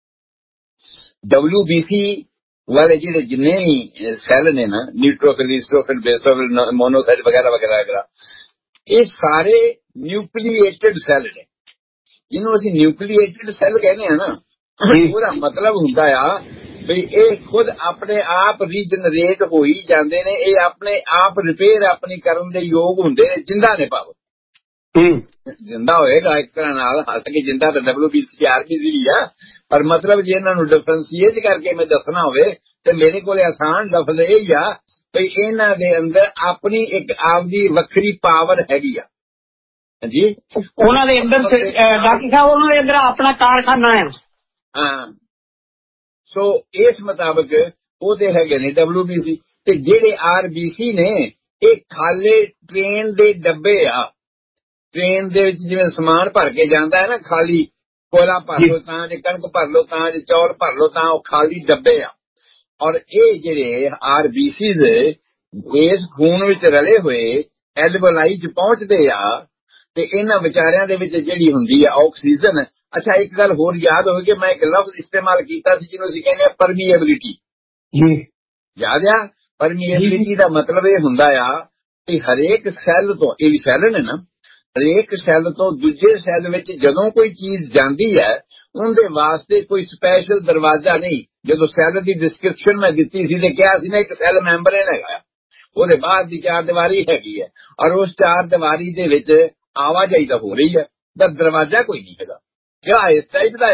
WBC ਵਾਲੇ ਜਿਹੜੇ ਜਿੰਨੇ ਵੀ ਸੈੱਲ ਨੇ ਨਾ, ਨਿਊਟ੍ਰੋਫਿਲ, ਈਸਟ੍ਰੋਫਿਲ, ਬੇਸੋਫਿਲ, ਮੋਨੋਸਾਈਟ ਵਗੈਰਾ ਵਗੈਰਾ, ਇਹ ਸਾਰੇ ਨਿਊਕਲੀਏਟਡ ਸੈੱਲ ਨੇ। ਜਿਹਨੂੰ ਅਸੀਂ ਨਿਊਕਲੀਏਟਡ ਸੈੱਲ ਕਹਿੰਦੇ ਆ ਨਾ, ਉਹਦਾ ਮਤਲਬ ਹੁੰਦਾ ਆ ਵੀ ਇਹ ਖੁਦ ਆਪਣੇ ਆਪ ਰੀਜਨਰੇਟ ਹੋਈ ਜਾਂਦੇ ਨੇ। ਇਹ ਆਪਣੇ ਆਪ ਰਿਪੇਅਰ ਆਪਣੀ ਕਰਨ ਦੇ ਯੋਗ ਹੁੰਦੇ ਨੇ, ਜਿੰਦਾ ਨੇ ਭਾਵ। ਜਿੰਦਾ ਹੋਏਗਾ ਇੱਕ ਤਰ੍ਹਾਂ ਨਾਲ, ਹਾਲਾਂਕਿ ਜਿੰਦਾ ਤਾਂ WBC RBC ਵੀ ਆ, ਪਰ ਮਤਲਬ ਜੇ ਇਹਨਾਂ ਨੂੰ ਡਿਫਰੈਂਸ਼ੀਏਟ ਕਰਕੇ ਮੈਂ ਦੱਸਣਾ ਹੋਵੇ ਤੇ ਮੇਰੇ ਕੋਲ ਆਸਾਨ ਲਫ਼ਜ਼ ਇਹ ਹੀ ਆ ਵੀ ਇਹਨਾਂ ਦੇ ਅੰਦਰ ਆਪਣੀ ਇੱਕ ਆਪਦੀ ਵੱਖਰੀ ਪਾਵਰ ਹੈਗੀ ਆ ਜੀ। ਉਹਨਾਂ ਦੇ ਅੰਦਰ ਡਾਕਟਰ ਸਾਹਿਬ, ਉਹਨਾਂ ਦੇ ਅੰਦਰ ਆਪਣਾ ਕਾਰਖਾਨਾ ਹੈ। ਹਾਂ, ਸੋ ਇਸ ਮੁਤਾਬਕ ਉਹਦੇ ਹੈਗੇ ਨੇ WBC। ਤੇ ਜਿਹੜੇ RBC ਨੇ, ਇਹ ਖਾਲੇ ਟ੍ਰੇਨ ਦੇ ਡੱਬੇ ਆ। ਟ੍ਰੇਨ ਦੇ ਵਿੱਚ ਜਿਵੇਂ ਸਮਾਨ ਭਰ ਕੇ ਜਾਂਦਾ ਹੈ ਨਾ, ਖਾਲੀ ਕੋਲਾ ਭਰ ਲੋ ਤਾਂ, ਜੇ ਕਣਕ ਭਰ ਲੋ ਤਾਂ, ਜੇ ਚੌਲ ਭਰ ਲੋ ਤਾਂ, ਉਹ ਖਾਲੀ ਡੱਬੇ ਆ। ਔਰ ਇਹ ਜਿਹੜੇ RBCs ਇਸ ਖੂਨ ਵਿੱਚ ਰਲੇ ਹੋਏ ਐਲਵੋਲਾਈ 'ਚ ਪਹੁੰਚਦੇ ਆ, ਤੇ ਇਹਨਾਂ ਵਿਚਾਰਿਆਂ ਦੇ ਵਿੱਚ ਜਿਹੜੀ ਹੁੰਦੀ ਆ ਆਕਸੀਜਨ। ਅੱਛਾ, ਇੱਕ ਗੱਲ ਹੋਰ ਯਾਦ ਹੋਵੇ ਕਿ ਮੈਂ ਇੱਕ ਲਫ਼ਜ਼ ਇਸਤੇਮਾਲ ਕੀਤਾ ਸੀ ਜਿਹਨੂੰ ਅਸੀਂ ਕਹਿੰਦੇ ਆ ਪਰਮੀਏਬਿਲਿਟੀ। ਯਾਦ ਆ? ਪਰਮੀਏਬਿਲਿਟੀ ਦਾ ਮਤਲਬ ਇਹ ਹੁੰਦਾ ਆ ਕਿ ਹਰੇਕ ਸੈੱਲ ਤੋਂ, ਇਹ ਵੀ ਸੈੱਲ ਨੇ ਨਾ, ਹਰੇਕ ਸੈੱਲ ਤੋਂ ਦੂਜੇ ਸੈੱਲ ਵਿੱਚ ਜਦੋਂ ਕੋਈ ਚੀਜ਼ ਜਾਂਦੀ ਹੈ, ਉਹਦੇ ਵਾਸਤੇ ਕੋਈ ਸਪੈਸ਼ਲ ਦਰਵਾਜ਼ਾ ਨਹੀਂ। ਜਦੋਂ ਸੈੱਲ ਦੀ ਡਿਸਕ੍ਰਿਪਸ਼ਨ ਮੈਂ ਦਿੱਤੀ ਸੀ ਤੇ ਕਿਹਾ ਸੀ ਨਾ, ਇੱਕ ਸੈੱਲ ਮੈਂਬਰੇਨ ਹੈਗਾ, ਉਹਦੇ ਬਾਅਦ ਦੀ 4 ਦੀਵਾਰੀ ਹੈਗੀ ਹੈ, ਔਰ ਉਸ 4 ਦੀਵਾਰੀ ਦੇ ਵਿੱਚ ਆਵਾਜਾਈ ਤਾਂ ਹੋ ਰਹੀ ਹੈ, ਪਰ ਦਰਵਾਜ਼ਾ ਕੋਈ ਨਹੀਂ ਹੈਗਾ। ਕਿਆ ਇਸ ਟਾਈਪ ਦਾ ਆ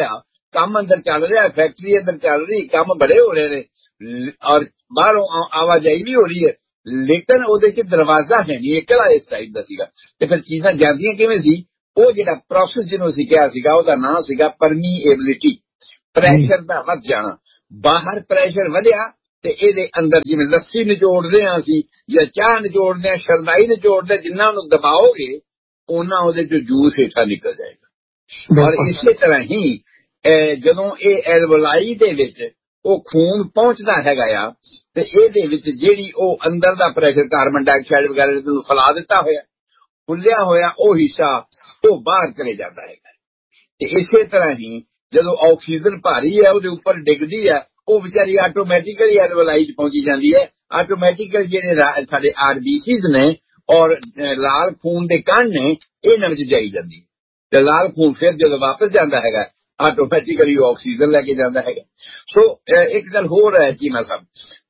ਕੰਮ ਅੰਦਰ ਚੱਲ ਰਿਹਾ, ਫੈਕਟਰੀ ਅੰਦਰ ਚੱਲ ਰਹੀ, ਕੰਮ ਬੜੇ ਹੋ ਰਹੇ ਨੇ ਔਰ ਬਾਹਰੋਂ ਆਵਾਜਾਈ ਵੀ ਹੋ ਰਹੀ ਹੈ, ਲੇਕਿਨ ਉਹਦੇ ਚ ਦਰਵਾਜ਼ਾ ਹੈ ਨਹੀਂ, ਇਕੱਲਾ ਇਸ ਟਾਈਪ ਦਾ ਸੀਗਾ। ਤੇ ਫਿਰ ਚੀਜ਼ਾਂ ਜਾਂਦੀਆਂ ਕਿਵੇਂ ਸੀ? ਉਹ ਜਿਹੜਾ ਪ੍ਰੋਸੈਸ ਜਿਹਨੂੰ ਅਸੀਂ ਕਿਹਾ ਸੀਗਾ ਉਹਦਾ ਨਾਂ ਸੀਗਾ ਪਰਮੀਏਬਿਲਿਟੀ, ਪ੍ਰੈਸ਼ਰ ਦਾ ਵੱਧ ਜਾਣਾ। ਬਾਹਰ ਪ੍ਰੈਸ਼ਰ ਵਧਿਆ ਤੇ ਇਹਦੇ ਅੰਦਰ ਜਿਵੇਂ ਲੱਸੀ ਨਿਚੋੜਦੇ ਹਾਂ ਅਸੀਂ ਜਾਂ ਚਾਹ ਨਿਚੋੜਦੇ ਹਾਂ, ਸ਼ਰਦਾਈ ਨਿਚੋੜਦੇ, ਜਿੰਨਾ ਉਹਨੂੰ ਦਬਾਓਗੇ ਉਹਨਾਂ ਉਹਦੇ ਚੋਂ ਜੂਸ ਹੇਠਾਂ ਨਿਕਲ ਜਾਏਗਾ। ਔਰ ਇਸੇ ਤਰ੍ਹਾਂ ਹੀ ਜਦੋਂ ਇਹ ਐਲਵੋਲਾਈ ਦੇ ਵਿੱਚ ਉਹ ਖੂਨ ਪਹੁੰਚਦਾ ਹੈਗਾ ਆ ਤੇ ਇਹਦੇ ਵਿੱਚ ਜਿਹੜੀ ਉਹ ਅੰਦਰ ਦਾ ਪ੍ਰੈਸ਼ਰ ਕਾਰਬਨ ਡਾਈਆਕਸਾਈਡ ਵਗੈਰਾ ਨੂੰ ਫੈਲਾ ਦਿੱਤਾ ਹੋਇਆ, ਫੁੱਲਿਆ ਹੋਇਆ ਉਹ ਹਿੱਸਾ ਉਹ ਬਾਹਰ ਚਲੇ ਜਾਂਦਾ ਹੈਗਾ। ਤੇ ਇਸੇ ਤਰ੍ਹਾਂ ਹੀ ਜਦੋਂ ਆਕਸੀਜਨ ਭਾਰੀ ਹੈ ਉਹਦੇ ਉੱਪਰ ਡਿੱਗਦੀ ਹੈ, ਉਹ ਵਿਚਾਰੀ ਆਟੋਮੈਟਿਕਲੀ ਐਲਵੋਲਾਈ 'ਚ ਪਹੁੰਚੀ ਜਾਂਦੀ ਹੈ। ਆਟੋਮੈਟਿਕਲ ਜਿਹੜੇ ਸਾਡੇ ਆਰਬੀਸੀਜ਼ ਨੇ ਔਰ ਲਾਲ ਖੂਨ ਦੇ ਕਣ ਨੇ ਇਹਨਾਂ ਵਿੱਚ ਜਾਈ ਜਾਂਦੀ ਤੇ ਲਾਲ ਖੂਨ ਫਿਰ ਜਦੋਂ ਵਾਪਸ ਜਾਂਦਾ ਹੈਗਾ ਆਟੋਮੈਟਿਕਲੀ ਆਕਸੀਜਨ ਲੈ ਕੇ ਜਾਂਦਾ ਹੈਗਾ। ਸੋ ਇੱਕ ਗੱਲ ਹੋਰ ਹੈ ਚੀਮਾ ਸਾਹਿਬ,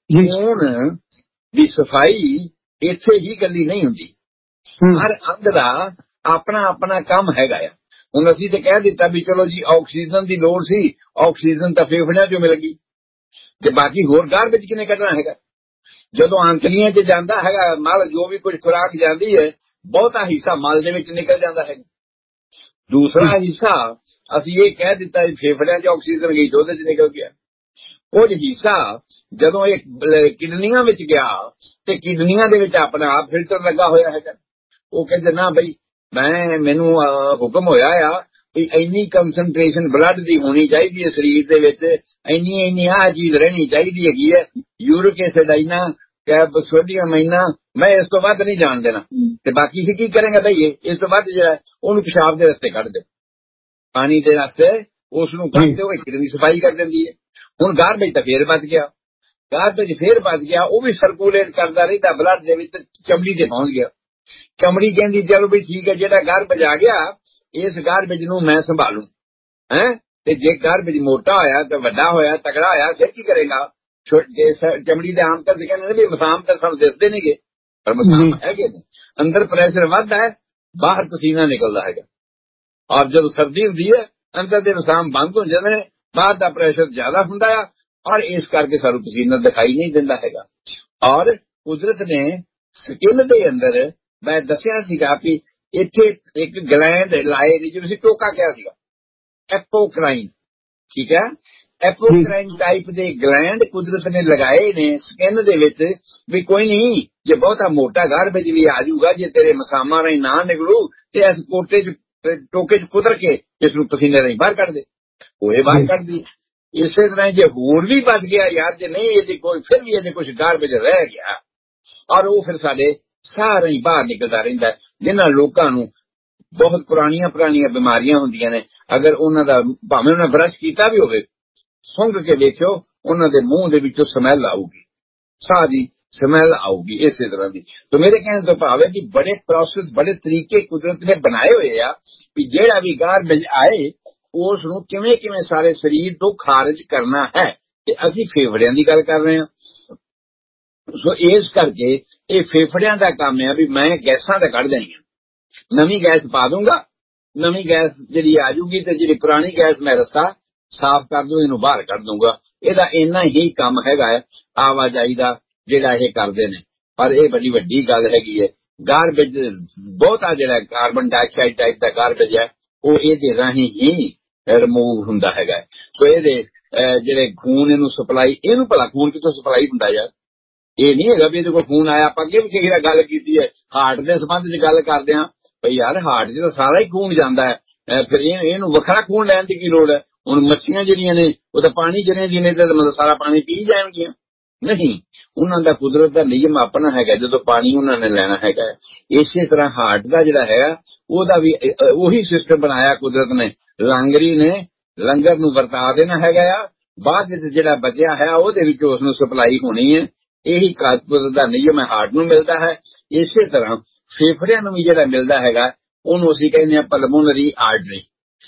ਖੂਨ ਦੀ ਸਫਾਈ ਇੱਥੇ ਹੀ ਗੱਲੀ ਨਹੀਂ ਹੁੰਦੀ, ਹਰ ਅੰਗ ਦਾ ਆਪਣਾ ਆਪਣਾ ਕੰਮ ਹੈਗਾ ਆ। ਹੁਣ ਅਸੀਂ ਤੇ ਕਹਿ ਦਿੱਤਾ ਵੀ ਚਲੋ ਜੀ ਆਕਸੀਜਨ ਦੀ ਲੋੜ ਸੀ, ਆਕਸੀਜਨ ਤਾਂ ਫੇਫੜਿਆਂ ਚੋਂ ਮਿਲ ਗਈ ਤੇ ਬਾਕੀ ਹੋਰ ਗਾਰਬੇਜ ਕਿਨੇ ਕੱਢਣਾ ਹੈਗਾ? ਜਦੋਂ ਆਂਤੜੀਆਂ 'ਚ ਜਾਂਦਾ ਹੈਗਾ ਮਲ, ਜੋ ਵੀ ਕੁਝ ਖੁਰਾਕ ਜਾਂਦੀ ਹੈ ਬਹੁਤਾ ਹਿੱਸਾ ਮਲ ਦੇ ਵਿੱਚ ਨਿਕਲ ਜਾਂਦਾ ਹੈਗਾ, ਦੂਸਰਾ ਹਿੱਸਾ ਅਸੀਂ ਇਹ ਕਹਿ ਦਿੱਤਾ ਫੇਫੜਿਆਂ 'ਚ ਆਕਸੀਜਨ ਗਈ ਤੇ ਉਹਦੇ 'ਚ ਨਿਕਲ ਗਿਆ। ਕੁਝ ਹਿੱਸਾ ਜਦੋਂ ਇਹ ਕਿਡਨੀਆਂ ਵਿੱਚ ਗਿਆ ਤੇ ਕਿਡਨੀਆਂ ਦੇ ਵਿੱਚ ਆਪਣਾ ਆਪ ਫਿਲਟਰ ਲੱਗਾ ਹੋਇਆ ਹੈਗਾ, ਉਹ ਕਹਿੰਦੇ ਨਾ ਬਈ ਮੈਨੂੰ ਹੁਕਮ ਹੋਇਆ ਆ ਵੀ ਇੰਨੀ ਕੰਸਨਟ੍ਰੇਸ਼ਨ ਬਲੱਡ ਦੀ ਹੋਣੀ ਚਾਹੀਦੀ ਹੈ ਸਰੀਰ ਦੇ ਵਿੱਚ, ਇੰਨੀ ਆਹ ਚੀਜ਼ ਰਹਿਣੀ ਚਾਹੀਦੀ ਹੈਗੀ ਹੈ, ਯੂਰਿਕ ਐਸਿਡ ਇੰਨਾ, ਸੋਡੀਅਮ ਇੰਨਾ, ਮੈਂ ਇਸ ਤੋਂ ਵੱਧ ਨਹੀਂ ਜਾਣ ਦੇਣਾ। ਤੇ ਬਾਕੀ ਹੀ ਕੀ ਕਰੇਗਾ ਬਈ ਇਸ ਤੋਂ ਵੱਧ ਜਿਹੜਾ ਉਹਨੂੰ ਪਿਸ਼ਾਬ ਦੇ ਰਸਤੇ ਕੱਢ ਦਿਓ, ਪਾਣੀ ਦੇ ਰਸਤੇ ਉਸ ਨੂੰ ਕੱਢ ਦਿਓ, ਕਿਡਨੀ ਸਫਾਈ ਕਰ ਦਿੰਦੀ ਹੈ। ਹੁਣ ਗਾਰਬੇਜ ਤਾਂ ਫੇਰ ਬਚ ਗਿਆ, ਗਾਰਬੇਜ ਫੇਰ ਬਚ ਗਿਆ, ਉਹ ਵੀ ਸਰਕੂਲੇਟ ਕਰਦਾ ਰਹਿੰਦਾ ਬਲੱਡ ਦੇ ਵਿੱਚ, ਚਮੜੀ ਤੇ ਪਹੁੰਚ ਗਿਆ। ਚਮੜੀ ਕਹਿੰਦੀ ਚਲੋ ਵੀ ਠੀਕ ਹੈ, ਜਿਹੜਾ ਗਾਰਬੇਜ ਆ ਗਿਆ ਇਸ ਗਾਰਬੇਜ ਨੂੰ ਮੈਂ ਸੰਭਾਲੂ ਤੇ ਜੇ ਗਾਰਬੇਜ ਮੋਟਾ ਹੋਇਆ ਤੇ ਵੱਡਾ ਹੋਇਆ ਤਕੜਾ ਹੋਇਆ ਫਿਰ ਕੀ ਕਰੇਗਾ? ਚਮੜੀ ਦੇ ਆਮ ਤਾਂ ਕਹਿੰਦੇ ਨੇ ਵੀ ਮਸਾਮ ਤਾਂ ਸਾਨੂੰ ਦਿਸਦੇ ਨਹੀਂਗੇ, ਪਰ ਮਸਾਮ ਹੈਗੇ ਨੇ। ਅੰਦਰ ਪ੍ਰੈਸ਼ਰ ਵੱਧਦਾ ਹੈ, ਬਾਹਰ ਪਸੀਨਾ ਨਿਕਲਦਾ ਹੈਗਾ, ਔਰ ਜਦੋਂ ਸਰਦੀ ਹੁੰਦੀ ਹੈ ਅੰਦਰ ਦੇ ਮਸਾਮ ਬੰਦ ਹੋ ਜਾਂਦੇ ਨੇ, ਬਾਹਰ ਦਾ ਪ੍ਰੈਸ਼ਰ ਜ਼ਿਆਦਾ ਹੁੰਦਾ ਆ ਔਰ ਇਸ ਕਰਕੇ ਸਾਨੂੰ ਪਸੀਨਾ ਦਿਖਾਈ ਨਹੀਂ ਦਿੰਦਾ ਹੈਗਾ। ਔਰ ਕੁਦਰਤ ਨੇ ਸਕਿਨ ਦੇ ਅੰਦਰ ਮੈਂ ਦੱਸਿਆ ਸੀਗਾ ਕਿ ਇੱਥੇ ਇੱਕ ਗਲੈਂਡ ਲਾਏ ਨੇ ਜਿਹਨੂੰ ਅਸੀਂ ਟੋਕਾ ਕਿਹਾ ਸੀਗਾ, ਐਪੋਕ੍ਰਾਈਨ, ਠੀਕ ਹੈ, ਐਪੋਕ੍ਰਾਈਨ ਟਾਈਪ ਦੇ ਗਲੈਂਡ ਕੁਦਰਤ ਨੇ ਲਗਾਏ ਨੇ ਸਕਿਨ ਦੇ ਵਿੱਚ ਵੀ ਕੋਈ ਨਹੀਂ ਜੇ ਬਹੁਤਾ ਮੋਟਾ ਗਾਰਬੇਜ ਵੀ ਆ ਜਾਊਗਾ, ਜੇ ਤੇਰੇ ਮਸਾਮਾਂ ਰਾਹੀਂ ਨਾ ਨਿਕਲੂ ਤੇ ਇਸ ਟੋਕੇ 'ਚ ਕੁਦਰ ਕੇ ਇਸ ਨੂੰ ਪਸੀਨੇ ਰਾਹੀਂ ਬਾਹਰ ਕੱਢ ਦੇ, ਉਹ ਇਹ ਬਾਹਰ ਕੱਢਦੀ। ਇਸੇ ਤਰ੍ਹਾਂ ਜੇ ਹੋਰ ਵੀ ਬਚ ਗਿਆ ਯਾਰ, ਜੇ ਨਹੀਂ ਇਹਦੇ ਕੋਈ ਫਿਰ ਵੀ ਇਹਦੇ ਕੁਝ ਗਾਰਬੇਜ ਰਹਿ ਗਿਆ ਔਰ ਉਹ ਫਿਰ ਸਾਡੇ ਸਾਰਾ ਹੀ ਬਾਹਰ ਨਿਕਲਦਾ ਰਹਿੰਦਾ। ਜਿਨ੍ਹਾਂ ਲੋਕਾਂ ਨੂੰ ਬਹੁਤ ਪੁਰਾਣੀਆਂ ਬਿਮਾਰੀਆਂ ਹੁੰਦੀਆਂ ਨੇ, ਅਗਰ ਉਹਨਾਂ ਦਾ ਭਾਵੇਂ ਉਹਨਾਂ ਬਰਸ਼ ਕੀਤਾ ਵੀ ਹੋਵੇ, ਸੁੰਘ ਕੇ ਵੇਖਿਓ ਉਹਨਾਂ ਦੇ ਮੂੰਹ ਦੇ ਵਿੱਚੋਂ ਸਮੈਲ ਆਊਗੀ, ਸਾਹ ਦੀ ਸਮੈਲ ਆਊਗੀ ਇਸੇ ਤਰ੍ਹਾਂ ਦੀ। ਤਾਂ ਮੇਰੇ ਕਹਿਣ ਤੋਂ ਭਾਵ ਹੈ ਕਿ ਬੜੇ ਪ੍ਰੋਸੈਸ, ਬੜੇ ਤਰੀਕੇ ਕੁਦਰਤ ਨੇ ਬਣਾਏ ਹੋਏ ਆ ਵੀ ਜਿਹੜਾ ਵੀ ਗਾਰਬੇਜ ਆਏ ਉਸ ਨੂੰ ਕਿਵੇਂ ਕਿਵੇਂ ਸਾਰੇ ਸਰੀਰ ਤੋਂ ਖਾਰਜ ਕਰਨਾ ਹੈ। ਤੇ ਅਸੀਂ ਫੇਫੜਿਆਂ ਦੀ ਗੱਲ ਕਰ ਰਹੇ ਹਾਂ, ਸੋ ਇਸ ਕਰਕੇ ਇਹ ਫੇਫੜਿਆਂ ਦਾ ਕੰਮ ਹੈ ਵੀ ਮੈਂ ਗੈਸਾਂ ਤਾਂ ਕੱਢ ਦੇਣੀਆਂ, ਨਵੀਂ ਗੈਸ ਪਾ ਦੂੰਗਾ, ਨਵੀਂ ਗੈਸ ਜਿਹੜੀ ਆ ਜੂਗੀ ਤੇ ਜਿਹੜੀ ਪੁਰਾਣੀ ਗੈਸ ਮੈਂ ਰਸਤਾ ਸਾਫ਼ ਕਰ ਦੂੰ, ਇਹਨੂੰ ਬਾਹਰ ਕੱਢ ਦੂੰਗਾ। ਇਹਦਾ ਇੰਨਾ ਹੀ ਕੰਮ ਹੈਗਾ ਹੈ ਆਵਾਜਾਈ ਦਾ ਜਿਹੜਾ ਇਹ ਕਰਦੇ ਨੇ। ਪਰ ਇਹ ਬੜੀ ਵੱਡੀ ਗੱਲ ਹੈਗੀ ਹੈ, ਗਾਰਬੇਜ ਬਹੁਤਾ ਜਿਹੜਾ ਕਾਰਬਨ ਡਾਈਆਕਸਾਈਡ ਟਾਈਪ ਦਾ ਗਾਰਬੇਜ ਹੈ ਉਹ ਇਹਦੇ ਰਾਹੀਂ ਹੀ ਰਿਮੂਵ ਹੁੰਦਾ ਹੈਗਾ। ਸੋ ਇਹਦੇ ਜਿਹੜੇ ਖੂਨ ਇਹਨੂੰ ਸਪਲਾਈ, ਇਹਨੂੰ ਭਲਾ ਖੂਨ ਕਿੱਥੋਂ ਸਪਲਾਈ ਹੁੰਦਾ ਯਾਰ? ਇਹ ਨਹੀਂ ਹੈਗਾ ਵੀ ਇਹਦੇ ਕੋਲ ਖੂਨ ਆਇਆ। ਆਪਾਂ ਅੱਗੇ ਵੀ ਕਈ ਵਾਰ ਗੱਲ ਕੀਤੀ ਹੈ ਹਾਰਟ ਦੇ ਸੰਬੰਧ 'ਚ ਗੱਲ ਕਰਦੇ ਹਾਂ, ਭਈ ਯਾਰ ਹਾਰਟ 'ਚ ਤਾਂ ਸਾਰਾ ਹੀ ਖੂਨ ਜਾਂਦਾ ਹੈ, ਫਿਰ ਇਹਨੂੰ ਵੱਖਰਾ ਖੂਨ ਲੈਣ ਦੀ ਕੀ ਲੋੜ ਹੈ? ਹੁਣ ਮੱਛੀਆਂ ਜਿਹੜੀਆਂ ਨੇ ਉਹ ਤਾਂ ਪਾਣੀ 'ਚ ਰਹਿੰਦੀਆਂ ਨੇ ਤੇ ਮਤਲਬ ਸਾਰਾ ਪਾਣੀ ਪੀ ਜਾਣਗੀਆਂ? ਨਹੀਂ, ਉਹਨਾਂ ਦਾ ਕੁਦਰਤ ਦਾ ਨਿਯਮ ਆਪਣਾ ਹੈਗਾ, ਜਦੋਂ ਪਾਣੀ ਉਹਨਾਂ ਨੇ ਲੈਣਾ ਹੈਗਾ। ਇਸੇ ਤਰ੍ਹਾਂ ਹਾਰਟ ਦਾ ਜਿਹੜਾ ਹੈਗਾ ਉਹਦਾ ਵੀ ਉਹੀ ਸਿਸਟਮ ਬਣਾਇਆ ਕੁਦਰਤ ਨੇ, ਲਾਂਗਰੀ ਨੇ ਲੰਗਰ ਨੂੰ ਵਰਤਾ ਦੇਣਾ ਹੈਗਾ ਆ, ਬਾਅਦ ਵਿੱਚ ਜਿਹੜਾ ਬਚਿਆ ਹੈ ਉਹਦੇ ਵਿੱਚ ਉਸ ਨੂੰ ਸਪਲਾਈ ਹੋਣੀ ਹੈ। ਇਹੀ ਕੁਦਰਤ ਦਾ ਨਿਯਮ ਹੈ, ਹਾਰਟ ਨੂੰ ਮਿਲਦਾ ਹੈ। ਇਸੇ ਤਰ੍ਹਾਂ ਫੇਫੜਿਆਂ ਨੂੰ ਵੀ ਜਿਹੜਾ ਮਿਲਦਾ ਹੈਗਾ ਉਹਨੂੰ ਅਸੀਂ ਕਹਿੰਦੇ ਹਾਂ ਪਲਮੋਨਰੀ ਆਰਟਰੀ।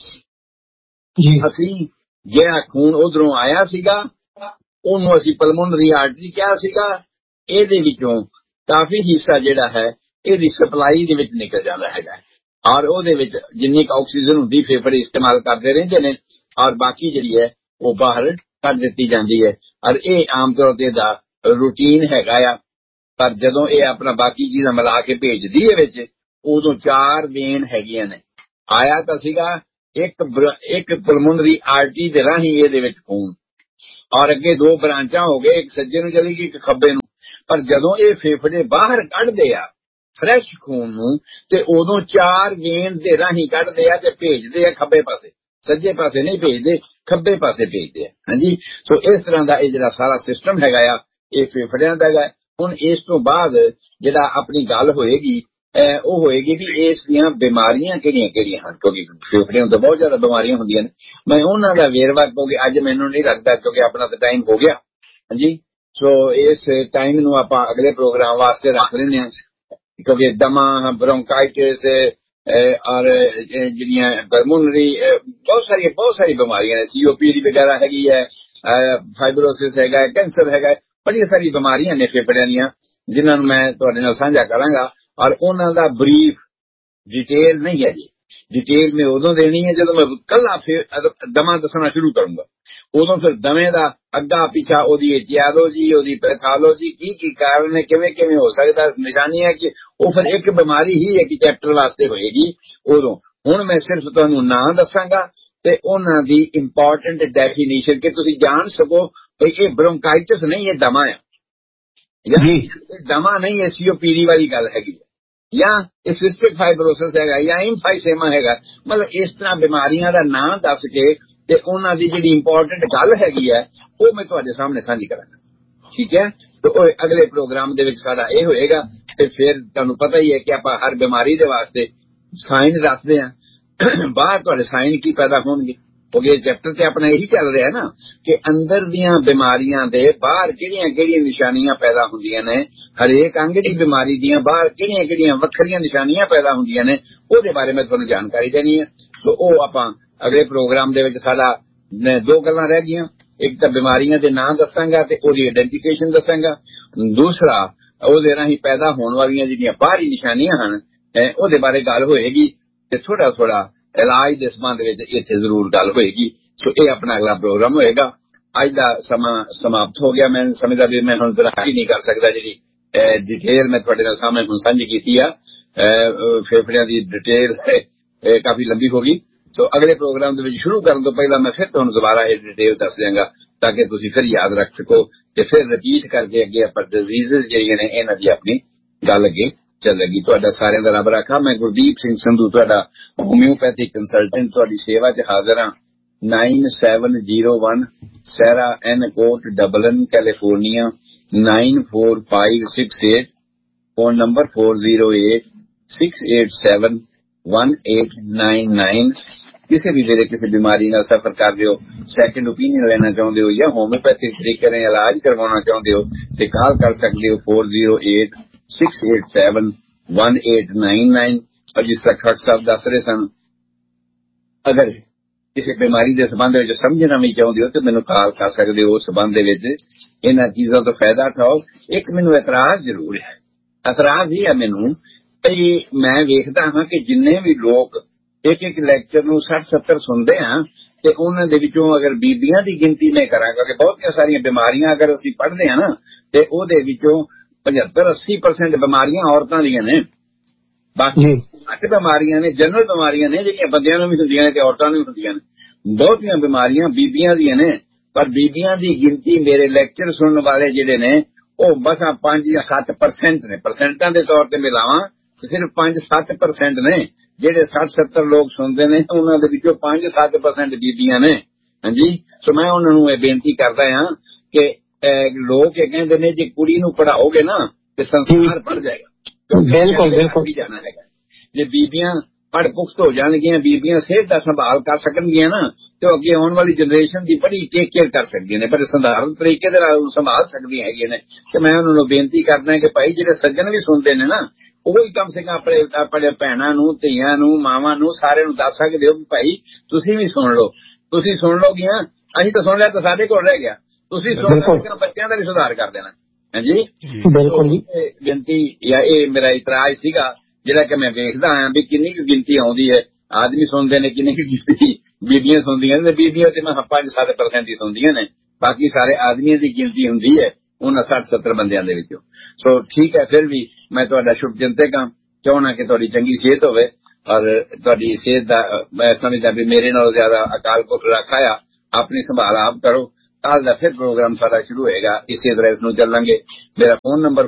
ਅਸੀਂ ਜਿਹੜਾ ਖੂਨ ਉਧਰੋਂ ਆਇਆ ਸੀਗਾ ਉਹਨੂੰ ਅਸੀਂ ਪਲਮੋਨਰੀ ਆਰਟਰੀ ਕਿਹਾ ਸੀਗਾ। ਇਹਦੇ ਵਿੱਚੋਂ ਕਾਫੀ ਹਿੱਸਾ ਜਿਹੜਾ ਹੈ ਇਹਦੀ ਸਪਲਾਈ ਦੇ ਵਿੱਚ ਨਿਕਲ ਜਾਂਦਾ ਹੈਗਾ, ਔਰ ਉਹਦੇ ਵਿੱਚ ਜਿੰਨੀ ਕੁ ਆਕਸੀਜਨ ਹੁੰਦੀ ਫੇਫੜੇ ਇਸਤੇਮਾਲ ਕਰਦੇ ਰਹਿੰਦੇ ਨੇ ਔਰ ਬਾਕੀ ਜਿਹੜੀ ਹੈ ਉਹ ਬਾਹਰ ਕੱਢ ਦਿੱਤੀ ਜਾਂਦੀ ਹੈ। ਔਰ ਇਹ ਆਮ ਤੌਰ ਤੇ ਦਾ ਰੂਟੀਨ ਹੈਗਾ ਆ। ਪਰ ਜਦੋਂ ਇਹ ਆਪਣਾ ਬਾਕੀ ਚੀਜ਼ਾਂ ਮਿਲਾ ਕੇ ਭੇਜਦੀ ਹੈ ਵਿੱਚ, ਉਦੋਂ 4 ਵੇਨ ਹੈਗੀਆਂ ਨੇ। ਆਇਆ ਤਾਂ ਸੀਗਾ ਇੱਕ ਪਲਮੋਨਰੀ ਆਰਟਰੀ ਦੇ ਰਾਹੀਂ ਇਹਦੇ ਵਿੱਚ ਖੂਨ, ਔਰ ਅੱਗੇ 2 ਬ੍ਰਾਂਚਾਂ ਹੋ ਗਏ, ਇੱਕ ਸੱਜੇ ਨੂੰ ਚਲੀ ਗਈ ਇੱਕ ਖੱਬੇ ਨੂੰ। ਪਰ ਜਦੋਂ ਇਹ ਫੇਫੜੇ ਬਾਹਰ ਕੱਢਦੇ ਆ ਫਰੈਸ਼ ਖੂਨ ਨੂੰ, ਤੇ ਉਦੋਂ 4 ਵੇਨ ਦੇ ਰਾਹੀਂ ਕੱਢਦੇ ਆ ਤੇ ਭੇਜਦੇ ਆ ਖੱਬੇ ਪਾਸੇ। ਸੱਜੇ ਪਾਸੇ ਨਹੀਂ ਭੇਜਦੇ, ਖੱਬੇ ਪਾਸੇ ਭੇਜਦੇ ਆ। ਹਾਂਜੀ, ਸੋ ਇਸ ਤਰ੍ਹਾਂ ਦਾ ਇਹ ਜਿਹੜਾ ਸਾਰਾ ਸਿਸਟਮ ਹੈਗਾ ਆ, ਇਹ ਫੇਫੜਿਆਂ ਦਾ ਹੈਗਾ। ਹੁਣ ਇਸ ਤੋਂ ਬਾਅਦ ਜਿਹੜਾ ਆਪਣੀ ਗੱਲ ਹੋਏਗੀ ਉਹ ਹੋਏਗੀ ਵੀ ਇਸ ਦੀਆਂ ਬਿਮਾਰੀਆਂ ਕਿਹੜੀਆਂ ਹਨ, ਕਿਉਂਕਿ ਫੇਫੜਿਆਂ ਤੋਂ ਬਹੁਤ ਜ਼ਿਆਦਾ ਬਿਮਾਰੀਆਂ ਹੁੰਦੀਆਂ ਨੇ। ਮੈਂ ਉਹਨਾਂ ਦਾ ਵੇਰਵਾ, ਕਿਉਂਕਿ ਅੱਜ ਮੈਨੂੰ ਨਹੀਂ ਲੱਗਦਾ, ਕਿਉਂਕਿ ਆਪਣਾ ਤਾਂ ਟਾਈਮ ਹੋ ਗਿਆ। ਹਾਂਜੀ, ਸੋ ਇਸ ਟਾਈਮ ਨੂੰ ਆਪਾਂ ਅਗਲੇ ਪ੍ਰੋਗਰਾਮ ਵਾਸਤੇ ਰੱਖ ਲੈਂਦੇ ਹਾਂ, ਕਿਉਂਕਿ ਦਮਾ, ਬ੍ਰੋਂਕਾਈਟਿਸ ਔਰ ਜਿਹੜੀਆਂ ਪਲਮੋਨਰੀ ਬਹੁਤ ਸਾਰੀ ਬਿਮਾਰੀਆਂ ਨੇ, COPD ਵਗੈਰਾ ਹੈਗੀ ਹੈ, ਫਾਈਬਰੋਸਿਸ ਹੈਗਾ, ਕੈਂਸਰ ਹੈਗਾ, ਬੜੀਆਂ ਸਾਰੀ ਬਿਮਾਰੀਆਂ ਨੇ ਫੇਫੜਿਆਂ ਦੀਆਂ, ਜਿਨ੍ਹਾਂ ਨੂੰ ਮੈਂ ਤੁਹਾਡੇ ਨਾਲ ਸਾਂਝਾ ਕਰਾਂਗਾ। ਔਰ ਉਹਨਾਂ ਦਾ ਬਰੀਫ ਡਿਟੇਲ ਨਹੀਂ ਹੈ ਜੀ, ਡਿਟੇਲ ਮੈਂ ਉਦੋਂ ਦੇਣੀ ਹੈ ਜਦੋਂ ਮੈਂ ਕੱਲਾ ਦਮਾ ਦੱਸਣਾ ਸ਼ੁਰੂ ਕਰੂੰਗਾ। ਉਦੋਂ ਫਿਰ ਦਮੇ ਦਾ ਅੱਗਾ ਪਿੱਛਾ, ਉਹਦੀ ਐਟੀਓਲੋਜੀ, ਉਹਦੀ ਪੈਥੋਲੋਜੀ, ਕੀ ਕਾਰਨ ਹੈ, ਕਿਵੇਂ ਹੋ ਸਕਦਾ, ਨਿਸ਼ਾਨੀ ਹੈ ਕਿ ਉਹ ਫਿਰ ਇੱਕ ਬਿਮਾਰੀ ਹੀ ਇੱਕ ਚੈਪਟਰ ਵਾਸਤੇ ਹੋਏਗੀ ਉਦੋਂ। ਹੁਣ ਮੈਂ ਸਿਰਫ ਤੁਹਾਨੂੰ ਨਾਂ ਦੱਸਾਂਗਾ ਤੇ ਉਹਨਾਂ ਦੀ ਇੰਪੋਰਟੈਂਟ ਡੈਫੀਨੇਸ਼ਨ, ਕਿ ਤੁਸੀਂ ਜਾਣ ਸਕੋ ਕਿ ਇਹ ਬ੍ਰੋਂਕਾਈਟਿਸ ਨਹੀਂ, ਇਹ ਦਮਾ ਹੈ। ਇਹ ਦਮਾ ਨਹੀਂ, ਇਹ COPD ਵਾਲੀ ਗੱਲ ਹੈਗੀ, ਜਾਂ ਇਹ ਸਿਸਟਿਕ ਫਾਈਬਰੋਸਿਸ ਹੈਗਾ, ਜਾਂ ਇੰਫਾਈਸੇਮਾ ਹੈਗਾ। ਮਤਲਬ ਇਸ ਤਰ੍ਹਾਂ ਬਿਮਾਰੀਆਂ ਦਾ ਨਾਂ ਦੱਸ ਕੇ ਤੇ ਉਹਨਾਂ ਦੀ ਜਿਹੜੀ ਇੰਪੋਰਟੈਂਟ ਗੱਲ ਹੈਗੀ ਹੈ ਉਹ ਮੈਂ ਤੁਹਾਡੇ ਸਾਹਮਣੇ ਸਾਂਝੀ ਕਰਾਂਗਾ। ਠੀਕ ਹੈ, ਤੇ ਅਗਲੇ ਪ੍ਰੋਗਰਾਮ ਦੇ ਵਿੱਚ ਸਾਡਾ ਇਹ ਹੋਏਗਾ। ਤੇ ਫਿਰ ਤੁਹਾਨੂੰ ਪਤਾ ਹੀ ਹੈ ਕਿ ਆਪਾਂ ਹਰ ਬਿਮਾਰੀ ਦੇ ਵਾਸਤੇ ਸਾਈਨ ਦੱਸਦੇ ਹਾਂ, ਬਾਹਰ ਤੁਹਾਡੇ ਸਾਈਨ ਕੀ ਪੈਦਾ ਹੋਣਗੇ, ਕਿਉਂਕਿ ਚੈਪਟਰ ਤੇ ਆਪਣਾ ਇਹੀ ਚੱਲ ਰਿਹਾ ਨਾ ਕਿ ਅੰਦਰ ਦੀਆਂ ਬਿਮਾਰੀਆਂ ਦੇ ਬਾਹਰ ਕਿਹੜੀਆਂ ਨਿਸ਼ਾਨੀਆਂ ਪੈਦਾ ਹੁੰਦੀਆਂ ਨੇ, ਹਰੇਕ ਅੰਗ ਦੀ ਬਿਮਾਰੀ ਦੀਆਂ ਬਾਹਰ ਕਿਹੜੀਆਂ ਵੱਖਰੀਆਂ ਨਿਸ਼ਾਨੀਆਂ ਪੈਦਾ ਹੁੰਦੀਆਂ ਨੇ, ਉਹਦੇ ਬਾਰੇ ਮੈਂ ਤੁਹਾਨੂੰ ਜਾਣਕਾਰੀ ਦੇਣੀ ਹੈ। ਸੋ ਉਹ ਆਪਾਂ ਅਗਲੇ ਪ੍ਰੋਗਰਾਮ ਦੇ ਵਿੱਚ ਸਾਡਾ 2 ਗੱਲਾਂ ਰਹਿ ਗਈਆਂ। ਇੱਕ ਤਾਂ ਬਿਮਾਰੀਆਂ ਦੇ ਨਾਂ ਦੱਸਾਂਗਾ ਤੇ ਉਹਦੀ ਆਇਡੈਂਟੀਫਿਕੇਸ਼ਨ ਦੱਸਾਂਗਾ, ਦੂਸਰਾ ਉਹਦੇ ਰਾਹੀਂ ਪੈਦਾ ਹੋਣ ਵਾਲੀਆਂ ਜਿਹੜੀਆਂ ਬਾਹਰੀ ਨਿਸ਼ਾਨੀਆਂ ਹਨ ਉਹਦੇ ਬਾਰੇ ਗੱਲ ਹੋਏਗੀ, ਤੇ ਥੋੜਾ ਇਲਾਜ ਦੇ ਸੰਬੰਧ ਵਿੱਚ ਇੱਥੇ ਜ਼ਰੂਰ ਗੱਲ ਹੋਏਗੀ। ਸੋ ਇਹ ਆਪਣਾ ਅਗਲਾ ਪ੍ਰੋਗਰਾਮ ਹੋਏਗਾ। ਅੱਜ ਦਾ ਸਮਾਂ ਸਮਾਪਤ ਹੋ ਗਿਆ। ਮੈਂ ਸਮਝਦਾ ਵੀ ਮੈਂ ਹੁਣ ਜ਼ਰਾ ਹੀ ਨਹੀਂ ਕਰ ਸਕਦਾ, ਜਿਹੜੀ ਡਿਟੇਲ ਮੈਂ ਤੁਹਾਡੇ ਨਾਲ ਸਾਹਮਣੇ ਹੁਣ ਸਾਂਝੀ ਕੀਤੀ ਆ ਫੇਫੜਿਆਂ ਦੀ ਡਿਟੇਲ ਕਾਫੀ ਲੰਬੀ ਹੋ ਗਈ। ਸੋ ਅਗਲੇ ਪ੍ਰੋਗਰਾਮ ਦੇ ਵਿੱਚ ਸ਼ੁਰੂ ਕਰਨ ਤੋਂ ਪਹਿਲਾਂ ਮੈਂ ਫਿਰ ਤੁਹਾਨੂੰ ਦੁਬਾਰਾ ਇਹ ਡਿਟੇਲ ਦੱਸ ਦਿਆਂਗਾ, ਤਾਂ ਕਿ ਤੁਸੀਂ ਫਿਰ ਯਾਦ ਰੱਖ ਸਕੋ ਤੇ ਫਿਰ ਰਿਪੀਟ ਕਰਕੇ ਅੱਗੇ ਆਪਾਂ ਡਿਜ਼ੀਜ਼ਸ ਜਿਹੜੀਆਂ ਨੇ ਇਹਨਾਂ ਦੀ ਆਪਣੀ ਗੱਲ ਅੱਗੇ ਚੱਲੇਗੀ। ਤੁਹਾਡਾ ਸਾਰਿਆਂ ਦਾ ਰੱਬ ਰਾਖਾ। ਮੈਂ ਗੁਰਦੀਪ ਸਿੰਘ ਸੰਧੂ, ਤੁਹਾਡਾ ਹੋਮਿਓਪੈਥਿਕ ਕੰਸਲਟੈਂਟ, ਤੁਹਾਡੀ ਸੇਵਾ 'ਚ ਹਾਜ਼ਰ ਹਾਂ। 9701 ਸੈਰਾ ਐਨ ਕੋਟ, ਡਬਲਿਨ, ਕੈਲੀਫੋਰਨੀਆ 94568। Phone number 4086871899। ਕਿਸੇ ਵੀ ਵੇਲੇ ਕਿਸੇ ਬਿਮਾਰੀ ਨਾਲ ਸਫਰ ਕਰ ਰਹੇ ਹੋ, ਸੈਕੰਡ ਓਪੀਨੀਅਨ ਲੈਣਾ ਚਾਹੁੰਦੇ ਹੋ, ਜਾਂ ਹੋਮਿਓਪੈਥਿਕ ਤਰੀਕੇ ਨਾਲ ਇਲਾਜ ਕਰਵਾਉਣਾ ਚਾਹੁੰਦੇ ਹੋ, ਤੇ ਕਾਲ ਕਰ ਸਕਦੇ ਹੋ 4086871899। ਔਰ ਜਿਸ ਤਰ੍ਹਾਂ ਖੱਟ ਸਾਹਿਬ ਦੱਸ ਰਹੇ ਸਨ, ਅਗਰ ਕਿਸੇ ਬਿਮਾਰੀ ਦੇ ਸੰਬੰਧ ਵਿੱਚ ਸਮਝਣਾ ਵੀ ਚਾਹੁੰਦੇ ਹੋ ਤੇ ਮੈਨੂੰ ਕਾਲ ਕਰ ਸਕਦੇ ਹੋ। ਉਸ ਸੰਬੰਧ ਦੇ ਵਿੱਚ ਇਹਨਾਂ ਚੀਜ਼ਾਂ ਤੋਂ ਫਾਇਦਾ ਉਠਾਓ। ਇੱਕ ਮੈਨੂੰ ਇਤਰਾਜ਼ ਜ਼ਰੂਰ ਹੈ, ਇਤਰਾਜ਼ ਹੀ ਹੈ ਮੈਨੂੰ, ਮੈਂ ਵੇਖਦਾ ਹਾਂ ਕਿ ਜਿੰਨੇ ਵੀ ਲੋਕ ਇੱਕ ਲੈਕਚਰ ਨੂੰ 60-70 ਸੁਣਦੇ ਆ, ਤੇ ਉਹਨਾਂ ਦੇ ਵਿੱਚੋਂ ਅਗਰ ਬੀਬੀਆਂ ਦੀ ਗਿਣਤੀ ਮੈਂ ਕਰਾਂਗਾ ਕਿ ਬਹੁਤੀਆਂ ਸਾਰੀਆਂ ਬਿਮਾਰੀਆਂ ਅਗਰ ਅਸੀਂ ਪੜ੍ਹਦੇ ਹਾਂ ਨਾ, ਤੇ ਉਹਦੇ ਵਿੱਚੋਂ 75-80% ਬਿਮਾਰੀਆਂ ਔਰਤਾਂ ਦੀਆਂ ਨੇ। ਬਾਕੀ 8 ਬਿਮਾਰੀਆਂ ਨੇ, ਜਨਰਲ ਬਿਮਾਰੀਆਂ ਨੇ, ਜਿਹੜੀਆਂ ਬੰਦਿਆਂ ਨੂੰ ਵੀ ਹੁੰਦੀਆਂ ਨੇ ਤੇ ਔਰਤਾਂ ਨੂੰ ਵੀ ਹੁੰਦੀਆਂ ਨੇ। ਬਹੁਤੀਆਂ ਬਿਮਾਰੀਆਂ ਬੀਬੀਆਂ ਦੀਆਂ ਨੇ, ਪਰ ਬੀਬੀਆਂ ਦੀ ਗਿਣਤੀ ਮੇਰੇ ਲੈਕਚਰ ਸੁਣਨ ਵਾਲੇ ਜਿਹੜੇ ਨੇ ਉਹ ਬਸ 5 ਜਾਂ 7% ਨੇ। ਪਰਸੈਂਟਾਂ ਦੇ ਤੌਰ ਤੇ ਮਿਲਾਵਾਂ ਸਿਰਫ 5-7% ਨੇ। ਜਿਹੜੇ 60-70 ਲੋਕ ਸੁਣਦੇ ਨੇ ਉਹਨਾਂ ਦੇ ਵਿੱਚੋਂ 5-7% ਬੀਬੀਆਂ ਨੇ। ਹਾਂਜੀ, ਸੋ ਮੈਂ ਉਹਨਾਂ ਨੂੰ ਇਹ ਬੇਨਤੀ ਕਰਦਾ ਹਾਂ ਕਿ ਲੋਕ ਇਹ ਕਹਿੰਦੇ ਨੇ ਜੇ ਕੁੜੀ ਨੂੰ ਪੜ੍ਹਾਓਗੇ ਨਾ ਤੇ ਸੰਸਾਰ ਪੜ੍ਹ ਜਾਏਗਾ। ਬਿਲਕੁਲ ਜਾਣਾ ਹੈਗਾ। ਜੇ ਬੀਬੀਆਂ ਪੜ੍ਹ ਪੁਖਤ ਹੋ ਜਾਣਗੀਆਂ, ਬੀਬੀਆਂ ਸਿਹਤ ਦਾ ਸੰਭਾਲ ਕਰ ਸਕਣਗੀਆਂ ਨਾ, ਤੇ ਉਹ ਅੱਗੇ ਆਉਣ ਵਾਲੀ ਜਨਰੇਸ਼ਨ ਦੀ ਬੜੀ ਟੇਕ ਕੇਅਰ ਕਰ ਸਕਦੀਆਂ ਨੇ, ਬੜੇ ਸਧਾਰਨ ਤਰੀਕੇ ਦੇ ਨਾਲ ਸੰਭਾਲ ਸਕਦੀਆਂ ਹੈਗੀਆਂ ਨੇ। ਤੇ ਮੈਂ ਉਹਨਾਂ ਨੂੰ ਬੇਨਤੀ ਕਰਦਾ ਕਿ ਭਾਈ ਜਿਹੜੇ ਸੱਜਣ ਵੀ ਸੁਣਦੇ ਨੇ ਨਾ, ਉਹ ਹੀ ਕਮ ਸੇ ਕਮ ਆਪਣੇ ਭੈਣਾਂ ਨੂੰ, ਧੀਆਂ ਨੂੰ, ਮਾਵਾਂ ਨੂੰ, ਸਾਰਿਆਂ ਨੂੰ ਦੱਸ ਸਕਦੇ ਹੋ ਕਿ ਭਾਈ ਤੁਸੀਂ ਵੀ ਸੁਣ ਲਓ। ਤੁਸੀਂ ਸੁਣ ਲਓਗੀਆਂ, ਅਸੀਂ ਤਾਂ ਸੁਣ ਲਿਆ ਤਾਂ ਸਾਡੇ ਕੋਲ ਰਹਿ ਗਿਆ, ਤੁਸੀਂ ਸੁਣ ਲਓ ਬੱਚਿਆਂ ਦਾ ਵੀ ਸੁਧਾਰ ਕਰ ਦੇਣਾ। ਹਾਂਜੀ, ਬਿਲਕੁਲ ਜੀ। ਬੇਨਤੀ ਜਾਂ ਇਹ ਮੇਰਾ ਇਤਰਾਜ਼ ਸੀਗਾ ਜਿਹੜਾ ਕਿ ਮੈਂ ਵੇਖਦਾ ਹਾਂ ਵੀ ਕਿੰਨੀ ਕੁ ਗਿਣਤੀ ਆਉਂਦੀ ਹੈ, ਆਦਮੀ ਸੁਣਦੇ ਨੇ ਕਿੰਨੇ ਕਿ ਬੀਬੀਆਂ ਸੁਣਦੀਆਂ ਨੇ, ਬੀਬੀਆਂ ਤੇ ਮੈਂ 5-7% ਹੀ ਸੁਣਦੀਆਂ ਨੇ, ਬਾਕੀ ਸਾਰੇ ਆਦਮੀਆਂ ਦੀ ਗਿਣਤੀ ਹੁੰਦੀ ਹੈ ਉਹਨਾਂ 60-70 ਬੰਦਿਆਂ ਦੇ ਵਿੱਚੋਂ। ਸੋ ਠੀਕ ਹੈ, ਫਿਰ ਵੀ ਮੈਂ ਤੁਹਾਡਾ ਸ਼ੁਭ ਚਿੰਤਕ ਹਾਂ, ਚਾਹੁੰਦਾ ਕਿ ਤੁਹਾਡੀ ਚੰਗੀ ਸਿਹਤ ਹੋਵੇ, ਔਰ ਤੁਹਾਡੀ ਸਿਹਤ ਦਾ ਮੈਂ ਸਮਝਦਾ ਵੀ ਮੇਰੇ ਨਾਲੋਂ ਜ਼ਿਆਦਾ ਅਕਾਲ ਪੁਰਖ ਰੱਖਾ ਆ। ਆਪਣੀ ਸੰਭਾਲ ਆਪ ਕਰੋ। ਕੱਲ ਦਾ ਫਿਰ ਪ੍ਰੋਗਰਾਮ ਸਾਡਾ ਸ਼ੁਰੂ ਹੋਏਗਾ, ਇਸੇ ਤਰ੍ਹਾਂ ਇਸ ਨੂੰ ਚੱਲਾਂਗੇ। ਮੇਰਾ ਫੋਨ ਨੰਬਰ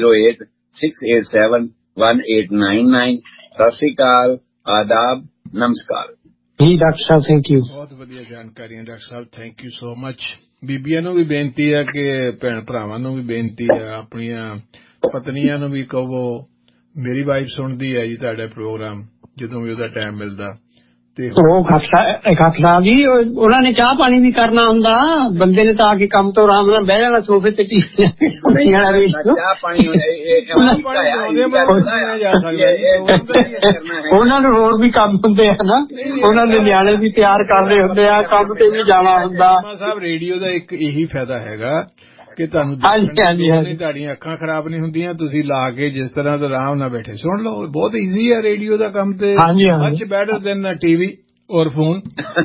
4086871899। ਸਤਿ ਸ੍ਰੀ ਅਕਾਲ, ਆਦਾਬ, ਨਮਸਕਾਰ ਜੀ ਡਾਕਟਰ ਸਾਹਿਬ, ਥੈਂਕ ਯੂ। ਬਹੁਤ ਵਧੀਆ ਜਾਣਕਾਰੀਆਂ doctor Sahib, thank you so much. ਬੀਬੀਆਂ ਨੂੰ ਵੀ ਬੇਨਤੀ ਹੈ ਕਿ ਭੈਣ ਭਰਾਵਾਂ ਨੂੰ ਵੀ ਬੇਨਤੀ ਹੈ, ਆਪਣੀਆਂ ਪਤਨੀਆਂ ਨੂੰ ਵੀ ਕਹੋ। ਮੇਰੀ ਵਾਈਫ ਸੁਣਦੀ ਹੈ ਜੀ ਤੁਹਾਡਾ ਪ੍ਰੋਗਰਾਮ ਜਦੋਂ ਵੀ ਉਹਦਾ ਟਾਈਮ ਮਿਲਦਾ। ਤੇ ਉਹ ਖਾਕ ਸਾਹਿਬ ਜੀ, ਉਹਨਾਂ ਨੇ ਚਾਹ ਪਾਣੀ ਵੀ ਕਰਨਾ ਹੁੰਦਾ, ਬੰਦੇ ਨੇ ਤਾਂ ਆ ਕੇ ਕੰਮ ਤੋਂ ਆਰਾਮ ਨਾਲ ਬਹਿ ਜਾਣਾ ਸੋਫੇ ਤੇ ਟੀਵੀ ਚਾਹ ਪਾਣੀ ਉਹਨਾਂ ਨੂੰ ਹੋਰ ਵੀ ਕੰਮ ਹੁੰਦੇ ਆ ਨਾ, ਉਹਨਾਂ ਦੇ ਨਿਆਣੇ ਵੀ ਤਿਆਰ ਕਰਨੇ ਹੁੰਦੇ ਆ, ਕੰਮ ਤੇ ਵੀ ਜਾਣਾ ਹੁੰਦਾ। ਸਾਹਿਬ ਰੇਡੀਓ ਦਾ ਇੱਕ ਇਹੀ ਫਾਇਦਾ ਹੈਗਾ ਕਿ ਤੁਹਾਨੂੰ ਤੁਹਾਡੀਆਂ ਅੱਖਾਂ ਖਰਾਬ ਨਹੀਂ ਹੁੰਦੀਆਂ, ਤੁਸੀਂ ਲਾ ਕੇ ਜਿਸ ਤਰ੍ਹਾਂ ਦਾ ਆਰਾਮ ਨਾਲ ਬੈਠੇ ਸੁਣ ਲਓ। ਬਹੁਤ ਈਜ਼ੀ ਹੈ ਰੇਡੀਓ ਦਾ ਕੰਮ ਤੇ, ਮਚ ਬੈਟਰ ਦੈਨ ਟੀਵੀ ਔਰ ਫੋਨ।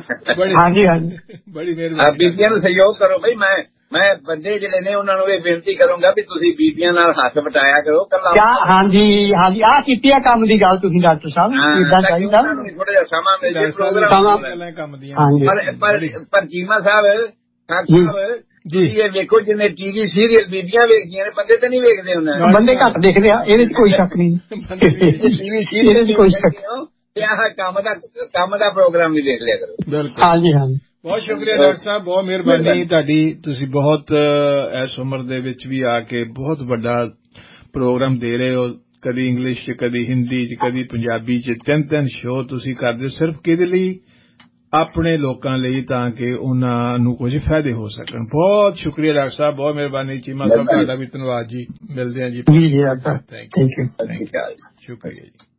ਬੜੀ ਮਿਹਰਬਾਨੀ। ਬੀਬੀਆਂ ਨੂੰ ਸਹਿਯੋਗ ਕਰੋ ਬਈ। ਮੈਂ ਬੰਦੇ ਜਿਹੜੇ ਨੇ ਉਹਨਾਂ ਨੂੰ ਇਹ ਬੇਨਤੀ ਕਰੂੰਗਾ ਵੀ ਤੁਸੀਂ ਬੀਬੀਆਂ ਨਾਲ ਹੱਥ ਵਟਾਇਆ ਕਰੋ ਕੱਲਾ। ਹਾਂਜੀ, ਆਹ ਕੀਤੀ ਆ ਕੰਮ ਦੀ ਗੱਲ ਤੁਸੀਂ ਡਾਕਟਰ ਸਾਹਿਬ, ਇਦਾਂ ਚਾਹੀਦਾ ਥੋੜਾ ਜਿਹਾ ਸਮਾਂ ਮਿਲ ਜੇ ਪ੍ਰੋਗਰਾਮ ਕੰਮ ਦੀਆਂ। ਪਰ ਚੀਮਾ ਸਾਹਿਬ ਜੀ ਇਹ ਵੇਖੋ, ਜਿੰਨੇ ਟੀਵੀ ਸੀਰੀਅਲ ਬੀਬੀਆਂ ਵੇਖਦੀਆਂ ਨੇ, ਬੰਦੇ ਤਾਂ ਨਹੀਂ ਵੇਖਦੇ ਉਹਨਾਂ। ਬੰਦੇ ਘੱਟ ਦੇਖਦੇ ਆ, ਇਹਦੇ 'ਚ ਕੋਈ ਸ਼ੱਕ ਨਹੀਂ। ਇਹਦੇ 'ਚ ਕੋਈ ਸ਼ੱਕ ਤੇ ਆਹ ਕੰਮ ਦਾ ਪ੍ਰੋਗਰਾਮ ਵੀ ਦੇਖ ਲਿਆ ਕਰੋ। ਬਿਲਕੁਲ। ਹਾਂਜੀ ਹਾਂਜੀ, ਬਹੁਤ ਸ਼ੁਕਰੀਆ ਡਾਕਟਰ ਸਾਹਿਬ, ਬਹੁਤ ਮਿਹਰਬਾਨੀ ਤੁਹਾਡੀ। ਤੁਸੀਂ ਬਹੁਤ ਇਸ ਉਮਰ ਦੇ ਵਿੱਚ ਵੀ ਆ ਕੇ ਬਹੁਤ ਵੱਡਾ ਪ੍ਰੋਗਰਾਮ ਦੇ ਰਹੇ ਹੋ, ਕਦੀ ਇੰਗਲਿਸ਼ 'ਚ, ਕਦੀ ਹਿੰਦੀ 'ਚ, ਕਦੀ ਪੰਜਾਬੀ 'ਚ। 3 ਸ਼ੋਅ ਤੁਸੀਂ ਕਰਦੇ ਹੋ ਸਿਰਫ ਕਿਹਦੇ ਲਈ? ਆਪਣੇ ਲੋਕਾਂ ਲਈ, ਤਾਂ ਕਿ ਉਹਨਾਂ ਨੂੰ ਕੁਝ ਫਾਇਦੇ ਹੋ ਸਕਣ। ਬਹੁਤ ਸ਼ੁਕਰੀਆ ਡਾਕਟਰ ਸਾਹਿਬ, ਬਹੁਤ ਮਿਹਰਬਾਨੀ। ਚੀਮਾ ਸਾਹਿਬ ਤੁਹਾਡਾ ਵੀ ਧੰਨਵਾਦ ਜੀ। ਮਿਲਦੇ ਹਾਂ ਜੀ। Thank you. ਸ਼ੁਕਰੀਆ ਜੀ।